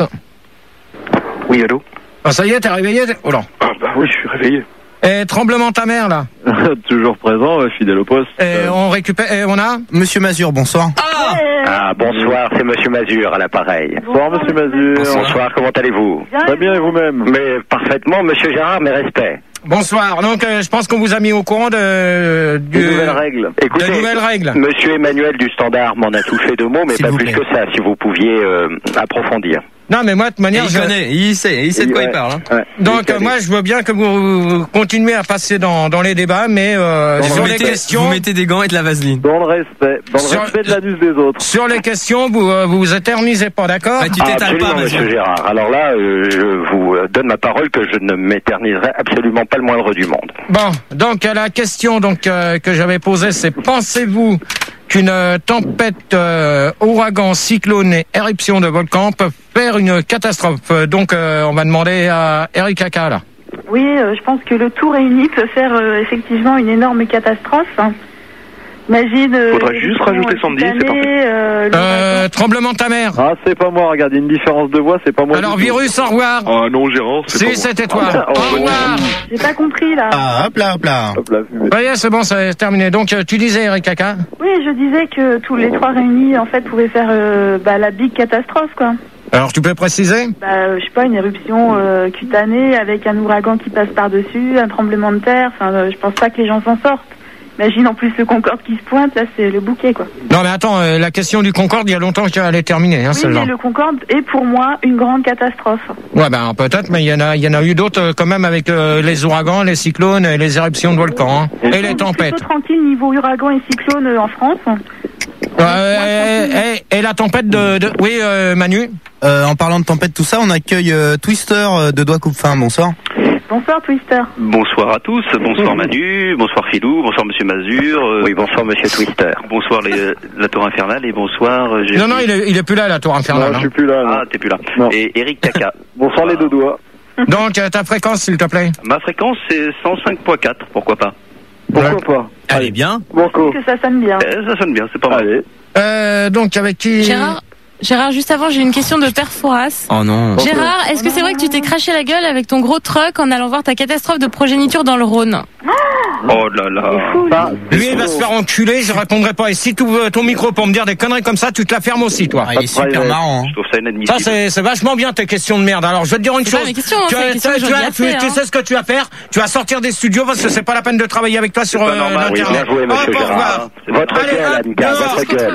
[SPEAKER 11] Oui, allô?
[SPEAKER 1] Ah, ça y est, t'es réveillé? Oh là.
[SPEAKER 11] Ah, bah oui, je suis réveillé.
[SPEAKER 1] Et tremblement ta mère, là.
[SPEAKER 4] Toujours présent, euh, fidèle au poste.
[SPEAKER 1] Et
[SPEAKER 4] Euh,
[SPEAKER 1] on récupère, et on a?
[SPEAKER 5] Monsieur Mazur, bonsoir.
[SPEAKER 7] Ah!
[SPEAKER 13] Ah, bonsoir, c'est Monsieur Mazur à l'appareil.
[SPEAKER 4] Bonsoir, monsieur Mazur.
[SPEAKER 13] Bonsoir, comment allez-vous?
[SPEAKER 4] Très bien, et vous-même?
[SPEAKER 13] Mais parfaitement, Monsieur Gérard, mes respects.
[SPEAKER 1] Bonsoir. Donc, euh, je pense qu'on vous a mis au courant de, du,
[SPEAKER 4] Des nouvelles règles.
[SPEAKER 13] Écoutez,
[SPEAKER 1] de nouvelles règles.
[SPEAKER 13] Monsieur Emmanuel du Standard m'en a touché deux mots, mais
[SPEAKER 5] S'il
[SPEAKER 13] pas
[SPEAKER 5] vous
[SPEAKER 13] plus
[SPEAKER 5] plaît.
[SPEAKER 13] que ça, si vous pouviez euh, approfondir.
[SPEAKER 1] Non, mais moi, de toute
[SPEAKER 7] Et
[SPEAKER 1] manière,
[SPEAKER 7] il
[SPEAKER 1] je...
[SPEAKER 7] connaît, il sait, il sait de quoi
[SPEAKER 4] Ouais.
[SPEAKER 7] il parle. Hein.
[SPEAKER 4] Ouais.
[SPEAKER 1] Donc, euh, moi, je veux bien que vous continuez à passer dans, dans les débats, mais euh,
[SPEAKER 4] Dans
[SPEAKER 1] sur
[SPEAKER 7] Vous
[SPEAKER 1] les
[SPEAKER 7] mettez,
[SPEAKER 1] questions...
[SPEAKER 7] vous mettez des gants et de la vaseline.
[SPEAKER 4] Dans le respect, dans le
[SPEAKER 1] Sur-
[SPEAKER 4] respect de l'anus des autres.
[SPEAKER 1] Sur les questions, vous euh, vous, vous éternisez pas, d'accord?
[SPEAKER 7] Bah, tu
[SPEAKER 13] Ah,
[SPEAKER 7] t'étales
[SPEAKER 13] absolument,
[SPEAKER 7] pas,
[SPEAKER 13] Monsieur
[SPEAKER 7] Mazur.
[SPEAKER 13] Gérard. Alors là, euh, je vous euh, donne ma parole que je ne m'éterniserai absolument pas le moindre du monde.
[SPEAKER 1] Bon, donc euh, la question donc euh, que j'avais posée, c'est pensez-vous qu'une euh, tempête, euh, ouragan, cyclone et éruption de volcan peuvent faire une catastrophe? Euh, Donc, euh, on va demander à Eric Kaka, là.
[SPEAKER 6] Oui, euh, je pense que le tout réuni peut faire euh, effectivement une énorme catastrophe. Imagine. Euh,
[SPEAKER 11] Faudrait juste rajouter Sandy, c'est
[SPEAKER 6] année,
[SPEAKER 11] parfait.
[SPEAKER 6] euh, le
[SPEAKER 1] Euh, tremblement de ta mère.
[SPEAKER 4] Ah, c'est pas moi, regardez, une différence de voix, c'est pas moi.
[SPEAKER 1] Alors,
[SPEAKER 4] du tout.
[SPEAKER 1] virus, au revoir.
[SPEAKER 11] Ah non, Gérard, c'est
[SPEAKER 1] Si,
[SPEAKER 11] pas moi.
[SPEAKER 1] c'était toi.
[SPEAKER 4] Ah,
[SPEAKER 1] Au revoir.
[SPEAKER 6] J'ai pas compris là.
[SPEAKER 5] Ah, hop là, hop là.
[SPEAKER 4] Hop là, fumée.
[SPEAKER 1] Ça y est, c'est bon, c'est terminé. Donc, euh, tu disais, Eric Kaka?
[SPEAKER 6] Oui, je disais que tous les trois réunis en fait pouvaient faire euh, bah, la big catastrophe quoi.
[SPEAKER 1] Alors, tu peux préciser?
[SPEAKER 6] Bah, euh, je sais pas, une éruption euh, cutanée avec un ouragan qui passe par-dessus, un tremblement de terre. Enfin, euh, je pense pas que les gens s'en sortent. Imagine en plus le Concorde qui se pointe, là c'est le bouquet quoi.
[SPEAKER 1] Non, mais attends, euh, la question du Concorde, il y a longtemps qu'elle est terminée, hein,
[SPEAKER 6] Oui,
[SPEAKER 1] celle-là.
[SPEAKER 6] mais le Concorde est pour moi une grande catastrophe.
[SPEAKER 1] Ouais, ben peut-être, mais il y en a, il y en a eu d'autres euh, quand même avec euh, les ouragans, les cyclones et les éruptions de volcans, hein, et les tempêtes.
[SPEAKER 6] Plutôt tranquille niveau ouragan et cyclone euh, en France.
[SPEAKER 1] Euh, et, et la tempête de, de... oui, euh, Manu.
[SPEAKER 5] Euh, en parlant de tempête, tout ça, on accueille euh, Twister euh, de Doigt Coupe-Fin. Bonsoir.
[SPEAKER 6] Bonsoir Twister.
[SPEAKER 2] Bonsoir à tous, bonsoir Manu, bonsoir Philou, bonsoir Monsieur Mazur. euh,
[SPEAKER 13] Oui, bonsoir Monsieur Twister.
[SPEAKER 2] Bonsoir les- la Tour Infernale et bonsoir... euh, j'ai-
[SPEAKER 1] Non, non, il est, il est plus là, la tour infernale.
[SPEAKER 4] Non, je
[SPEAKER 1] hein.
[SPEAKER 4] suis plus là. non.
[SPEAKER 2] Ah, t'es plus là.
[SPEAKER 4] Non.
[SPEAKER 2] Et Eric Kaka.
[SPEAKER 4] Bonsoir les deux doigts.
[SPEAKER 1] Donc, euh, ta fréquence, s'il te plaît.
[SPEAKER 2] Ma fréquence c'est cent cinq virgule quatre, pourquoi pas?
[SPEAKER 4] Pourquoi pas?
[SPEAKER 7] Allez, bien.
[SPEAKER 4] Banco.
[SPEAKER 6] Que ça sonne bien.
[SPEAKER 2] Eh, ça sonne bien, c'est pas mal.
[SPEAKER 4] Allez.
[SPEAKER 1] Euh, donc, avec qui?
[SPEAKER 8] Gérard, Gérard, juste avant, j'ai une question de Perforas.
[SPEAKER 7] Oh non.
[SPEAKER 8] Gérard, est-ce que c'est vrai que tu t'es craché la gueule avec ton gros truck en allant voir ta catastrophe de progéniture dans le Rhône?
[SPEAKER 2] Oh là là.
[SPEAKER 4] Ça,
[SPEAKER 1] Lui, il va se faire enculer, je répondrai pas. Et si tu ouvres ton micro pour me dire des conneries comme ça, tu te la fermes aussi, toi.
[SPEAKER 5] Ah, il est super marrant. Hein.
[SPEAKER 2] Je trouve ça
[SPEAKER 1] Ça,
[SPEAKER 2] inadmissible.
[SPEAKER 1] c'est, c'est vachement bien tes questions de merde. Alors, je vais te dire une
[SPEAKER 8] C'est pas
[SPEAKER 1] chose.
[SPEAKER 8] mes questions, hein,
[SPEAKER 1] tu,
[SPEAKER 8] c'est
[SPEAKER 1] as-
[SPEAKER 8] les questions
[SPEAKER 1] tu,
[SPEAKER 8] que
[SPEAKER 1] as-
[SPEAKER 8] je
[SPEAKER 1] tu,
[SPEAKER 8] viens
[SPEAKER 1] as-
[SPEAKER 8] de
[SPEAKER 1] tu-
[SPEAKER 8] faire,
[SPEAKER 1] tu
[SPEAKER 8] hein.
[SPEAKER 1] sais ce que tu vas faire? Tu vas sortir des studios parce que c'est pas la peine de travailler avec toi sur
[SPEAKER 2] pas
[SPEAKER 1] euh,
[SPEAKER 2] normal, oui,
[SPEAKER 1] l'internet.
[SPEAKER 13] Bien joué, Monsieur
[SPEAKER 1] Au revoir.
[SPEAKER 13] Gérard. Votre
[SPEAKER 1] Allez,
[SPEAKER 13] gueule,
[SPEAKER 1] hop,
[SPEAKER 13] Annika,
[SPEAKER 1] dehors.
[SPEAKER 13] votre gueule.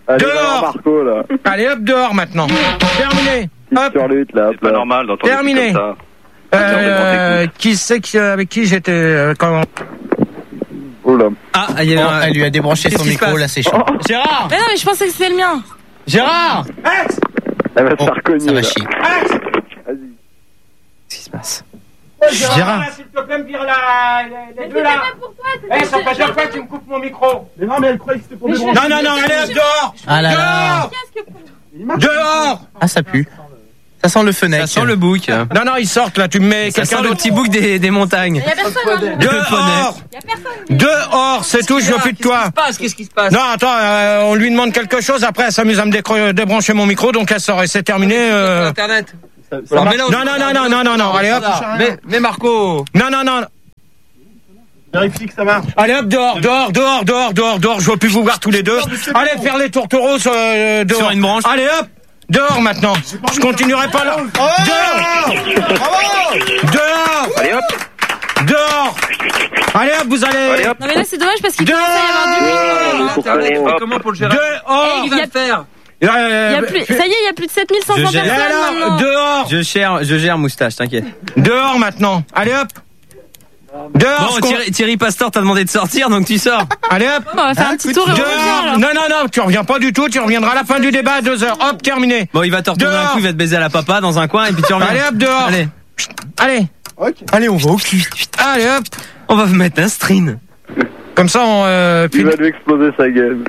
[SPEAKER 4] Allez,
[SPEAKER 1] dehors.
[SPEAKER 4] Marco, là.
[SPEAKER 1] Allez, hop, dehors maintenant. Terminé. Hop.
[SPEAKER 4] Sur lutte, là, hop,
[SPEAKER 2] C'est pas
[SPEAKER 4] là.
[SPEAKER 2] normal d'entendre des
[SPEAKER 1] Terminé.
[SPEAKER 2] trucs comme ça.
[SPEAKER 1] Euh, qui c'est qui, avec qui j'étais euh, quand...
[SPEAKER 4] Oh là.
[SPEAKER 5] Ah, il y a un- elle lui a débranché
[SPEAKER 7] Qu'est-ce
[SPEAKER 5] son
[SPEAKER 7] qui se
[SPEAKER 5] micro,
[SPEAKER 7] passe
[SPEAKER 5] là, c'est chaud.
[SPEAKER 7] Gérard
[SPEAKER 8] Mais non, mais je pensais que c'était le mien.
[SPEAKER 7] Gérard
[SPEAKER 4] Elle va se faire cogner.
[SPEAKER 5] Ça va
[SPEAKER 4] là.
[SPEAKER 5] chier.
[SPEAKER 4] Vas-y.
[SPEAKER 7] Qu'est-ce qui se passe?
[SPEAKER 1] Gérard, s'il te plaît, me dire la, les, les deux là. Eh, ça fait deux fois que tu me coupes mon micro.
[SPEAKER 12] Mais non, mais elle croyait que c'était pour
[SPEAKER 1] Non, non, non, allez, hop, dehors.
[SPEAKER 5] Ah là là.
[SPEAKER 1] Dehors. Dehors.
[SPEAKER 5] Ah, ça pue. Ça sent le fenêtre.
[SPEAKER 7] Ça sent le bouc.
[SPEAKER 1] Non, non, ils sortent là, tu me mets
[SPEAKER 7] Ça
[SPEAKER 1] quelqu'un
[SPEAKER 7] sent le
[SPEAKER 1] d'autre.
[SPEAKER 7] petit bouc des, des montagnes.
[SPEAKER 8] Il y a personne. Hein.
[SPEAKER 1] Dehors. Dehors, c'est tout, je veux plus de toi.
[SPEAKER 7] Qu'est-ce qui se passe?
[SPEAKER 1] Non, attends, euh, on lui demande quelque chose, après elle s'amuse à me décro- débrancher mon micro, donc elle sort et c'est terminé. euh.
[SPEAKER 7] Internet.
[SPEAKER 1] Non, non, non, non, non, non, non, allez hop.
[SPEAKER 7] Mais, mais Marco.
[SPEAKER 1] Non, non, non.
[SPEAKER 12] Vérifie que ça marche.
[SPEAKER 1] Allez hop, dehors, dehors, dehors, dehors, dehors, dehors, je veux plus vous voir tous les deux. Allez faire les tourtereaux euh, dehors.
[SPEAKER 7] Sur une branche.
[SPEAKER 1] Allez hop, dehors maintenant. Je continuerai pas là. Dehors. Dehors.
[SPEAKER 2] Allez hop.
[SPEAKER 1] Dehors. Allez hop, vous allez.
[SPEAKER 2] Allez hop.
[SPEAKER 8] Non, mais là, c'est dommage parce qu'il
[SPEAKER 1] Dehors.
[SPEAKER 8] commence à y avoir du bruit.
[SPEAKER 2] Allez, hop.
[SPEAKER 7] Comment pour le gérer?
[SPEAKER 1] Dehors.
[SPEAKER 8] Il y a-
[SPEAKER 7] faire.
[SPEAKER 8] Il y a plus, ça y est, il y a plus de sept mille cinq cents
[SPEAKER 7] Je gère.
[SPEAKER 8] personnes
[SPEAKER 1] Alors,
[SPEAKER 8] maintenant.
[SPEAKER 1] dehors.
[SPEAKER 7] Je gère, je gère moustache, t'inquiète.
[SPEAKER 1] Dehors maintenant. Allez hop. Dehors.
[SPEAKER 7] Bon,
[SPEAKER 1] je con-
[SPEAKER 7] Thierry, Thierry Pastor t'a demandé de sortir, donc tu sors.
[SPEAKER 1] Allez hop.
[SPEAKER 8] On va faire un petit tour et on revient
[SPEAKER 1] Dehors.
[SPEAKER 8] alors.
[SPEAKER 1] Non, non, non, tu reviens pas du tout, tu reviendras à la fin du débat à deux heures. Hop, terminé.
[SPEAKER 7] Bon, il va te retourner
[SPEAKER 1] Dehors.
[SPEAKER 7] un coup, il va te baiser à la papa dans un coin et puis tu reviens.
[SPEAKER 1] Allez hop, dehors.
[SPEAKER 7] Allez,
[SPEAKER 1] Allez.
[SPEAKER 5] Allez, on va au cul.
[SPEAKER 1] Allez hop.
[SPEAKER 7] on va vous mettre un string.
[SPEAKER 1] Comme ça, on. Euh, puis...
[SPEAKER 4] Il va lui exploser sa gueule.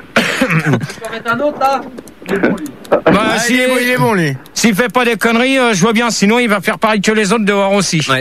[SPEAKER 1] Bah,
[SPEAKER 5] Ah,
[SPEAKER 1] si-
[SPEAKER 5] il est bon, il est bon, lui.
[SPEAKER 1] S'il fait pas des conneries, euh, je vois bien. Sinon, il va faire pareil que les autres dehors aussi.
[SPEAKER 7] Ouais.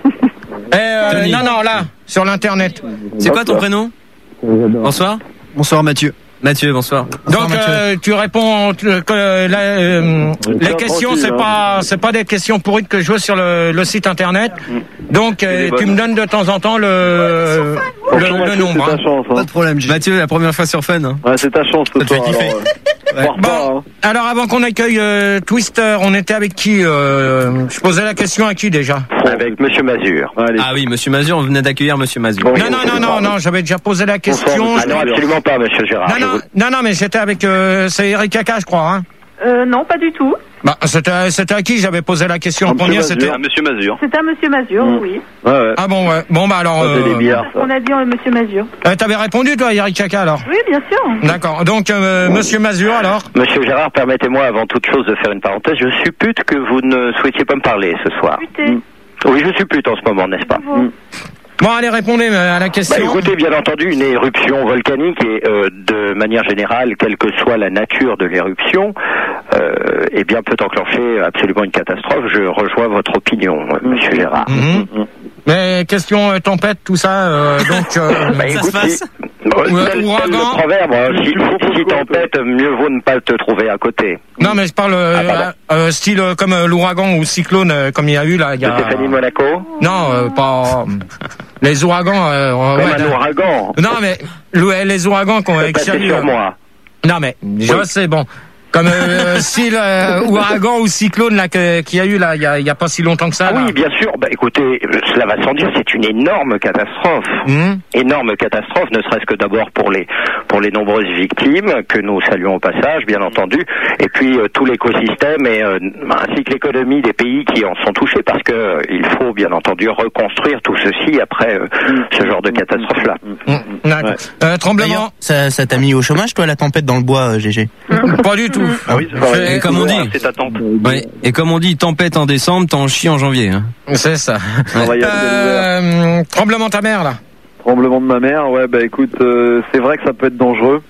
[SPEAKER 1] Eh, euh,
[SPEAKER 7] Tony.
[SPEAKER 1] non, non, là, sur l'internet.
[SPEAKER 7] C'est quoi ton prénom? Bonsoir.
[SPEAKER 5] Bonsoir, Mathieu.
[SPEAKER 7] Mathieu, bonsoir.
[SPEAKER 1] Donc, euh, tu réponds euh, que euh, la, euh, les questions, c'est pas, c'est pas des questions pourries que je veux sur le, le site internet. Donc, euh, tu me donnes de temps en temps le, le, le nombre.
[SPEAKER 4] C'est
[SPEAKER 1] hein.
[SPEAKER 4] ta chance. Hein.
[SPEAKER 5] Pas de problème, j'ai.
[SPEAKER 7] Mathieu, la première fois sur Fun. Hein.
[SPEAKER 4] Ouais, c'est ta chance ce
[SPEAKER 7] Ça te fait
[SPEAKER 4] soir.
[SPEAKER 7] kiffer.
[SPEAKER 4] alors, euh, foire pas,
[SPEAKER 1] Bon,
[SPEAKER 4] hein.
[SPEAKER 1] alors avant qu'on accueille euh, Twister, on était avec qui euh, Je posais la question à qui déjà?
[SPEAKER 13] Avec Monsieur Mazur.
[SPEAKER 4] Allez.
[SPEAKER 7] Ah oui, Monsieur Mazur, on venait d'accueillir Monsieur Mazur.
[SPEAKER 4] Bon.
[SPEAKER 1] Non, non, non, non, non, j'avais déjà posé la question.
[SPEAKER 13] Ah non, absolument pas, Monsieur Gérard.
[SPEAKER 1] Non,
[SPEAKER 13] Je
[SPEAKER 1] non,
[SPEAKER 13] vous-
[SPEAKER 1] non, non, mais j'étais avec... Euh, c'est Eric Kaka, je crois. Hein.
[SPEAKER 6] Euh, non, pas du tout.
[SPEAKER 1] Bah, c'était, c'était à qui j'avais posé la question en
[SPEAKER 4] Monsieur
[SPEAKER 1] premier?
[SPEAKER 4] Mazur.
[SPEAKER 1] C'était...
[SPEAKER 2] Ah, Monsieur Mazur.
[SPEAKER 6] C'est à Monsieur Mazur,
[SPEAKER 4] Mm.
[SPEAKER 6] oui.
[SPEAKER 4] Ouais, ouais.
[SPEAKER 1] Ah bon, ouais. Bon, bah alors...
[SPEAKER 4] Ça, c'est des
[SPEAKER 1] Euh,
[SPEAKER 4] billards, ça.
[SPEAKER 6] On a dit euh, Monsieur Mazur.
[SPEAKER 1] euh, t'avais répondu, toi, Eric Kaka, alors?
[SPEAKER 6] Oui, bien sûr.
[SPEAKER 1] D'accord. Donc, euh, Monsieur Mazur, alors?
[SPEAKER 13] Monsieur Gérard, permettez-moi avant toute chose de faire une parenthèse. Je suppute que vous ne souhaitiez pas me parler ce soir.
[SPEAKER 6] Putain.
[SPEAKER 13] Oui, je suppute en ce moment, n'est-ce pas?
[SPEAKER 6] Bravo.
[SPEAKER 1] Bon, allez, répondez euh, à la
[SPEAKER 13] Bah,
[SPEAKER 1] question.
[SPEAKER 13] écoutez, bien entendu, une éruption volcanique et euh, de manière générale, quelle que soit la nature de l'éruption, euh, eh bien peut enclencher absolument une catastrophe. Je rejoins votre opinion, euh, Monsieur Gérard.
[SPEAKER 1] Mhm. Mais question euh, tempête, tout ça, euh, donc... Euh,
[SPEAKER 13] Bah,
[SPEAKER 7] Ça
[SPEAKER 13] écoute,
[SPEAKER 7] se passe.
[SPEAKER 13] si- euh,
[SPEAKER 1] Ouais,
[SPEAKER 13] tel- tel
[SPEAKER 1] ouragan.
[SPEAKER 13] le proverbe, hein, si, si, si tempête, mieux vaut ne pas te trouver à côté.
[SPEAKER 1] non, mais je parle euh,
[SPEAKER 13] Ah, pardon.
[SPEAKER 1] euh, style euh, comme euh, l'ouragan ou cyclone, euh, comme il y a eu là. Il y
[SPEAKER 13] De
[SPEAKER 1] a...
[SPEAKER 13] Stéphanie Monaco,
[SPEAKER 1] Non, euh, pas... Les ouragans... Euh,
[SPEAKER 13] comme
[SPEAKER 1] ouais,
[SPEAKER 13] un
[SPEAKER 1] non.
[SPEAKER 13] ouragan.
[SPEAKER 1] Non, mais le- les ouragans qu'on
[SPEAKER 13] C'est passé
[SPEAKER 1] qu'il y a eu,
[SPEAKER 13] sur
[SPEAKER 1] euh,
[SPEAKER 13] moi.
[SPEAKER 1] Non, mais je sais, bon. Comme euh, style euh, ouragan ou cyclone là que- qu'il y a eu là, il y a, il y a pas si longtemps que ça.
[SPEAKER 13] Ah
[SPEAKER 1] là.
[SPEAKER 13] oui, bien sûr. Bah, écoutez, euh, cela va sans dire, c'est une énorme catastrophe.
[SPEAKER 1] Hum.
[SPEAKER 13] Énorme catastrophe, ne serait-ce que d'abord pour les pour les nombreuses victimes que nous saluons au passage, bien entendu, et puis euh, tout l'écosystème et euh, ainsi que l'économie des pays qui en sont touchés, parce que euh, il faut bien entendu reconstruire tout ceci après euh, ce genre de catastrophe-là.
[SPEAKER 1] Hum. D'accord. Euh, tremblement.
[SPEAKER 5] D'ailleurs, ça, ça t'a mis au chômage, toi, la tempête dans le bois, euh, G G?
[SPEAKER 1] Pas du tout.
[SPEAKER 13] Ah oui,
[SPEAKER 1] c'est-
[SPEAKER 7] Et comme on dit,
[SPEAKER 2] C'est attente.
[SPEAKER 7] ouais, et comme on dit, tempête en décembre, t'en chies en janvier. Hein.
[SPEAKER 1] C'est ça.
[SPEAKER 4] Travailler à ciel ouvert.
[SPEAKER 1] Euh, tremblement de ta mère là.
[SPEAKER 4] Tremblement de ma mère, ouais, bah écoute, euh, c'est vrai que ça peut être dangereux.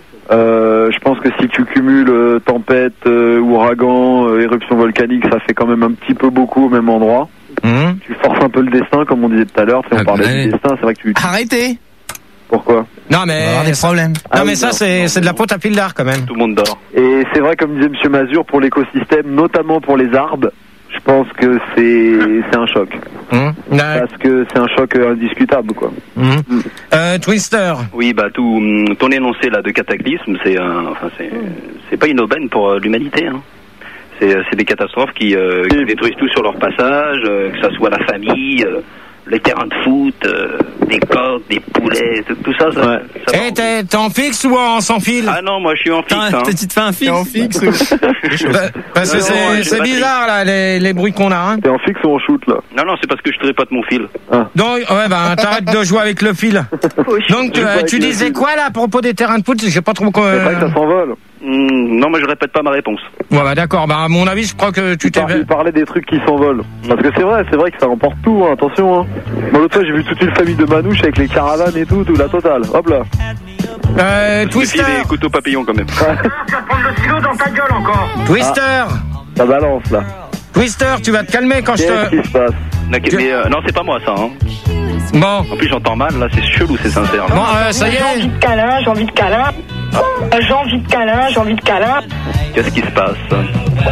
[SPEAKER 4] Euh, je pense que si tu cumules euh, tempête, euh, ouragan, euh, éruption volcanique, ça fait quand même un petit peu beaucoup au même endroit.
[SPEAKER 1] Hum.
[SPEAKER 4] Tu forces un peu le destin, comme on disait tout à l'heure, tu sais, on
[SPEAKER 7] Ah,
[SPEAKER 4] parlait
[SPEAKER 7] ouais.
[SPEAKER 4] du destin, c'est vrai que tu...
[SPEAKER 5] Arrêtez!
[SPEAKER 4] Pourquoi?
[SPEAKER 1] Non
[SPEAKER 5] On va
[SPEAKER 1] mais
[SPEAKER 5] avoir des problèmes.
[SPEAKER 1] non
[SPEAKER 4] Ah
[SPEAKER 1] mais
[SPEAKER 4] oui,
[SPEAKER 1] ça
[SPEAKER 4] non.
[SPEAKER 1] c'est c'est de la pote à pile d'art quand même.
[SPEAKER 2] Tout le monde dort.
[SPEAKER 4] Et c'est vrai, comme disait Monsieur Mazur, pour l'écosystème, notamment pour les arbres, je pense que c'est c'est un choc.
[SPEAKER 1] Hum.
[SPEAKER 4] Parce que c'est un choc euh, indiscutable, quoi.
[SPEAKER 1] Hum. Euh, Twister.
[SPEAKER 2] Oui, bah tout hum, ton énoncé là de cataclysme, c'est euh, enfin c'est c'est pas une aubaine pour euh, l'humanité. Hein. C'est euh, c'est des catastrophes qui, euh, qui détruisent tout sur leur passage, euh, que ça soit la famille, euh, les terrains de foot, euh, des coques, des poulets, tout, tout ça. ça,
[SPEAKER 1] ouais.
[SPEAKER 2] ça
[SPEAKER 1] Et t'es, t'es en fixe ou en sans fil?
[SPEAKER 2] Ah non, moi je suis en fixe. Hein.
[SPEAKER 7] Tu te fais un fixe?
[SPEAKER 5] En fixe.
[SPEAKER 1] Parce que c'est, c'est bizarre là, les, les bruits qu'on a. Hein.
[SPEAKER 4] T'es en fixe ou en shoot là?
[SPEAKER 2] Non, non, c'est parce que je trépote mon fil.
[SPEAKER 4] Ah.
[SPEAKER 1] Donc, ouais, bah t'arrêtes de jouer avec le fil. Donc, tu, euh, tu disais quoi là à propos des terrains de foot? Je sais pas trop quoi.
[SPEAKER 4] C'est vrai que ça s'envole.
[SPEAKER 2] Mmh, non, mais je répète pas ma réponse.
[SPEAKER 1] Ouais, bah d'accord. Bah à mon avis, je crois que tu t'es.
[SPEAKER 4] Il parlait des trucs qui s'envolent. Parce que c'est vrai, c'est vrai que ça emporte tout. Hein, attention. Hein. Moi l'autre fois, j'ai vu toute une famille de manouches avec les caravanes et tout, tout la totale. Hop là.
[SPEAKER 1] Euh, Twister.
[SPEAKER 2] des couteaux papillons quand même.
[SPEAKER 1] Tu vas prendre le stylo dans ta gueule encore. Twister. Ah,
[SPEAKER 4] ça balance là.
[SPEAKER 1] Twister, tu vas te calmer quand
[SPEAKER 4] Qu'est-ce
[SPEAKER 1] je te.
[SPEAKER 4] Qu'est-ce qui se passe?
[SPEAKER 2] Tu... Mais, euh, non, c'est pas moi ça. Hein.
[SPEAKER 1] Bon.
[SPEAKER 2] En plus, j'entends mal. Là, c'est chelou, c'est sincère. Là.
[SPEAKER 1] Bon, euh, ça y est.
[SPEAKER 6] J'ai envie de câlin, j'ai envie de câlin. Ah. J'ai envie de câlin, j'ai envie de câlin.
[SPEAKER 2] Qu'est-ce qui se passe?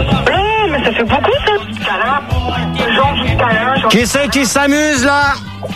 [SPEAKER 6] Eh, mais ça fait beaucoup ça. Câlin. J'ai envie de câlin.
[SPEAKER 1] Qui c'est qui s'amuse là?